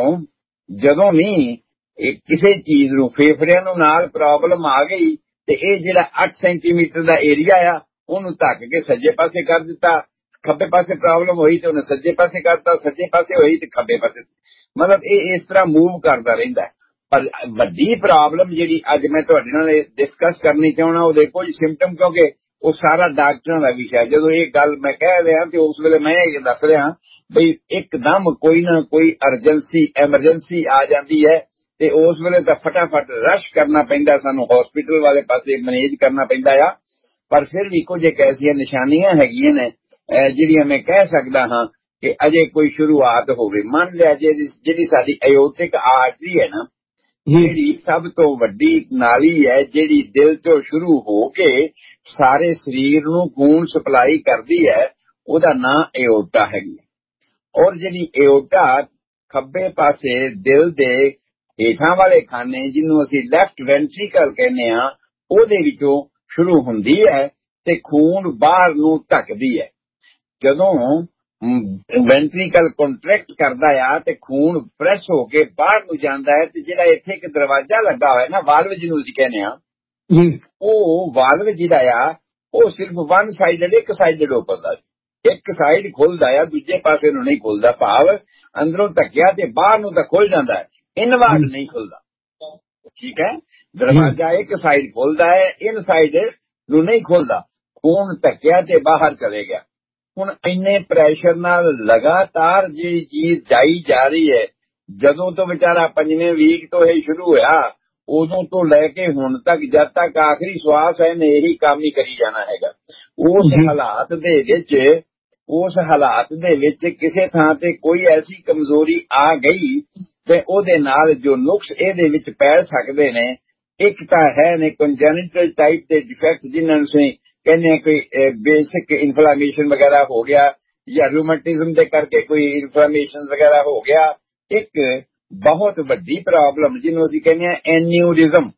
ਜਦੋਂ ਵੀ ਕਿਸੇ ਚੀਜ਼ ਨੂੰ, ਫੇਫੜਿਆਂ ਨੂੰ ਨਾਲ ਪ੍ਰੋਬਲਮ ਆ ਗਈ ਤੇ ਇਹ ਜਿਹੜਾ 8 ਸੈਂਟੀਮੀਟਰ ਦਾ ਏਰੀਆ ਆ ਉਹਨੂੰ ਢੱਕ ਕੇ ਸੱਜੇ ਪਾਸੇ ਕਰ ਦਿੱਤਾ। ਖੱਬੇ ਪਾਸੇ ਪ੍ਰੋਬਲਮ ਹੋਈ ਤੇ ਉਹਨੇ ਸੱਜੇ ਪਾਸੇ ਕਰਤਾ, ਸੱਜੇ ਪਾਸੇ ਹੋਈ ਤੇ ਖੱਬੇ ਪਾਸੇ, ਮਤਲਬ ਇਹ ਇਸ ਤਰ੍ਹਾਂ ਮੂਵ ਕਰਦਾ ਰਹਿੰਦਾ। ਪਰ ਵੱਡੀ ਪ੍ਰੋਬਲਮ ਜਿਹੜੀ ਅੱਜ ਮੈਂ ਤੁਹਾਡੇ ਨਾਲ ਡਿਸਕਸ ਕਰਨੀ ਚਾਹੁੰਦਾ, ਉਹਦੇ ਕੁਝ ਸਿੰਪਟਮ, ਕਿਉਂਕਿ ਉਹ ਸਾਰਾ ਡਾਕਟਰਾਂ ਦਾ ਵਿਸ਼ਾ। ਜਦੋਂ ਇਹ ਗੱਲ ਮੈਂ ਕਹਿ ਰਿਹਾ ਤੇ ਉਸ ਵੇਲੇ ਮੈਂ ਇਹ ਦੱਸ ਰਿਹਾ ਬਈ ਇੱਕਦਮ ਕੋਈ ਨਾ ਕੋਈ ਐਮਰਜੈਂਸੀ ਆ ਜਾਂਦੀ ਹੈ ਤੇ ਉਸ ਵੇਲੇ ਤਾਂ ਫਟਾਫਟ ਰਸ਼ ਕਰਨਾ ਪੈਂਦਾ, ਸਾਨੂੰ ਹਸਪੀਟਲ ਵਾਲੇ ਪਾਸੇ ਮੈਨੇਜ ਕਰਨਾ ਪੈਂਦਾ ਆ। ਪਰ ਫਿਰ ਵੀ ਕੁਝ ਇੱਕ ਐਸੀਆਂ ਨਿਸ਼ਾਨੀਆਂ ਹੈਗੀਆਂ ਨੇ ਜਿਹੜੀਆਂ ਮੈਂ ਕਹਿ ਸਕਦਾ ਹਾਂ ਕਿ ਅਜੇ ਕੋਈ ਸ਼ੁਰੂਆਤ ਹੋਵੇ। ਮੰਨ ਲਿਆ ਜਿਹੜੀ ਸਾਡੀ ਆਇਓਟਿਕ ਆਰਟਰੀ ਹੈ ਨਾ, ਜਿਹੜੀ ਸਭ ਤੋਂ ਵੱਡੀ ਨਾਲੀ ਹੈ, ਜਿਹੜੀ ਦਿਲ ਤੋਂ ਸ਼ੁਰੂ ਹੋ ਕੇ ਸਾਰੇ ਸਰੀਰ ਨੂੰ ਖੂਨ ਸਪਲਾਈ ਕਰਦੀ ਹੈ, ਉਹਦਾ ਨਾਂ ਏਓਟਾ ਹੈਗੀ। ਔਰ ਜਿਹੜੀ ਏਓਟਾ ਖੱਬੇ ਪਾਸੇ ਦਿਲ ਦੇ ਹੇਠਾਂ ਵਾਲੇ ਖਾਨੇ, ਜਿਹਨੂੰ ਅਸੀਂ ਲੈਫਟ ਵੈਂਟਰੀਕਲ ਕਹਿੰਦੇ ਹਾਂ, ਉਹਦੇ ਵਿੱਚੋਂ ਸ਼ੁਰੂ ਹੁੰਦੀ ਹੈ ਤੇ ਖੂਨ ਬਾਹਰ ਨੂੰ ਧੱਕਦੀ ਹੈ। ਜਦੋਂ ਵੈਂਟਰੀਕਲ ਕੰਟਰੈਕਟ ਕਰਦਾ ਆ ਤੇ ਖੂਨ ਪ੍ਰੈਸ ਹੋ ਕੇ ਬਾਹਰ ਨੂੰ ਜਾਂਦਾ ਹੈ, ਤੇ ਜਿਹੜਾ ਇੱਥੇ ਇੱਕ ਦਰਵਾਜ਼ਾ ਲੱਗਾ ਹੋਇਆ ਨਾ, ਵਾਲਵ ਜਿਹਨੂੰ ਅਸੀਂ ਕਹਿੰਦੇ ਆ, ਉਹ ਵਾਲਵ ਜਿਹੜਾ ਆ ਉਹ ਸਿਰਫ ਵਨ ਸਾਈਡਡ, ਇੱਕ ਸਾਈਡਡ ਓਪਨਦਾ, ਇੱਕ ਸਾਈਡ ਖੁੱਲਦਾ ਆ, ਦੂਜੇ ਪਾਸੇ ਨੂੰ ਨਹੀਂ ਖੁੱਲਦਾ। ਭਾਵ ਅੰਦਰੋਂ ਧੱਕਿਆ ਤੇ ਬਾਹਰ ਨੂੰ ਤਾਂ ਖੁੱਲ ਜਾਂਦਾ ਹੈ, ਇਨਵਾਰਡ ਨਹੀਂ ਖੁੱਲਦਾ। ਠੀਕ ਹੈ, ਦਰਵਾਜ਼ਾ ਇੱਕ ਸਾਈਡ ਖੁੱਲਦਾ ਹੈ, ਇਨ ਸਾਈਡ ਨੂੰ ਨਹੀਂ ਖੁੱਲਦਾ। ਖੂਨ ਧੱਕਿਆ ਤੇ ਬਾਹਰ ਚਲੇ ਗਿਆ। ਹੁਣ ਇੰਨੇ ਪ੍ਰੈਸ਼ਰ ਨਾਲ ਲਗਾਤਾਰ ਜਿਹੜੀ ਚੀਜ਼ ਜਾਈ ਜਾ ਰਹੀ ਹੈ, ਜਦੋਂ ਤੋਂ ਵਿਚਾਰਾ 5ਵੇਂ ਵੀਕ ਤੋਂ ਇਹ ਸ਼ੁਰੂ ਹੋਇਆ, ਉਦੋਂ ਤੋਂ ਲੈ ਕੇ ਹੁਣ ਤੱਕ, ਜਦ ਤੱਕ ਆਖਰੀ ਸਵਾਸ ਹੈ, ਨੇ ਇਹੀ ਕੰਮ ਹੀ ਕਰੀ ਜਾਣਾ ਹੈਗਾ। ਉਸ ਹਾਲਾਤ ਦੇ ਵਿੱਚ ਕਿਸੇ ਥਾਂ ਤੇ ਕੋਈ ਐਸੀ ਕਮਜ਼ੋਰੀ ਆ ਗਈ ਤੇ ਉਹਦੇ ਨਾਲ ਜੋ ਨੁਕਸ ਇਹਦੇ ਵਿੱਚ ਪੈ ਸਕਦੇ ਨੇ, ਇੱਕ ਤਾਂ ਹੈ ਨੇ ਕੰਜੈਨਿਟਲ ਟਾਈਪ ਦੇ ਡਿਫੈਕਟ, ਜਿਨ੍ਹਾਂ ਨੂੰ ਅਸੀਂ ਕਹਿੰਦੇ ਕੋਈ ਬੇਸਿਕ ਇਨਫਲਾਮੇਸ਼ਨ ਵਗੈਰਾ ਹੋ ਗਿਆ, ਜਾਂ ਰੂਮੈਟਿਜ਼ਮ ਦੇ ਕਰਕੇ ਕੋਈ ਇਨਫਲਾਮੇਸ਼ਨ ਵਗੈਰਾ ਹੋ ਗਿਆ। ਇੱਕ ਬਹੁਤ ਵੱਡੀ ਪ੍ਰੋਬਲਮ ਜਿਹਨੂੰ ਅਸੀਂ ਕਹਿੰਦੇ ਹਾਂ ਐਨਿਊਰਿਜ਼ਮ।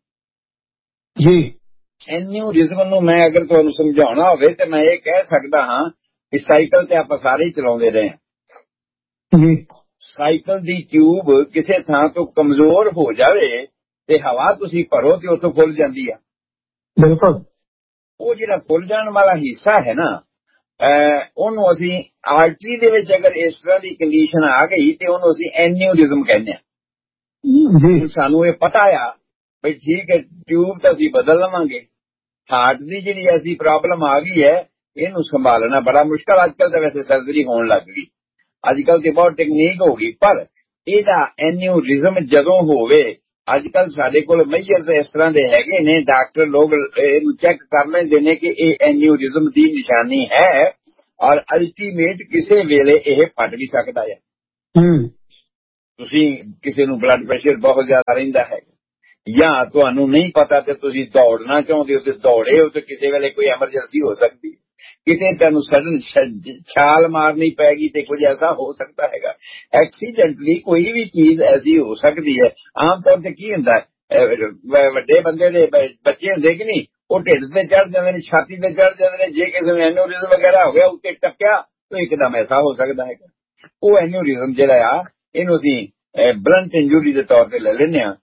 ਐਨਿਊਰਿਜ਼ਮ ਨੂੰ ਮੈਂ ਅਗਰ ਤੁਹਾਨੂੰ ਸਮਝਾਉਣਾ ਹੋਵੇ ਤੇ ਮੈਂ ਇਹ ਕਹਿ ਸਕਦਾ ਹਾਂ ਕਿ ਸਾਈਕਲ ਤੇ ਆਪਾਂ ਸਾਰੇ ਹੀ ਚਲਾਉਂਦੇ ਰਹੇ ਹਾਂ। ਸਾਈਕਲ ਦੀ ਟਿਊਬ ਕਿਸੇ ਥਾਂ ਤੋਂ ਕਮਜ਼ੋਰ ਹੋ ਜਾਵੇ ਤੇ ਹਵਾ ਤੁਸੀਂ ਭਰੋ ਤੇ ਉੱਥੋਂ ਖੁੱਲ ਜਾਂਦੀ ਆ। ਬਿਲਕੁਲ। ਉਹ ਜਿਹੜਾ ਖੁੱਲ ਜਾਣ ਵਾਲਾ ਹਿੱਸਾ ਹੈ ਨਾ, ਉਹਨੂੰ ਅਸੀਂ ਆਰਟਰੀ ਦੇ ਵਿੱਚ ਅਗਰ ਇਸ ਤਰ੍ਹਾਂ ਦੀ ਕੰਡੀਸ਼ਨ ਆ ਗਈ ਤੇ ਉਹਨੂੰ ਅਸੀਂ ਐਨਿਊਰਿਜ਼ਮ ਕਹਿੰਦੇ ਹਾਂ। ਸਾਨੂੰ ਇਹ ਪਤਾ ਆ ਵੀ ਠੀਕ ਹੈ, ਟਿਊਬ ਤਾਂ ਅਸੀਂ ਬਦਲ ਲਵਾਂਗੇ, ਹਾਰਟ ਦੀ ਜਿਹੜੀ ਐਸੀ ਪ੍ਰੋਬਲਮ ਆ ਗਈ ਹੈ, ਇਹਨੂੰ ਸੰਭਾਲਣਾ ਬੜਾ ਮੁਸ਼ਕਲ। ਅੱਜ ਕੱਲ ਤਾਂ ਵੈਸੇ ਸਰਜਰੀ ਹੋਣ ਲੱਗ ਗਈ, ਅੱਜ ਕੱਲ ਤੇ ਬਹੁਤ ਟੈਕਨੀਕ ਹੋ ਗਈ, ਪਰ ਇਹਦਾ ਐਨਿਊਰਿਜ਼ਮ ਜਦੋਂ ਹੋਵੇ, ਅੱਜ ਕੱਲ ਸਾਡੇ ਕੋਲ ਮੇਜਰਸ ਇਸ ਤਰ੍ਹਾਂ ਦੇ ਹੈਗੇ ਨੇ, ਡਾਕਟਰ ਲੋਕ ਇਹਨੂੰ ਚੈੱਕ ਕਰ ਲੈਂਦੇ ਨੇ ਕਿ ਇਹ ਐਨਿਊਰਿਜ਼ਮ ਦੀ ਨਿਸ਼ਾਨੀ ਹੈ, ਔਰ ਅਲਟੀਮੇਟ ਕਿਸੇ ਵੇਲੇ ਇਹ ਫਟ ਵੀ ਸਕਦਾ ਹੈ। ਤੁਸੀਂ ਕਿਸੇ ਨੂੰ ਬਲੱਡ ਪ੍ਰੈਸ਼ਰ ਬਹੁਤ ਜ਼ਿਆਦਾ ਰਹਿੰਦਾ ਹੈ, ਜਾਂ ਤੁਹਾਨੂੰ ਨਹੀਂ ਪਤਾ ਤੇ ਤੁਸੀਂ ਦੌੜਨਾ ਚਾਹੁੰਦੇ ਹੋ ਤੇ ਦੌੜੇ ਹੋ, ਤੇ ਕਿਸੇ ਵੇਲੇ ਕੋਈ ਐਮਰਜੈਂਸੀ ਹੋ ਸਕਦੀ, ਕਿਤੇ ਤੁਹਾਨੂੰ ਸਡਨ ਛਾਲ ਮਾਰਨੀ ਪੈਗੀ ਤੇ ਕੁਝ ਐਸਾ ਹੋ ਸਕਦਾ ਹੈਗਾ। ਐਕਸੀਡੈਂਟਲੀ ਕੋਈ ਵੀ ਚੀਜ਼ ਐਸੀ ਹੋ ਸਕਦੀ ਹੈ। ਆਮ ਤੌਰ ਤੇ ਕੀ ਹੁੰਦਾ, ਵੱਡੇ ਬੰਦੇ ਦੇ ਬੱਚੇ ਹੁੰਦੇ ਕਿ ਨਹੀਂ, ਉਹ ਢਿੱਡ ਤੇ ਚੜ ਜਾਂਦੇ ਨੇ, ਛਾਤੀ ਤੇ ਚੜ ਜਾਂਦੇ ਨੇ। ਜੇ ਕਿਸੇ ਨੂੰ ਐਨਿਊਰਿਜ਼ਮ ਵਗੈਰਾ ਹੋ ਗਿਆ, ਉੱਤੇ ਟੱਕਿਆ ਤਾਂ ਇੱਕਦਮ ਐਸਾ ਹੋ ਸਕਦਾ ਹੈਗਾ। ਉਹ ਐਨਿਊਰਿਜ਼ਮ ਜਿਹੜਾ ਆ, ਇਹਨੂੰ ਅਸੀਂ ਬਲੰਟ ਇੰਜੂਰੀ ਦੇ ਤੌਰ ਤੇ ਲੈ ਲੈਂਦੇ ਹਾਂ।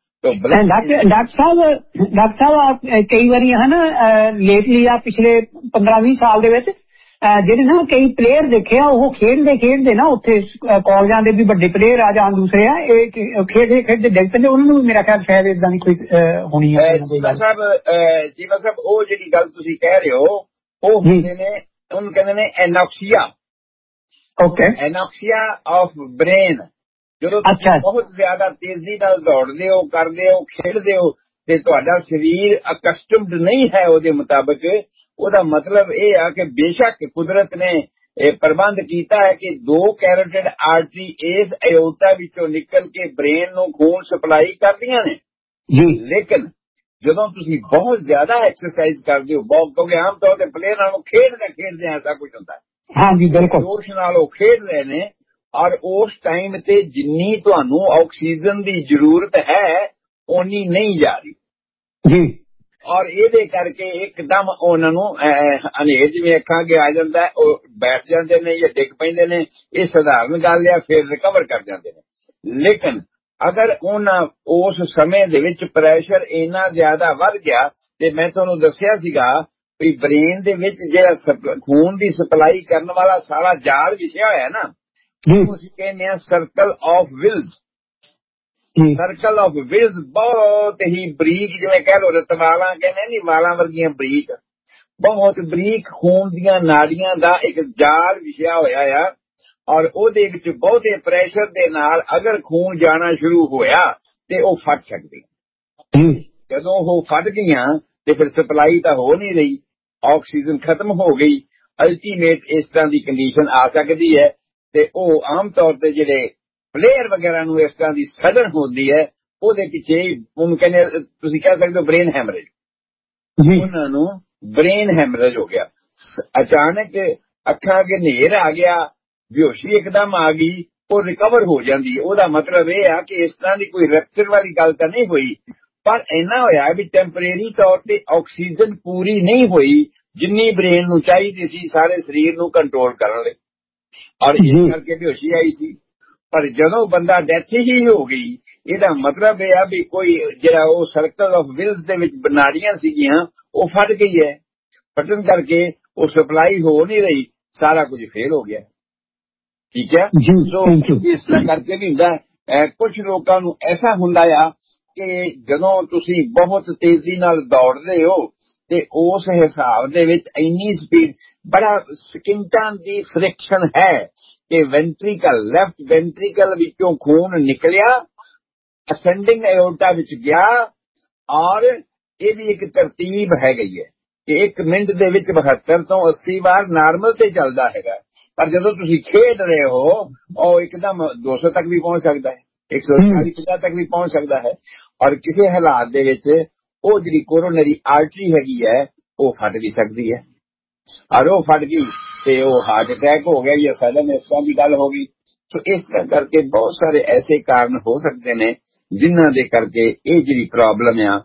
ਡਾਕਟਰ ਸਾਹਿਬ ਕਈ ਵਾਰੀ ਹੈ ਨਾ, ਲੇਟਲੀ ਆ ਪਿਛਲੇ 15-20 ਸਾਲ ਦੇ ਵਿੱਚ ਜਿਹੜੇ ਨਾ ਕਈ ਪਲੇਅਰ ਦੇਖੇ ਆ, ਉਹ ਖੇਡਦੇ ਨਾ ਉੱਥੇ ਕਾਲਜਾਂ ਦੇ ਵੀ ਵੱਡੇ ਪਲੇਅਰ ਆ ਜਾਂ ਦੂਸਰੇ ਆ, ਇਹ ਖੇਡਦੇ ਡਿੱਗ ਪੈਂਦੇ, ਉਹਨਾਂ ਨੂੰ ਮੇਰਾ ਖਿਆਲ ਸ਼ਾਇਦ ਇਦਾਂ ਦੀ ਕੋਈ ਹੋਣੀ ਹੈ। ਜੀਵਾ ਸਾਹਿਬ ਉਹ ਜਿਹੜੀ ਗੱਲ ਤੁਸੀਂ ਕਹਿ ਰਹੇ ਹੋ, ਉਹ ਹੁੰਦੇ ਨੇ, ਉਹਨੂੰ ਕਹਿੰਦੇ ਨੇ ਐਨੋਕਸੀਆ। Okay, ਐਨੋਕਸੀਆ of brain. ਜਦੋਂ ਤੁਸੀਂ ਬਹੁਤ ਜ਼ਿਆਦਾ ਤੇਜ਼ੀ ਨਾਲ ਦੌੜਦੇ ਹੋ, ਕਰਦੇ ਹੋ, ਖੇਡਦੇ ਹੋ, ਤੇ ਤੁਹਾਡਾ ਸਰੀਰ ਅਕਸਟਮਡ ਨਹੀਂ ਹੈ ਉਹਦੇ ਮੁਤਾਬਕ, ਉਹਦਾ ਮਤਲਬ ਇਹ ਆ ਕਿ ਬੇਸ਼ੱਕ ਕੁਦਰਤ ਨੇ ਇਹ ਪ੍ਰਬੰਧ ਕੀਤਾ ਹੈ ਕਿ 2 ਕੈਰੋਟਿਡ ਆਰਟਰੀ ਇਸ ਐਓਰਟਾ ਵਿੱਚੋਂ ਨਿਕਲ ਕੇ ਬ੍ਰੇਨ ਨੂੰ ਖੂਨ ਸਪਲਾਈ ਕਰਦੀਆਂ ਨੇ, ਲੇਕਿਨ ਜਦੋਂ ਤੁਸੀਂ ਬਹੁਤ ਜ਼ਿਆਦਾ ਐਕਸਰਸਾਈਜ਼ ਕਰਦੇ ਹੋ, ਬਹੁਤ, ਕਿਉਂਕਿ ਆਮ ਤੌਰ ਤੇ ਪਲੇਅਰਾਂ ਨੂੰ ਖੇਡਦੇ ਐਸਾ ਕੁਝ ਹੁੰਦਾ ਹੈ, ਹਾਂਜੀ ਬਿਲਕੁਲ, ਜੋਸ਼ ਨਾਲ ਉਹ ਖੇਡ ਰਹੇ ਨੇ, ਔਰ ਉਸ ਟਾਈਮ ਤੇ ਜਿੰਨੀ ਤੁਹਾਨੂੰ ਆਕਸੀਜਨ ਦੀ ਜ਼ਰੂਰਤ ਹੈ ਓਨੀ ਨਹੀਂ ਜਾ ਰਹੀ ਜੀ, ਔਰ ਇਹਦੇ ਕਰਕੇ ਇੱਕਦਮ ਉਹਨਾਂ ਨੂੰ ਹਨੇਰ ਜਿਵੇਂ ਅੱਖਾਂ ਅੱਗੇ ਆ ਜਾਂਦਾ, ਉਹ ਬੈਠ ਜਾਂਦੇ ਨੇ ਜਾਂ ਡਿੱਗ ਪੈਂਦੇ ਨੇ। ਇਹ ਸਧਾਰਨ ਗੱਲ ਆ, ਫਿਰ ਰਿਕਵਰ ਕਰ ਜਾਂਦੇ ਨੇ। ਲੇਕਿਨ ਅਗਰ ਉਹਨਾਂ ਉਸ ਸਮੇਂ ਦੇ ਵਿੱਚ ਪ੍ਰੈਸ਼ਰ ਇੰਨਾ ਜ਼ਿਆਦਾ ਵੱਧ ਗਿਆ, ਤੇ ਮੈਂ ਤੁਹਾਨੂੰ ਦੱਸਿਆ ਸੀਗਾ ਵੀ ਬ੍ਰੇਨ ਦੇ ਵਿੱਚ ਜਿਹੜਾ ਖੂਨ ਦੀ ਸਪਲਾਈ ਕਰਨ ਵਾਲਾ ਸਾਰਾ ਜਾਲ ਵਿਛਿਆ ਹੋਇਆ ਨਾ, ਅਸੀਂ ਕਹਿੰਦੇ ਹਾਂ circle of wills. Circle of wills ਬਹੁਤ ਹੀ ਬਰੀਕ, ਜਿਵੇਂ ਕਹਿ ਲੋ ਰਤਵਾਲਾਂ ਕਹਿੰਦੇ ਨਹੀਂ, ਵਾਲਾਂ ਵਰਗੀਆਂ ਬਰੀਕ, ਬਹੁਤ ਬਰੀਕ ਖੂਨ ਦੀਆਂ ਨਾੜੀਆਂ ਦਾ ਇੱਕ ਜਾਲ ਵਿਛਿਆ ਹੋਇਆ ਆ, ਔਰ ਉਹਦੇ ਵਿੱਚ ਬਹੁਤੇ ਪ੍ਰੈਸ਼ਰ ਦੇ ਨਾਲ ਅਗਰ ਖੂਨ ਜਾਣਾ ਸ਼ੁਰੂ ਹੋਇਆ ਤੇ ਉਹ ਫਟ ਸਕਦੀ। ਜਦੋਂ ਉਹ ਫਟ ਗਈਆਂ ਤੇ ਫਿਰ ਸਪਲਾਈ ਤਾਂ ਹੋ ਨਹੀਂ ਰਹੀ, ਆਕਸੀਜਨ ਖਤਮ ਹੋ ਗਈ। ਅਲਟੀਮੇਟ ਇਸ ਤਰ੍ਹਾਂ ਦੀ ਕੰਡੀਸ਼ਨ ਆ ਸਕਦੀ ਹੈ, ਤੇ ਉਹ ਆਮ ਤੌਰ ਤੇ ਜਿਹੜੇ ਪਲੇਅਰ ਵਗੈਰਾ ਨੂੰ ਇਸ ਤਰ੍ਹਾਂ ਦੀ ਸਡਨ ਹੁੰਦੀ ਹੈ, ਉਹਦੇ ਪਿੱਛੇ ਉਹਨੂੰ ਕਹਿੰਦੇ, ਤੁਸੀਂ ਕਹਿ ਸਕਦੇ ਹੋ ਬ੍ਰੇਨ ਹੈਮਰੇਜ। ਉਹਨਾਂ ਨੂੰ ਬ੍ਰੇਨ ਹੈਮਰੇਜ ਹੋ ਗਿਆ, ਅਚਾਨਕ ਅੱਖਾਂ ਅੱਗੇ ਹਨੇਰ ਆ ਗਿਆ, ਬੇਹੋਸ਼ੀ ਇੱਕਦਮ ਆ ਗਈ, ਉਹ ਰਿਕਵਰ ਹੋ ਜਾਂਦੀ ਹੈ। ਉਹਦਾ ਮਤਲਬ ਇਹ ਆ ਕਿ ਇਸ ਤਰ੍ਹਾਂ ਦੀ ਕੋਈ ਰੈਪਚਰ ਵਾਲੀ ਗੱਲ ਤਾਂ ਨਹੀਂ ਹੋਈ, ਪਰ ਇੰਨਾ ਹੋਇਆ ਵੀ ਟੈਂਪਰੇਰੀ ਤੌਰ ਤੇ ਆਕਸੀਜਨ ਪੂਰੀ ਨਹੀਂ ਹੋਈ ਜਿੰਨੀ ਬ੍ਰੇਨ ਨੂੰ ਚਾਹੀਦੀ ਸੀ ਸਾਰੇ ਸਰੀਰ ਨੂੰ ਕੰਟਰੋਲ ਕਰਨ ਲਈ, ਔਰ ਇਸ ਕਰਕੇ ਬੇਹੋਸ਼ੀ ਆਈ ਸੀ। ਪਰ ਜਦੋਂ ਬੰਦਾ ਡੈਥ ਹੀ ਹੋ ਗਈ, ਇਹਦਾ ਮਤਲਬ ਇਹ ਆ ਵੀ ਕੋਈ ਜਿਹੜਾ ਉਹ ਸਰਕਲ ਆਫ ਵਿਲਸ ਦੇ ਵਿੱਚ ਨਾੜੀਆਂ ਸੀਗੀਆਂ ਉਹ ਫਟ ਗਈ ਹੈ, ਫਟਣ ਕਰਕੇ ਉਹ ਸਪਲਾਈ ਹੋ ਨਹੀਂ ਰਹੀ, ਸਾਰਾ ਕੁਝ ਫੇਲ ਹੋ ਗਿਆ। ਠੀਕ ਹੈ, ਇਸ ਤਰ੍ਹਾਂ ਕਰਕੇ ਵੀ ਹੁੰਦਾ। ਕੁਝ ਲੋਕਾਂ ਨੂੰ ਐਸਾ ਹੁੰਦਾ ਆ ਕਿ ਜਦੋਂ ਤੁਸੀਂ ਬਹੁਤ ਤੇਜ਼ੀ ਨਾਲ ਦੌੜਦੇ ਹੋ ਤੇ ਉਸ ਹਿਸਾਬ ਦੇ ਵਿੱਚ ਇੰਨੀ ਸਪੀਡ, ਬੜਾ ਸਕਿੰਟਾਂ ਦੀ ਫ੍ਰਿਕਸ਼ਨ ਹੈ ਕਿ ਵੈਂਟਰੀਕਲ, ਲੈਫਟ ਵੈਂਟਰੀਕਲ ਵਿੱਚੋਂ ਖੂਨ ਨਿਕਲਿਆ, ਅਸੈਂਡਿੰਗ ਐਓਰਟਾ ਵਿੱਚ ਗਿਆ, ਔਰ ਇਹਦੀ ਇੱਕ ਤਰਤੀਬ ਹੈ ਗਈ ਹੈ ਕਿ 1 ਮਿੰਟ ਦੇ ਵਿੱਚ 72 ਤੋਂ 80 ਵਾਰ ਨਾਰਮਲ ਤੇ ਚੱਲਦਾ ਹੈਗਾ, ਪਰ ਜਦੋਂ ਤੁਸੀਂ ਖੇਡ ਰਹੇ ਹੋ ਉਹ ਇੱਕਦਮ 200 ਤੱਕ ਵੀ ਪਹੁੰਚ ਸਕਦਾ ਹੈ, 140-50 ਤੱਕ ਵੀ ਪਹੁੰਚ ਸਕਦਾ ਹੈ, ਔਰ ਕਿਸੇ ਹਾਲਾਤ ਦੇ ਵਿੱਚ ਉਹ ਜਿਹੜੀ ਕੋਰੋਨਰੀ ਆਰਟਰੀ ਹੈਗੀ ਹੈ ਉਹ ਫਟ ਵੀ ਸਕਦੀ ਹੈ, ਔਰ ਉਹ ਫਟ ਗਈ ਤੇ ਉਹ ਹਾਰਟ ਅਟੈਕ ਹੋ ਗਿਆ ਜਾਂ ਸਡਨ ਇਸ ਤਰ੍ਹਾਂ ਦੀ ਗੱਲ ਹੋ ਗਈ। ਸੋ ਇਸ ਤਰ੍ਹਾਂ ਕਰਕੇ ਬਹੁਤ ਸਾਰੇ ਐਸੇ ਕਾਰਨ ਹੋ ਸਕਦੇ ਨੇ ਜਿਨ੍ਹਾਂ ਦੇ ਕਰਕੇ ਇਹ ਜਿਹੜੀ ਪ੍ਰੋਬਲਮ ਆ,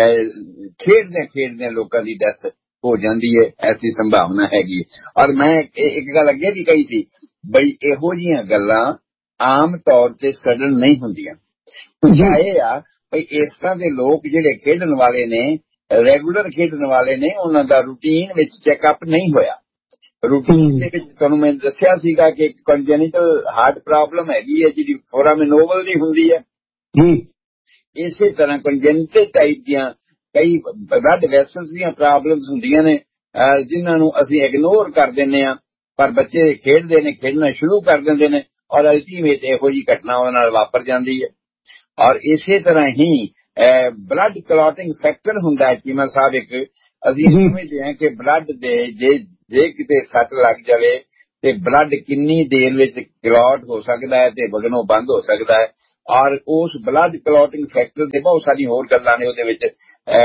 ਖੇਡਦਿਆਂ ਲੋਕਾਂ ਦੀ ਡੈਥ ਹੋ ਜਾਂਦੀ ਹੈ, ਐਸੀ ਸੰਭਾਵਨਾ ਹੈਗੀ। ਔਰ ਮੈਂ ਇੱਕ ਗੱਲ ਅੱਗੇ ਵੀ ਕਹੀ ਸੀ ਬਈ ਇਹੋ ਜਿਹੀਆਂ ਗੱਲਾਂ ਆਮ ਤੌਰ ਤੇ ਸਡਨ ਨਹੀਂ ਹੁੰਦੀਆਂ। ਇਹ ਆ ਬਈ ਇਸ ਤਰ੍ਹਾਂ ਦੇ ਲੋਕ ਜਿਹੜੇ ਖੇਡਣ ਵਾਲੇ ਨੇ, ਰੈਗੂਲਰ ਖੇਡਣ ਵਾਲੇ ਨੇ, ਉਹਨਾਂ ਦਾ ਰੂਟੀਨ ਵਿੱਚ ਚੈੱਕਅਪ ਨਹੀਂ ਹੋਇਆ। ਰੂਟੀਨ ਦੇ ਵਿੱਚ ਤੁਹਾਨੂੰ ਮੈਂ ਦੱਸਿਆ ਸੀਗਾ ਕਿ ਇੱਕ ਕੰਜੈਨਿਟਲ ਹਾਰਟ ਪ੍ਰੋਬਲਮ ਹੈਗੀ ਹੈ ਜਿਹੜੀ ਫੋਰਾਮਿਨੋਵਲ ਦੀ ਹੁੰਦੀ ਹੈ, ਇਸੇ ਤਰ੍ਹਾਂ ਕੰਜੈਨਿਟਲ ਟਾਈਪ ਦੀਆਂ ਕਈ ਬਲੱਡ ਵੈਸਲਸ ਦੀਆਂ ਪ੍ਰੋਬਲਮਸ ਹੁੰਦੀਆਂ ਨੇ ਜਿਨ੍ਹਾਂ ਨੂੰ ਅਸੀਂ ਇਗਨੋਰ ਕਰ ਦਿੰਦੇ ਹਾਂ, ਪਰ ਬੱਚੇ ਖੇਡਦੇ ਨੇ, ਖੇਡਣਾ ਸ਼ੁਰੂ ਕਰ ਦਿੰਦੇ ਨੇ ਔਰ ਅਲਟੀਮੇਟ ਇਹੋ ਜਿਹੀ ਘਟਨਾ ਉਹਨਾਂ ਨਾਲ ਵਾਪਰ ਜਾਂਦੀ ਹੈ। ਔਰ ਇਸੇ ਤਰ੍ਹਾਂ ਹੀ ਬਲੱਡ ਕਲੌਟਿੰਗ ਫੈਕਟਰ ਹੁੰਦਾ ਹੈ ਚੀਮਾ ਸਾਹਿਬ, ਇੱਕ ਅਸੀਂ ਸਮਝਦੇ ਹਾਂ ਕਿ ਬਲੱਡ ਦੇ ਜੇ ਕਿਤੇ ਸੱਟ ਲੱਗ ਜਾਵੇ ਤੇ ਬਲੱਡ ਕਿੰਨੀ ਦੇਰ ਵਿੱਚ ਕਲੌਟ ਹੋ ਸਕਦਾ ਹੈ ਤੇ ਵਗਣੋਂ ਬੰਦ ਹੋ ਸਕਦਾ ਹੈ। ਔਰ ਉਸ ਬਲੱਡ ਕਲੌਟਿੰਗ ਫੈਕਟਰ ਦੇ ਬਹੁਤ ਸਾਰੀ ਹੋਰ ਗੱਲਾਂ ਨੇ ਉਹਦੇ ਵਿੱਚ,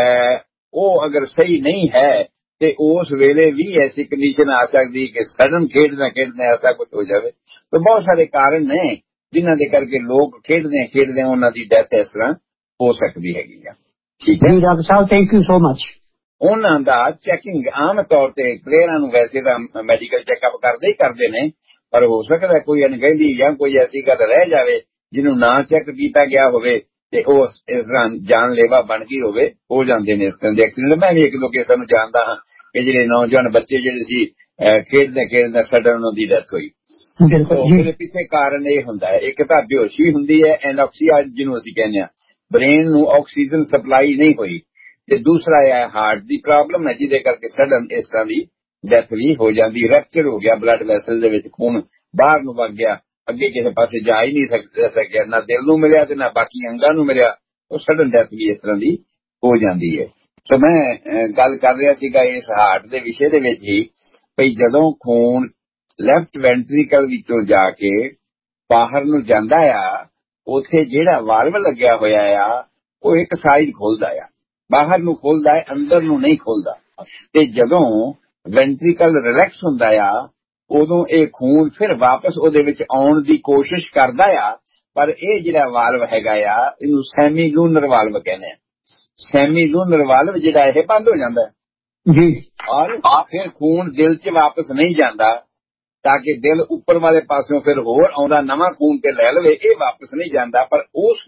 ਉਹ ਅਗਰ ਸਹੀ ਨਹੀਂ ਹੈ ਤੇ ਉਸ ਵੇਲੇ ਵੀ ਐਸੀ ਕੰਡੀਸ਼ਨ ਆ ਸਕਦੀ ਕਿ ਸਡਨ ਖੇਡਦੇ ਐਸਾ ਕੁਝ ਹੋ ਜਾਵੇ। ਤੇ ਬਹੁਤ ਸਾਰੇ ਕਾਰਨ ਨੇ ਜਿਨ੍ਹਾਂ ਦੇ ਕਰਕੇ ਲੋਕ ਖੇਡਦੇ ਉਹਨਾਂ ਦੀ ਡੈਥ ਇਸ ਤਰ੍ਹਾਂ ਹੋ ਸਕਦੀ ਹੈਗੀ ਆ। ਠੀਕ ਹੈ ਜੀ doctor Sahib, thank you so much. ਉਹਨਾਂ ਦਾ ਚੈਕਿੰਗ ਆਮ ਤੌਰ ਤੇ ਪਲੇਅਰਾਂ ਨੂੰ ਵੈਸੇ ਤਾਂ ਮੈਡੀਕਲ ਚੈੱਕਅਪ ਕਰਦੇ ਨੇ, ਪਰ ਹੋ ਸਕਦਾ ਕੋਈ ਅਣਗਹਿਲੀ ਜਾਂ ਕੋਈ ਐਸੀ ਗੱਲ ਰਹਿ ਜਾਵੇ ਜਿਹਨੂੰ ਨਾ ਚੈੱਕ ਕੀਤਾ ਗਿਆ ਹੋਵੇ ਤੇ ਉਹ ਇਸ ਤਰ੍ਹਾਂ ਜਾਨਲੇਵਾ ਬਣ ਗਈ ਹੋਵੇ, ਹੋ ਜਾਂਦੇ ਨੇ ਇਸ ਤਰ੍ਹਾਂ ਦੇ ਐਕਸੀਡੈਂਟ। ਮੈਂ ਵੀ ਇੱਕ ਦੋ ਕੇਸਾਂ ਨੂੰ ਜਾਣਦਾ ਹਾਂ ਕਿ ਜਿਹੜੇ ਨੌਜਵਾਨ ਬੱਚੇ ਜਿਹੜੇ ਸੀ ਖੇਡਦੇ ਸਡਨ ਉਹਨਾਂ ਦੀ ਡੈਥ ਹੋਈ। ਉਹਦੇ ਪਿੱਛੇ ਕਾਰਨ ਇਹ ਹੁੰਦਾ ਹੈ, ਇੱਕ ਤਾਂ ਬੇਹੋਸ਼ੀ ਹੁੰਦੀ ਹੈ, ਐਨੋਕਸੀਆ ਜਿਹਨੂੰ ਅਸੀਂ ਕਹਿੰਦੇ ਹਾਂ, ਬ੍ਰੇਨ ਨੂੰ ਆਕਸੀਜਨ ਸਪਲਾਈ ਨਹੀਂ ਹੋਈ, ਤੇ ਦੂਸਰਾ ਹੈ ਹਾਰਟ ਦੀ ਪ੍ਰੋਬਲਮ ਹੈ ਜਿਹਦੇ ਕਰਕੇ ਸਡਨ ਇਸ ਤਰ੍ਹਾਂ ਦੀ ਡੈਥ ਵੀ ਹੋ ਜਾਂਦੀ। ਰੈਪਚਰ ਹੋ ਗਿਆ ਬਲੱਡ ਵੈਸਲ ਦੇ ਵਿੱਚ, ਖੂਨ ਬਾਹਰ ਨੂੰ ਵਗ ਗਿਆ, ਅੱਗੇ ਕਿਸੇ ਪਾਸੇ ਜਾ ਹੀ ਨਹੀਂ ਸਕਿਆ, ਨਾ ਦਿਲ ਨੂੰ ਮਿਲਿਆ ਤੇ ਨਾ ਬਾਕੀ ਅੰਗਾਂ ਨੂੰ ਮਿਲਿਆ, ਉਹ ਸਡਨ ਡੈਥ ਵੀ ਇਸ ਤਰ੍ਹਾਂ ਦੀ ਹੋ ਜਾਂਦੀ ਹੈ। ਸੋ ਮੈਂ ਗੱਲ ਕਰ ਰਿਹਾ ਸੀਗਾ ਇਸ ਹਾਰਟ ਦੇ ਵਿਸ਼ੇ ਦੇ ਵਿੱਚ ਹੀ, ਭਈ ਜਦੋਂ ਖੂਨ ਲੈਫਟ ਵੈਂਟਰੀਕਲ ਵਿੱਚੋਂ ਜਾ ਕੇ ਬਾਹਰ ਨੂੰ ਜਾਂਦਾ ਆ, ਉੱਥੇ ਜਿਹੜਾ ਵਾਲਵ ਲੱਗਿਆ ਹੋਇਆ ਆ ਉਹ ਇੱਕ ਸਾਈਡ ਖੋਲਦਾ ਆ, ਬਾਹਰ ਨੂੰ ਖੋਲਦਾ ਹੈ, ਅੰਦਰ ਨੂੰ ਨਹੀਂ ਖੋਲਦਾ। ਤੇ ਜਦੋਂ ਵੈਂਟਰੀਕਲ ਰਿਲੈਕਸ ਹੁੰਦਾ ਆ ਉਦੋਂ ਇਹ ਖੂਨ ਫਿਰ ਵਾਪਸ ਉਹਦੇ ਵਿੱਚ ਆਉਣ ਦੀ ਕੋਸ਼ਿਸ਼ ਕਰਦਾ ਆ, ਪਰ ਇਹ ਜਿਹੜਾ ਵਾਲਵ ਹੈਗਾ ਆ ਇਹਨੂੰ ਸੈਮੀ ਲੂਨਰ ਵਾਲਵ ਕਹਿੰਦੇ ਆ। ਸੈਮੀ ਲੂਨਰ ਵਾਲਵ ਜਿਹੜਾ ਇਹ ਬੰਦ ਹੋ ਜਾਂਦਾ ਹੈ ਜੀ, ਔਰ ਫਿਰ ਖੂਨ ਦਿਲ 'ਚ ਵਾਪਸ ਨਹੀਂ ਜਾਂਦਾ ਤਾਂ ਕਿ ਦਿਲ ਉੱਪਰ ਵਾਲੇ ਪਾਸਿਓਂ ਫਿਰ ਹੋਰ ਆਉਂਦਾ ਨਵਾਂ ਖੂਨ ਤੇ ਲੈ ਲਵੇ, ਇਹ ਵਾਪਸ ਨਹੀਂ ਜਾਂਦਾ। ਪਰ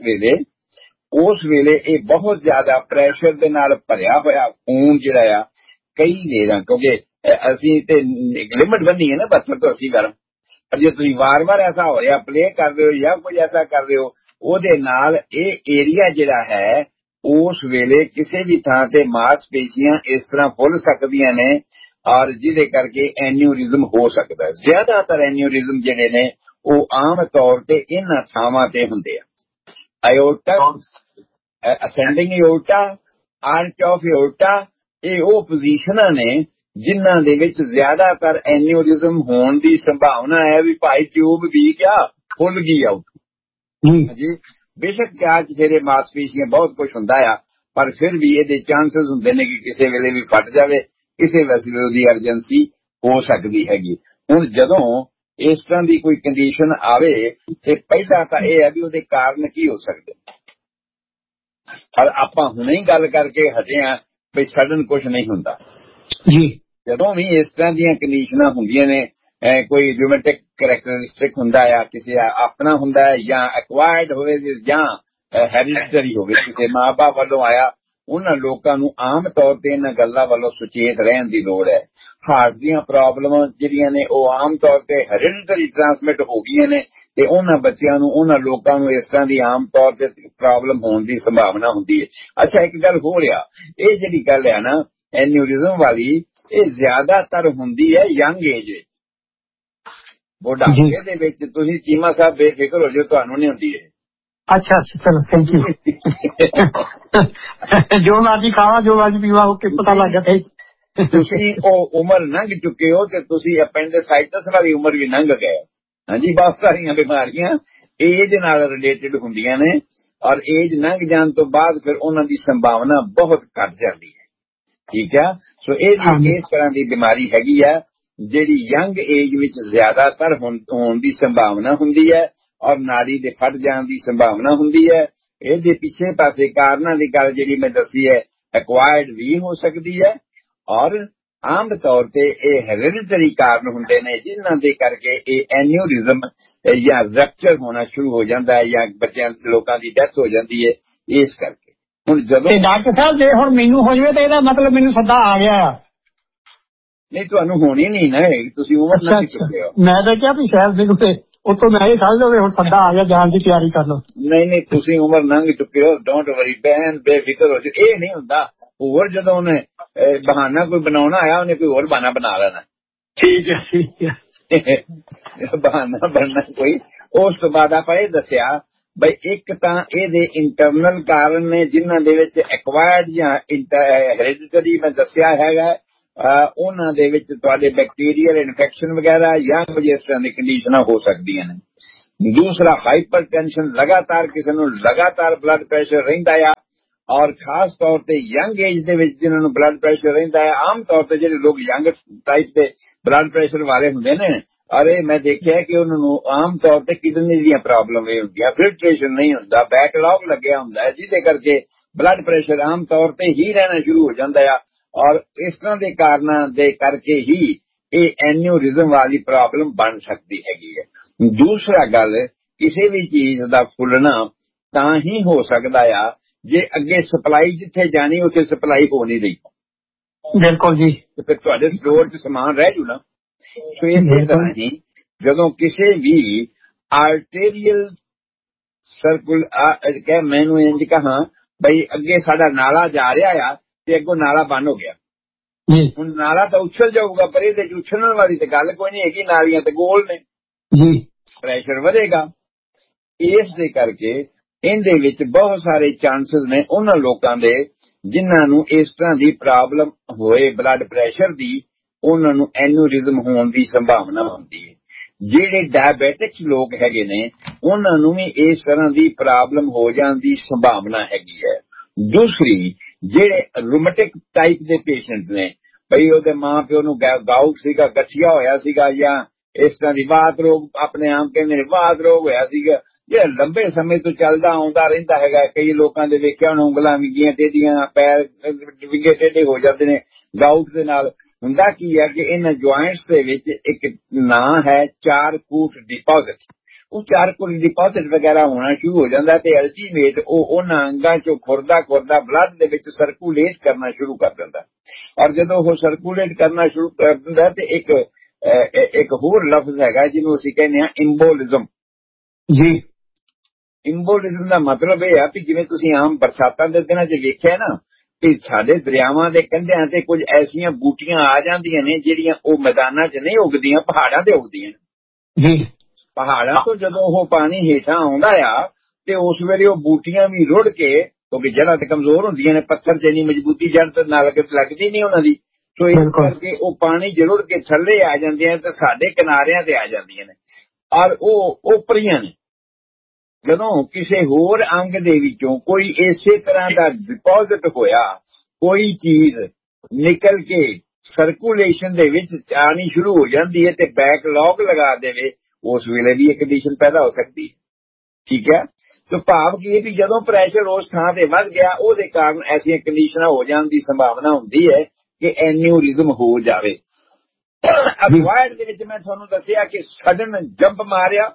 ਉਸ ਵੇਲੇ ਇਹ ਬਹੁਤ ਜ਼ਿਆਦਾ ਪ੍ਰੈਸ਼ਰ ਦੇ ਨਾਲ ਭਰਿਆ ਹੋਇਆ ਖੂਨ ਜਿਹੜਾ ਆ ਕਈ ਵੇਰਾਂ, ਕਿਉਂਕਿ ਅਸੀਂ ਤੇ ਲਿਮਟ ਬੰਨੀ ਹੈ ਨਾ 72 ਤੋਂ 80 ਗਰਮ, ਪਰ ਜੇ ਤੁਸੀਂ ਵਾਰ-ਵਾਰ ਐਸਾ ਹੋ ਰਿਹਾ ਪਲੇ ਕਰ ਰਹੇ ਹੋ ਜਾਂ ਕੁਝ ਐਸਾ ਕਰ ਰਹੇ ਹੋ, ਉਹਦੇ ਨਾਲ ਇਹ ਏਰੀਆ ਜਿਹੜਾ ਹੈ ਉਸ ਵੇਲੇ ਕਿਸੇ ਵੀ ਥਾਂ ਤੇ ਮਾਸਪੇਸ਼ੀਆਂ ਇਸ ਤਰ੍ਹਾਂ ਫੁੱਲ ਸਕਦੀਆਂ ਨੇ ਔਰ ਜਿਹਦੇ ਕਰਕੇ ਐਨਿਊਰਿਜ਼ਮ ਹੋ ਸਕਦਾ ਹੈ। ਜ਼ਿਆਦਾਤਰ ਐਨਿਊਰਿਜ਼ਮ ਜਿਹੜੇ ਨੇ ਉਹ ਆਮ ਤੌਰ ਤੇ ਇਹਨਾਂ ਥਾਵਾਂ ਤੇ ਹੁੰਦੇ ਆ। ਆਇਓਟਾ, ascending aorta, arch of aorta, ਇਹ ਉਹ ਪੋਜੀਸ਼ਨਾਂ ਨੇ ਜਿਨ੍ਹਾਂ ਦੇ ਵਿੱਚ ਜ਼ਿਆਦਾਤਰ ਐਨਿਊਰਿਜ਼ਮ ਹੋਣ ਦੀ ਸੰਭਾਵਨਾ ਹੈ। ਵੀ ਭਾਈ ਟਿਊਬ ਵੀ ਕਿਆ ਫੁੱਲ ਗਈ ਆਊਟ ਜੀ, ਬੇਸ਼ੱਕ ਕਿਆ ਜਿਹੜੇ ਮਾਸਪੇਸ਼ੀਆਂ ਬਹੁਤ ਕੁਝ ਹੁੰਦਾ ਆ, ਪਰ ਫਿਰ ਵੀ ਇਹਦੇ ਚਾਂਸਸ ਹੁੰਦੇ ਨੇ ਕਿ ਕਿਸੇ ਵੇਲੇ ਵੀ ਫਟ ਜਾਵੇ, ਕਿਸੇ ਵੇਲੇ ਉਹਦੀ ਐਮਰਜੈਂਸੀ ਹੋ ਸਕਦੀ ਹੈਗੀ। ਹੁਣ ਜਦੋਂ ਇਸ ਤਰ੍ਹਾਂ ਦੀ ਕੋਈ ਕੰਡੀਸ਼ਨ ਆਵੇ ਤੇ ਪਹਿਲਾਂ ਤਾਂ ਇਹ ਹੈ ਵੀ ਉਹਦੇ ਕਾਰਨ ਕੀ ਹੋ ਸਕਦੇ, ਪਰ ਆਪਾਂ ਹੁਣੇ ਹੀ ਗੱਲ ਕਰਕੇ ਹਟੇ ਆ ਵੀ ਸਡਨ ਕੁਝ ਨਹੀਂ ਹੁੰਦਾ ਜੀ। ਜਦੋਂ ਵੀ ਇਸ ਤਰ੍ਹਾਂ ਦੀਆਂ ਕੰਡੀਸ਼ਨਾਂ ਹੁੰਦੀਆਂ ਨੇ, ਕੋਈ ਰਿਊਮੈਟਿਕ ਕਰੈਕਟਰਿਸਟਿਕ ਹੁੰਦਾ ਆ, ਕਿਸੇ ਆਪਣਾ ਹੁੰਦਾ ਹੈ ਜਾਂ ਐਕਵਾਇਰਡ ਹੋਵੇ ਜਾਂ ਹੈਰੀਡਿਟਰੀ ਹੋਵੇ, ਕਿਸੇ ਮਾਂ-ਬਾਪ ਵੱਲੋਂ ਆਇਆ, ਉਹਨਾਂ ਲੋਕਾਂ ਨੂੰ ਆਮ ਤੌਰ ਤੇ ਇਹਨਾਂ ਗੱਲਾਂ ਵੱਲੋਂ ਸੁਚੇਤ ਰਹਿਣ ਦੀ ਲੋੜ ਹੈ। ਹਾਰਟ ਦੀਆਂ ਪ੍ਰੋਬਲਮਾਂ ਜਿਹੜੀਆਂ ਨੇ ਉਹ ਆਮ ਤੌਰ ਤੇ ਹੈਰੀਡਿਟਰੀ ਟ੍ਰਾਂਸਮਿਟ ਹੋ ਗਈਆਂ ਨੇ ਤੇ ਉਹਨਾਂ ਬੱਚਿਆਂ ਨੂੰ, ਉਹਨਾਂ ਲੋਕਾਂ ਨੂੰ ਇਸ ਤਰ੍ਹਾਂ ਦੀ ਆਮ ਤੌਰ ਤੇ ਪ੍ਰੋਬਲਮ ਹੋਣ ਦੀ ਸੰਭਾਵਨਾ ਹੁੰਦੀ ਹੈ। ਅੱਛਾ, ਇੱਕ ਗੱਲ ਹੋ ਰਿਹਾ, ਇਹ ਜਿਹੜੀ ਗੱਲ ਹੈ ਨਾ ਐਨਿਊਰਿਜ਼ਮ ਵਾਲੀ, ਇਹ ਜ਼ਿਆਦਾਤਰ ਹੁੰਦੀ ਹੈ ਯੰਗ ਏਜ ਵਿੱਚ। ਬੁਢਾਪੇ ਦੇ ਵਿੱਚ ਤੁਸੀਂ ਚੀਮਾ ਸਾਹਿਬ ਬੇਫਿਕਰ ਹੋ ਜਾਓ, ਤੁਹਾਨੂੰ ਨਹੀਂ ਹੁੰਦੀ ਹੈ। ਅੱਛਾ, ਚਲੋ ਥੈਂਕ ਯੂ। ਜੋ ਮਰਜੀ ਖਾਵਾ, ਜੋ ਮਰਜੀ ਪੀਵਾ, ਉਹ ਪਤਾ ਲੱਗ ਗਿਆ। ਤੁਸੀਂ ਉਹ ਉਮਰ ਲੰਘ ਚੁੱਕੇ ਹੋ ਤੇ ਤੁਸੀਂ ਐਪੈਂਡਿਸਾਈਟਸ ਵਾਲੀ ਉਮਰ ਵੀ ਲੰਘ ਗਏ। ਹਾਂਜੀ, ਬਹੁਤ ਸਾਰੀਆਂ ਬਿਮਾਰੀਆਂ ਏਜ ਨਾਲ ਰਿਲੇਟਡ ਹੁੰਦੀਆਂ ਨੇ ਔਰ ਏਜ ਲੰਘ ਜਾਣ ਤੋਂ ਬਾਅਦ ਫਿਰ ਉਹਨਾਂ ਦੀ ਸੰਭਾਵਨਾ ਬਹੁਤ ਘੱਟ ਜਾਂਦੀ ਹੈ। ਠੀਕ ਹੈ, ਸੋ ਇਹ ਇਸ ਤਰ੍ਹਾਂ ਦੀ ਬਿਮਾਰੀ ਹੈਗੀ ਆ ਜਿਹੜੀ ਯੰਗ ਏਜ ਵਿੱਚ ਜ਼ਿਆਦਾਤਰ ਹੋਣ ਦੀ ਸੰਭਾਵਨਾ ਹੁੰਦੀ ਹੈ ਔਰ ਨਾੜੀ ਦੇ ਫਟ ਜਾਣ ਦੀ ਸੰਭਾਵਨਾ ਹੁੰਦੀ ਹੈ। ਇਹਦੇ ਪਿੱਛੇ ਪਾਸੇ ਕਾਰਨਾਂ ਦੀ ਗੱਲ ਜਿਹੜੀ ਮੈਂ ਦੱਸੀ ਹੈ, ਐਕਵਾਇਰਡ ਵੀ ਹੋ ਸਕਦੀ ਹੈ ਔਰ ਆਮ ਤੌਰ ਤੇ ਇਹ ਹੈਰੀਡਿਟਰੀ ਕਾਰਨ ਹੁੰਦੇ ਨੇ ਜਿਨ੍ਹਾਂ ਦੇ ਕਰਕੇ ਇਹ ਐਨਿਊਰਿਜ਼ਮ ਜਾਂ ਰੈਪਚਰ ਹੋਣਾ ਸ਼ੁਰੂ ਹੋ ਜਾਂਦਾ ਹੈ ਜਾਂ ਬੱਚਿਆਂ ਲੋਕਾਂ ਦੀ ਡੈਥ ਹੋ ਜਾਂਦੀ ਹੈ। ਇਸ ਕਰਕੇ ਹੁਣ ਜਦੋਂ ਡਾਕਟਰ ਸਾਹਿਬ ਜੇ ਹੁਣ ਮੈਨੂੰ ਹੋ ਜਾਵੇ ਤਾਂ ਇਹਦਾ ਮਤਲਬ ਮੈਨੂੰ ਸੱਦਾ ਆ ਗਿਆ ਆ? ਨਹੀਂ, ਤੁਹਾਨੂੰ ਹੋਣੀ ਨਹੀਂ ਨਾ, ਤੁਸੀਂ ਉਮਰ ਨਹੀਂ ਚੁੱਕੇ ਹੋ। ਮੈਂ ਤਾਂ ਕਿਹਾ ਵੀ ਸ਼ਾਇਦ ਮੈਨੂੰ ਉਤੋਂ ਮੈਂ ਇਹ ਸਮਝਦਾ ਵੀ ਹੁਣ ਸੱਦਾ ਆ ਗਿਆ, ਜਾਣ ਦੀ ਤਿਆਰੀ ਕਰ ਲਓ। ਨਹੀਂ ਤੁਸੀਂ ਉਮਰ ਲੰਘ ਚੁੱਕੇ ਹੋ, ਡੋਂਟ ਵਰੀ, ਬੇਫਿਕਰ ਹੋ ਜਾਓ। ਇਹ ਨਹੀਂ ਹੁੰਦਾ। ਹੋਰ ਜਦੋਂ ਉਹਨੇ ਬਹਾਨਾ ਕੋਈ ਬਣਾਉਣਾ ਆਇਆ, ਉਹਨੇ ਕੋਈ ਹੋਰ ਬਹਾਨਾ ਬਣਾ ਲੈਣਾ। ਠੀਕ ਹੈ ਬਹਾਨਾ ਬਣਨਾ ਕੋਈ। ਉਸ ਤੋਂ ਬਾਅਦ ਆਪਾਂ ਇਹ ਦੱਸਿਆ ਬਈ ਇੱਕ ਤਾਂ ਇਹਦੇ ਇੰਟਰਨਲ ਕਾਰਨ ਨੇ ਜਿਨ੍ਹਾਂ ਦੇ ਵਿੱਚ ਐਕਵਾਇਰਡ ਜਾਂ ਹੈਰੀਡਿਟਰੀ ਮੈਂ ਦੱਸਿਆ ਹੈਗਾ, ਉਹਨਾਂ ਦੇ ਵਿੱਚ ਤੁਹਾਡੇ ਬੈਕਟੀਰੀਅਲ ਇਨਫੈਕਸ਼ਨ ਵਗੈਰਾ ਜਾਂ ਇਸ ਤਰ੍ਹਾਂ ਦੀ ਕੰਡੀਸ਼ਨਾਂ ਹੋ ਸਕਦੀਆਂ ਨੇ। ਦੂਸਰਾ ਹਾਈਪਰ ਟੈਨਸ਼ਨ, ਲਗਾਤਾਰ ਕਿਸੇ ਨੂੰ ਲਗਾਤਾਰ ਬਲੱਡ ਪ੍ਰੈਸ਼ਰ ਰਹਿੰਦਾ ਆ, ਔਰ ਖਾਸ ਤੌਰ ਤੇ ਯੰਗ ਏਜ ਦੇ ਵਿੱਚ ਜਿਨ੍ਹਾਂ ਨੂੰ ਬਲੱਡ ਪ੍ਰੈਸ਼ਰ ਰਹਿੰਦਾ ਹੈ। ਆਮ ਤੌਰ ਤੇ ਜਿਹੜੇ ਲੋਕ ਯੰਗ ਟਾਈਪ ਦੇ ਬਲੱਡ ਪ੍ਰੈਸ਼ਰ ਵਾਲੇ ਹੁੰਦੇ ਨੇ, ਅਰੇ ਮੈਂ ਦੇਖਿਆ ਕਿ ਉਹਨਾਂ ਨੂੰ ਆਮ ਤੌਰ ਤੇ ਕਿਡਨੀ ਦੀਆਂ ਪ੍ਰੋਬਲਮ ਇਹ ਹੁੰਦੀਆਂ, ਫਿਲਟਰੇਸ਼ਨ ਨਹੀਂ ਹੁੰਦਾ, ਬੈਕਲੌਗ ਲੱਗਿਆ ਹੁੰਦਾ ਹੈ, ਜਿਹਦੇ ਕਰਕੇ ਬਲੱਡ ਪ੍ਰੈਸ਼ਰ ਆਮ ਤੌਰ ਤੇ ਹੀ ਰਹਿਣਾ ਸ਼ੁਰੂ ਹੋ ਜਾਂਦਾ ਆ। ਔਰ ਇਸ ਤਰ੍ਹਾਂ ਦੇ ਕਾਰਨਾਂ ਦੇ ਕਰਕੇ ਹੀ ਇਹ ਐਨਿਊਰਿਜ਼ਮ ਵਾਲੀ ਪ੍ਰੋਬਲਮ ਬਣ ਸਕਦੀ ਹੈਗੀ ਹੈ। ਦੂਸਰਾ ਗੱਲ, ਕਿਸੇ ਵੀ ਚੀਜ਼ ਦਾ ਫੁੱਲਣਾ ਤਾਂ ਹੀ ਹੋ ਸਕਦਾ ਆ ਜੇ ਅੱਗੇ ਸਪਲਾਈ ਜਿੱਥੇ ਜਾਣੀ ਉੱਥੇ ਸਪਲਾਈ ਹੋ ਨਹੀਂ ਰਹੀ। ਬਿਲਕੁਲ ਜੀ। ਤੇ ਫਿਰ ਤੁਹਾਡੇ ਸਟੋਰ 'ਚ ਸਮਾਨ ਰਹਿ ਜੂ ਨਾ। ਸੋ ਇਸੇ ਤਰ੍ਹਾਂ ਹੀ ਜਦੋਂ ਕਿਸੇ ਵੀ ਆਰਟੇਰੀਅਲ ਸਰਕਲ ਕਹਿ, ਮੈਨੂੰ ਇੰਝ ਕਹਾਂ ਬਈ ਅੱਗੇ ਸਾਡਾ ਨਾਲਾ ਜਾ ਰਿਹਾ ਆ ਤੇ ਅੱਗੋਂ ਨਾਲਾ ਬੰਦ ਹੋ ਗਿਆ, ਹੁਣ ਨਾਲਾ ਤਾਂ ਉਛਲ ਜਾਊਗਾ, ਪਰ ਇਹਦੇ 'ਚ ਉਛਲਣ ਵਾਲੀ ਤੇ ਗੱਲ ਕੋਈ ਨਹੀਂ ਹੈਗੀ, ਨਾਲੀਆਂ ਤੇ ਗੋਲ ਨੇ ਜੀ, ਪ੍ਰੈਸ਼ਰ ਵਧੇਗਾ। ਇਸ ਦੇ ਕਰਕੇ ਇਹਦੇ ਵਿੱਚ ਬਹੁਤ ਸਾਰੇ ਚਾਂਸਸ ਨੇ ਉਹਨਾਂ ਲੋਕਾਂ ਦੇ ਜਿਨ੍ਹਾਂ ਨੂੰ ਇਸ ਤਰ੍ਹਾਂ ਦੀ ਪ੍ਰੋਬਲਮ ਹੋਏ ਬਲੱਡ ਪ੍ਰੈਸ਼ਰ ਦੀ, ਉਹਨਾਂ ਨੂੰ ਐਨਿਊਰਿਜ਼ਮ ਹੋਣ ਦੀ ਸੰਭਾਵਨਾ ਹੁੰਦੀ ਹੈ। ਜਿਹੜੇ ਡਾਇਬੈਟਿਕਸ ਲੋਕ ਹੈਗੇ ਨੇ ਉਹਨਾਂ ਨੂੰ ਵੀ ਇਸ ਤਰ੍ਹਾਂ ਦੀ ਪ੍ਰੋਬਲਮ ਹੋ ਜਾਣ ਦੀ ਸੰਭਾਵਨਾ ਹੈਗੀ ਹੈ। ਦੂਸਰੀ, ਜਿਹੜੇ ਰੂਮੈਟਿਕ ਟਾਈਪ ਦੇ ਪੇਸ਼ੈਂਟਸ ਨੇ, ਬਈ ਉਹਦੇ ਮਾਂ ਪਿਓ ਨੂੰ ਗਾਊਟ ਸੀਗਾ, ਗਠੀਆ ਹੋਇਆ ਸੀਗਾ, ਜਾਂ ਇਸ ਤਰ੍ਹਾਂ ਦੀ ਵਾਤ ਰੋਗ, ਆਪਣੇ ਆਮ ਕਹਿੰਦੇ ਨੇ ਵਾਤ ਰੋਗ ਹੋਇਆ ਸੀਗਾ, ਜਿਹੜਾ ਲੰਬੇ ਸਮੇਂ ਤੋਂ ਚੱਲਦਾ ਆਉਂਦਾ ਰਹਿੰਦਾ ਹੈਗਾ। ਕਈ ਲੋਕਾਂ ਦੇ ਵੇਖਿਆ ਹੁਣ ਉਂਗਲਾਂ ਵਿੰਗੀਆਂ ਟੇਢੀਆਂ, ਪੈਰ ਵਿੰਗੇ ਟੇਢੇ ਹੋ ਜਾਂਦੇ ਨੇ ਗਾਊਟ ਦੇ ਨਾਲ। ਹੁੰਦਾ ਕੀ ਹੈ ਕਿ ਇਹਨਾਂ ਜੁਆਇੰਟਸ ਦੇ ਵਿੱਚ ਇੱਕ ਨਾਂ ਹੈ ਚਾਰਕੂਟ ਡਿਪੋਜ਼ਿਟ। ਉਹ ਚਾਰਕੂਟ ਡਿਪੋਜ਼ਿਟ ਵਗੈਰਾ ਹੋਣਾ ਸ਼ੁਰੂ ਹੋ ਜਾਂਦਾ ਤੇ ਅਲਟੀਮੇਟ ਉਹ ਉਹਨਾਂ ਅੰਗਾਂ ਚੋਂ ਖੁਰਦਾ ਬਲੱਡ ਦੇ ਵਿੱਚ ਸਰਕੂਲੇਟ ਕਰਨਾ ਸ਼ੁਰੂ ਕਰ ਦਿੰਦਾ। ਔਰ ਜਦੋਂ ਉਹ ਸਰਕੂਲੇਟ ਕਰਨਾ ਸ਼ੁਰੂ ਕਰ ਦਿੰਦਾ ਤੇ ਇੱਕ ਹੋਰ ਲਫ਼ਜ਼ ਹੈਗਾ ਜਿਹਨੂੰ ਅਸੀਂ ਕਹਿੰਦੇ ਹਾਂ ਇੰਬੋਲਿਜ਼ਮ ਜੀ। ਇੰਬੋਲਿਜ਼ਮ ਦਾ ਮਤਲਬ ਇਹ ਆ ਕਿ ਜਿਵੇਂ ਤੁਸੀਂ ਆਮ ਬਰਸਾਤਾਂ ਦੇ ਦਿਨਾਂ 'ਚ ਵੇਖਿਆ ਨਾ ਕਿ ਸਾਡੇ ਦਰਿਆਵਾਂ ਦੇ ਕੰਢਿਆਂ ਤੇ ਕੁਝ ਐਸੀਆਂ ਬੂਟੀਆਂ ਆ ਜਾਂਦੀਆਂ ਨੇ ਜਿਹੜੀਆਂ ਉਹ ਮੈਦਾਨਾਂ 'ਚ ਨਹੀਂ ਉੱਗਦੀਆਂ, ਪਹਾੜਾਂ ਤੇ ਉੱਗਦੀਆਂ ਜੀ। ਪਹਾੜਾਂ ਤੋਂ ਜਦੋਂ ਉਹ ਪਾਣੀ ਹੇਠਾਂ ਆਉਂਦਾ ਆ ਤੇ ਉਸ ਵੇਲੇ ਉਹ ਬੂਟੀਆਂ ਵੀ ਰੁੜ ਕੇ, ਕਿਉਂਕਿ ਜੜ੍ਹਾਂ ਤੇ ਕਮਜ਼ੋਰ ਹੁੰਦੀਆਂ ਨੇ, ਪੱਥਰ 'ਚ ਇੰਨੀ ਮਜ਼ਬੂਤੀ ਜੜ੍ਹ ਤੇ ਨਾਲ ਲੱਗਦੀ ਨਹੀਂ ਉਹਨਾਂ ਦੀ, ਸੋ ਇਸ ਕਰਕੇ ਉਹ ਪਾਣੀ ਜਰੁੜ ਕੇ ਥੱਲੇ ਆ ਜਾਂਦੀਆਂ ਤੇ ਸਾਡੇ ਕਿਨਾਰਿਆਂ ਤੇ ਆ ਜਾਂਦੀਆਂ ਨੇ, ਔਰ ਉਹ ਓਪਰੀਆਂ ਨੇ। ਜਦੋਂ ਕਿਸੇ ਹੋਰ ਅੰਗ ਦੇ ਵਿੱਚੋਂ ਕੋਈ ਇਸੇ ਤਰ੍ਹਾਂ ਦਾ ਡਿਪੋਜ਼ਿਟ ਹੋਇਆ, ਕੋਈ ਚੀਜ਼ ਨਿਕਲ ਕੇ ਸਰਕੂਲੇਸ਼ਨ ਦੇ ਵਿੱਚ ਆਣੀ ਸ਼ੁਰੂ ਹੋ ਜਾਂਦੀ ਹੈ ਤੇ ਬੈਕਲੌਗ ਲਗਾ ਦੇਵੇ, ਉਸ ਵੇਲੇ ਵੀ ਇਹ ਕੰਡੀਸ਼ਨ ਪੈਦਾ ਹੋ ਸਕਦੀ ਹੈ। ਠੀਕ ਹੈ, ਤੇ ਭਾਵ ਕੀ ਹੈ ਵੀ ਜਦੋਂ ਪ੍ਰੈਸ਼ਰ ਉਸ ਥਾਂ ਤੇ ਵੱਧ ਗਿਆ, ਉਹਦੇ ਕਾਰਨ ਐਸੀਆਂ ਕੰਡੀਸ਼ਨਾਂ ਹੋ ਜਾਣ ਦੀ ਸੰਭਾਵਨਾ ਹੁੰਦੀ ਹੈ ਕਿ ਐਨਿਊਰਿਜ਼ਮ ਹੋ ਜਾਵੇ। ਅਕਵਾਇਰਡ ਦੇ ਵਿੱਚ ਮੈਂ ਤੁਹਾਨੂੰ ਦੱਸਿਆ ਕਿ ਸਡਨ ਜੰਪ ਮਾਰਿਆ,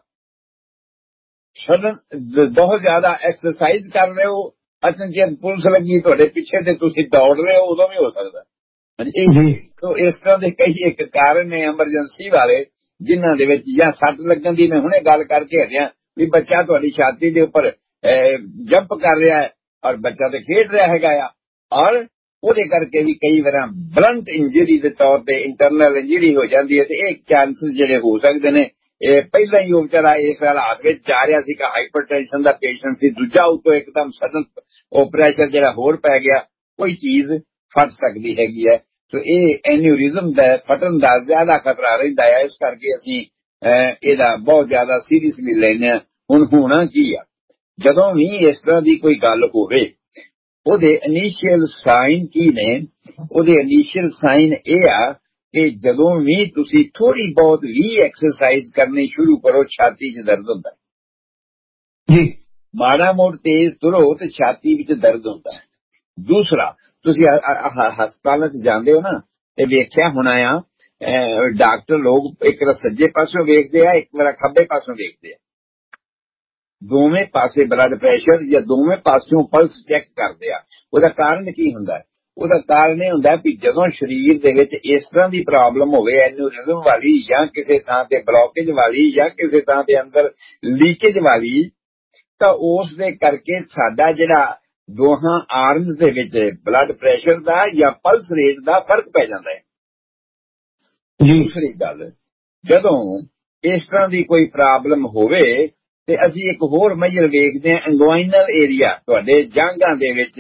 ਸਡਨ ਬਹੁਤ ਜ਼ਿਆਦਾ ਐਕਸਰਸਾਈਜ਼ ਕਰ ਰਹੇ ਹੋ, ਅਚਨਚੇਤ ਪੁਲਿਸ ਲੱਗੀ ਤੁਹਾਡੇ ਪਿੱਛੇ ਤੇ ਤੁਸੀਂ ਦੌੜ ਰਹੇ ਹੋ, ਉਦੋਂ ਵੀ ਹੋ ਸਕਦਾ ਜੀ। ਤੋ ਇਸ ਤਰ੍ਹਾਂ ਦੇ ਕਈ ਇੱਕ ਕਾਰਨ ਨੇ ਐਮਰਜੈਂਸੀ ਵਾਲੇ, ਜਿਨ੍ਹਾਂ ਦੇ ਵਿੱਚ ਜਾਂ ਸੱਟ ਲੱਗਣ ਦੀ ਮੈਂ ਹੁਣੇ ਗੱਲ ਕਰਕੇ ਹਟਿਆ ਵੀ ਬੱਚਾ ਤੁਹਾਡੀ ਛਾਤੀ ਦੇ ਉੱਪਰ ਜੰਪ ਕਰ ਰਿਹਾ ਹੈ ਔਰ ਬੱਚਾ ਤੇ ਖੇਡ ਰਿਹਾ ਹੈਗਾ ਆ, ਔਰ ਉਹਦੇ ਕਰਕੇ ਵੀ ਕਈ ਵਾਰ ਬਲੰਟ ਇੰਜਰੀ ਦੇ ਤੌਰ ਤੇ ਇੰਟਰਨਲ ਇੰਜਰੀ ਹੋ ਜਾਂਦੀ ਹੈ। ਤੇ ਇਹ ਚਾਂਸਸ ਜਿਹੜੇ ਹੋ ਸਕਦੇ ਨੇ, ਇਹ ਪਹਿਲਾਂ ਹੀ ਉਹ ਵਿਚਾਰਾ ਇਸ ਹਾਲਾਤ ਵਿੱਚ ਜਾ ਰਿਹਾ ਸੀਗਾ, ਹਾਈਪਰਟੈਂਸ਼ਨ ਦਾ ਪੇਸ਼ੈਂਟ ਸੀ, ਦੂਜਾ ਉਤੋਂ ਇੱਕਦਮ ਸਡਨ ਉਹ ਪ੍ਰੈਸ਼ਰ ਜਿਹੜਾ ਹੋਰ ਪੈ ਗਿਆ, ਕੋਈ ਚੀਜ਼ ਫਟ ਸਕਦੀ ਹੈਗੀ ਹੈ। ਸੋ ਇਹ ਐਨਿਊਰਿਜ਼ਮ ਦਾ ਫਟਣ ਦਾ ਜ਼ਿਆਦਾ ਖਤਰਾ ਰਹਿੰਦਾ ਹੈ। ਇਸ ਕਰਕੇ ਅਸੀਂ ਇਹਦਾ ਬਹੁਤ ਜ਼ਿਆਦਾ ਸੀਰੀਅਸਲੀ ਲੈਂਦੇ ਹਾਂ। ਹੁਣ ਹੋਣਾ ਕੀ ਆ, ਜਦੋਂ ਵੀ ਇਸ ਤਰ੍ਹਾਂ ਦੀ ਕੋਈ ਗੱਲ ਹੋਵੇ, ਉਹਦੇ ਇਨੀਸ਼ੀਅਲ ਸਾਈਨ ਕੀ ਨੇ? ਉਹਦੇ ਇਨੀਸ਼ੀਅਲ ਸਾਈਨ ਇਹ ਆ ਕਿ ਜਦੋਂ ਵੀ ਤੁਸੀਂ ਥੋੜੀ ਬਹੁਤ ਵੀ ਐਕਸਰਸਾਈਜ਼ ਕਰਨੀ ਸ਼ੁਰੂ ਕਰੋ, ਛਾਤੀ 'ਚ ਦਰਦ ਹੁੰਦਾ ਜੀ। ਮਾੜਾ ਮੋੜ ਤੇਜ਼ ਤੁਰੋ ਤੇ ਛਾਤੀ ਵਿੱਚ ਦਰਦ ਹੁੰਦਾ ਹੈ। ਦੂਸਰਾ, ਤੁਸੀਂ ਹਸਪਤਾਲਾਂ 'ਚ ਜਾਂਦੇ ਹੋ ਨਾ ਤੇ ਵੇਖਿਆ ਹੋਣਾ ਆ, ਡਾਕਟਰ ਲੋਕ ਇੱਕ ਵਾਰ ਸੱਜੇ ਪਾਸੋਂ ਵੇਖਦੇ ਆ, ਇੱਕ ਵਾਰ ਖੱਬੇ ਪਾਸੋਂ ਵੇਖਦੇ ਆ, ਦੋਵੇਂ ਪਾਸੇ ਬਲੱਡ ਪ੍ਰੈਸ਼ਰ ਜਾਂ ਦੋਵੇਂ ਪਾਸਿਓਂ ਪਲਸ ਚੈੱਕ ਕਰਦੇ ਆ। ਉਹਦਾ ਕਾਰਨ ਕੀ ਹੁੰਦਾ ਹੈ? ਉਹਦਾ ਕਾਰਨ ਇਹ ਹੁੰਦਾ ਵੀ ਜਦੋਂ ਸਰੀਰ ਦੇ ਵਿੱਚ ਇਸ ਤਰ੍ਹਾਂ ਦੀ ਪ੍ਰੋਬਲਮ ਹੋਵੇ, ਐਨੂਰਿਜ਼ਮ ਵਾਲੀ ਜਾਂ ਕਿਸੇ ਥਾਂ ਤੇ ਬਲੌਕੇਜ ਵਾਲੀ ਜਾਂ ਕਿਸੇ ਥਾਂ ਦੇ ਅੰਦਰ ਲੀਕੇਜ ਵਾਲੀ, ਤਾਂ ਉਸ ਦੇ ਕਰਕੇ ਸਾਡਾ ਜਿਹੜਾ ਦੋਹਾਂ ਆਰਮਸ ਦੇ ਵਿੱਚ ਬਲੱਡ ਪ੍ਰੈਸ਼ਰ ਦਾ ਜਾਂ ਪਲਸ ਰੇਟ ਦਾ ਫਰਕ ਪੈ ਜਾਂਦਾ ਹੈ। ਦੂਸਰੀ ਗੱਲ, ਜਦੋਂ ਇਸ ਤਰ੍ਹਾਂ ਦੀ ਕੋਈ ਪ੍ਰੋਬਲਮ ਹੋਵੇ ਤੇ ਅਸੀਂ ਇੱਕ ਹੋਰ ਮੇਜਰ ਵੇਖਦੇ ਹਾਂ, ਇੰਗੁਆਈਨਲ ਏਰੀਆ, ਤੁਹਾਡੇ ਜਾਂਘਾਂ ਦੇ ਵਿੱਚ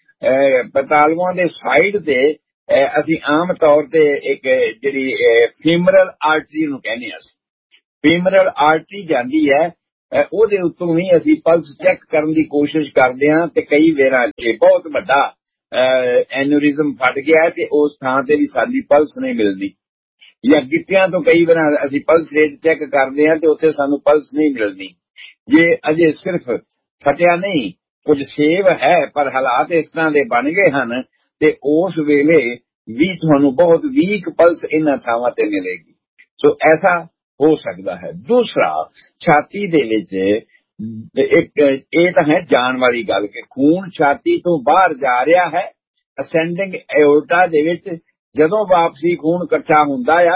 ਪਤਾਲੂਆਂ ਦੇ ਸਾਈਡ ਤੇ ਅਸੀਂ ਆਮ ਤੌਰ ਤੇ ਇੱਕ ਜਿਹੜੀ ਫੀਮਰਲ ਆਰਟਰੀ ਨੂੰ ਕਹਿੰਦੇ ਹਾਂ, ਫੀਮਰਲ ਆਰਟਰੀ ਜਾਂਦੀ ਹੈ, ਉਹਦੇ ਉੱਤੋਂ ਵੀ ਅਸੀਂ ਪਲਸ ਚੈੱਕ ਕਰਨ ਦੀ ਕੋਸ਼ਿਸ਼ ਕਰਦੇ ਹਾਂ ਤੇ ਕਈ ਵਾਰਾਂ ਜੇ ਬਹੁਤ ਵੱਡਾ ਐਨੂਰਿਜ਼ਮ ਫਟ ਗਿਆ ਤੇ ਉਸ ਥਾਂ ਤੇ ਵੀ ਸਾਡੀ ਪਲਸ ਨਹੀਂ ਮਿਲਦੀ, ਜਾਂ ਗਿੱਟਿਆਂ ਤੋਂ ਕਈ ਵਾਰ ਅਸੀਂ ਪਲਸ ਰੇਟ ਚੈੱਕ ਕਰਦੇ ਹਾਂ ਤੇ ਉੱਥੇ ਸਾਨੂੰ ਪਲਸ ਨਹੀਂ ਮਿਲਦੀ। ਜੇ ਅਜੇ ਸਿਰਫ ਫਟਿਆ ਨਹੀਂ, ਕੁਝ ਸੇਵ ਹੈ ਪਰ ਹਾਲਾਤ ਇਸ ਤਰ੍ਹਾਂ ਦੇ ਬਣ ਗਏ ਹਨ ਤੇ ਉਸ ਵੇਲੇ ਵੀ ਤੁਹਾਨੂੰ ਬਹੁਤ ਵੀਕ ਪਲਸ ਇਹਨਾਂ ਥਾਵਾਂ ਤੇ ਮਿਲੇਗੀ। ਸੋ ਐਸਾ ਹੋ ਸਕਦਾ ਹੈ। ਦੂਸਰਾ, ਛਾਤੀ ਦੇ ਵਿੱਚ ਇੱਕ ਇਹ ਤਾਂ ਹੈ ਜਾਣ ਵਾਲੀ ਗੱਲ ਕਿ ਖੂਨ ਛਾਤੀ ਤੋਂ ਬਾਹਰ ਜਾ ਰਿਹਾ ਹੈ, ਅਸੈਂਡਿੰਗ ਐਓਰਟਾ ਦੇ ਵਿੱਚ ਜਦੋਂ ਵਾਪਸੀ ਖੂਨ ਇਕੱਠਾ ਹੁੰਦਾ ਆ,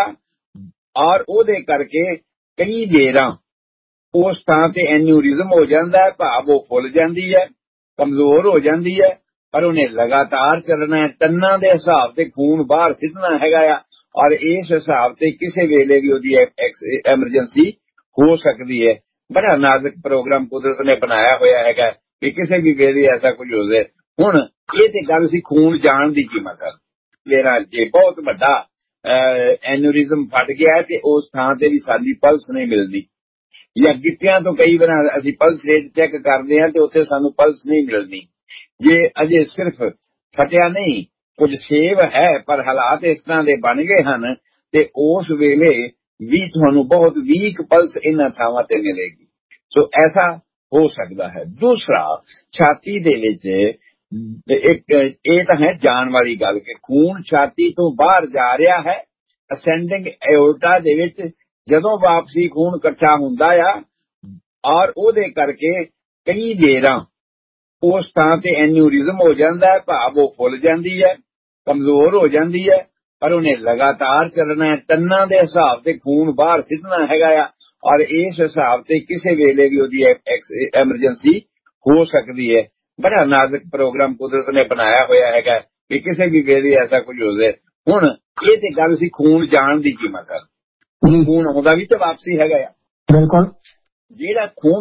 ਔਰ ਉਹਦੇ ਕਰਕੇ ਕਈ ਵੇਰਾਂ ਉਸ ਥਾਂ ਤੇ ਐਨੂਰਿਜ਼ਮ ਹੋ ਜਾਂਦਾ ਹੈ, ਭਾਵ ਉਹ ਫੁੱਲ ਜਾਂਦੀ ਹੈ, ਕਮਜ਼ੋਰ ਹੋ ਜਾਂਦੀ ਹੈ, ਪਰ ਉਹਨੇ ਲਗਾਤਾਰ ਚੱਲਣਾ ਹੈ, ਟੰਨਾਂ ਦੇ ਹਿਸਾਬ ਤੇ ਖੂਨ ਬਾਹਰ ਸਿੱਟਣਾ ਹੈਗਾ ਆ, ਔਰ ਇਸ ਹਿਸਾਬ ਤੇ ਕਿਸੇ ਵੇਲੇ ਵੀ ਉਹਦੀ ਐਮਰਜੈਂਸੀ ਹੋ ਸਕਦੀ ਹੈ। ਬੜਾ ਨਾਜ਼ੁਕ ਪ੍ਰੋਗਰਾਮ ਕੁਦਰਤ ਨੇ ਬਣਾਇਆ ਹੋਇਆ ਹੈਗਾ ਕਿ ਕਿਸੇ ਵੀ ਵੇਲੇ ਐਸਾ ਕੁਝ ਹੋ ਜਾਏ। ਹੁਣ ਇਹ ਤੇ ਗੱਲ ਸੀ ਖੂਨ ਜਾਣ ਦੀ ਕੀਮਤ ਹੈ। ਮੇਰਾ ਜੇ ਬਹੁਤ ਵੱਡਾ ਐਨੂਰਿਜ਼ਮ ਫਟ ਗਿਆ ਤੇ ਉਸ ਥਾਂ ਤੇ ਵੀ ਸਾਡੀ ਪਲਸ ਨਹੀਂ ਮਿਲਦੀ, ਜਾਂ ਗਿੱਟਿਆਂ ਤੋਂ ਕਈ ਵਾਰ ਅਸੀਂ ਪਲਸ ਰੇਟ ਚੈੱਕ ਕਰਦੇ ਹਾਂ ਤੇ ਉੱਥੇ ਸਾਨੂੰ ਪਲਸ ਨਹੀਂ ਮਿਲਦੀ। ਜੇ ਅਜੇ ਸਿਰਫ ਫਟਿਆ ਨਹੀਂ, ਕੁਝ ਸੇਵ ਹੈ ਪਰ ਹਾਲਾਤ ਇਸ ਤਰ੍ਹਾਂ ਦੇ ਬਣ ਗਏ ਹਨ ਤੇ ਉਸ ਵੇਲੇ ਵੀ ਤੁਹਾਨੂੰ ਬਹੁਤ ਵੀਕ ਪਲਸ ਇਹਨਾਂ ਥਾਵਾਂ ਤੇ ਮਿਲੇਗੀ। ਸੋ ਐਸਾ ਹੋ ਸਕਦਾ ਹੈ। ਦੂਸਰਾ, ਛਾਤੀ ਦੇ ਵਿੱਚ ਇੱਕ ਇਹ ਤਾਂ ਹੈ ਜਾਣ ਵਾਲੀ ਗੱਲ ਕਿ ਖੂਨ ਛਾਤੀ ਤੋਂ ਬਾਹਰ ਜਾ ਰਿਹਾ ਹੈ, ਅਸੈਂਡਿੰਗ ਐਓਰਟਾ ਦੇ ਵਿੱਚ ਜਦੋਂ ਵਾਪਸੀ ਖੂਨ ਇਕੱਠਾ ਹੁੰਦਾ ਆ, ਔਰ ਉਹਦੇ ਕਰਕੇ ਕਈ ਵੇਰਾਂ ਉਸ ਥਾਂ ਤੇ ਐਨੂਰਿਜ਼ਮ ਹੋ ਜਾਂਦਾ ਹੈ, ਭਾਵ ਉਹ ਫੁੱਲ ਜਾਂਦੀ ਹੈ, ਕਮਜ਼ੋਰ ਹੋ ਜਾਂਦੀ ਹੈ, ਪਰ ਉਹਨੇ ਲਗਾਤਾਰ ਚੱਲਣਾ ਹੈ, ਟੰਨਾਂ ਦੇ ਹਿਸਾਬ ਤੇ ਖੂਨ ਬਾਹਰ ਸਿੱਟਣਾ ਹੈਗਾ ਆ, ਔਰ ਇਸ ਹਿਸਾਬ ਤੇ ਕਿਸੇ ਵੇਲੇ ਵੀ ਉਹਦੀ ਐਮਰਜੈਂਸੀ ਹੋ ਸਕਦੀ ਹੈ। ਬੜਾ ਨਾਜ਼ੁਕ ਪ੍ਰੋਗਰਾਮ ਕੁਦਰਤ ਨੇ ਬਣਾਇਆ ਹੋਇਆ ਹੈਗਾ ਕਿ ਕਿਸੇ ਵੀ ਵੇਲੇ ਐਸਾ ਕੁਝ ਹੋ ਜਾਏ। ਹੁਣ ਇਹ ਤੇ ਗੱਲ ਸੀ ਖੂਨ ਜਾਣ ਦੀ ਕੀਮਤ ਹੈ। ਖੂਨ ਆਉਂਦਾ ਵੀ ਤੇ ਵਾਪਸੀ ਹੈਗਾ ਆ। ਬਿਲਕੁਲ, ਜਿਹੜਾ ਖੂਨ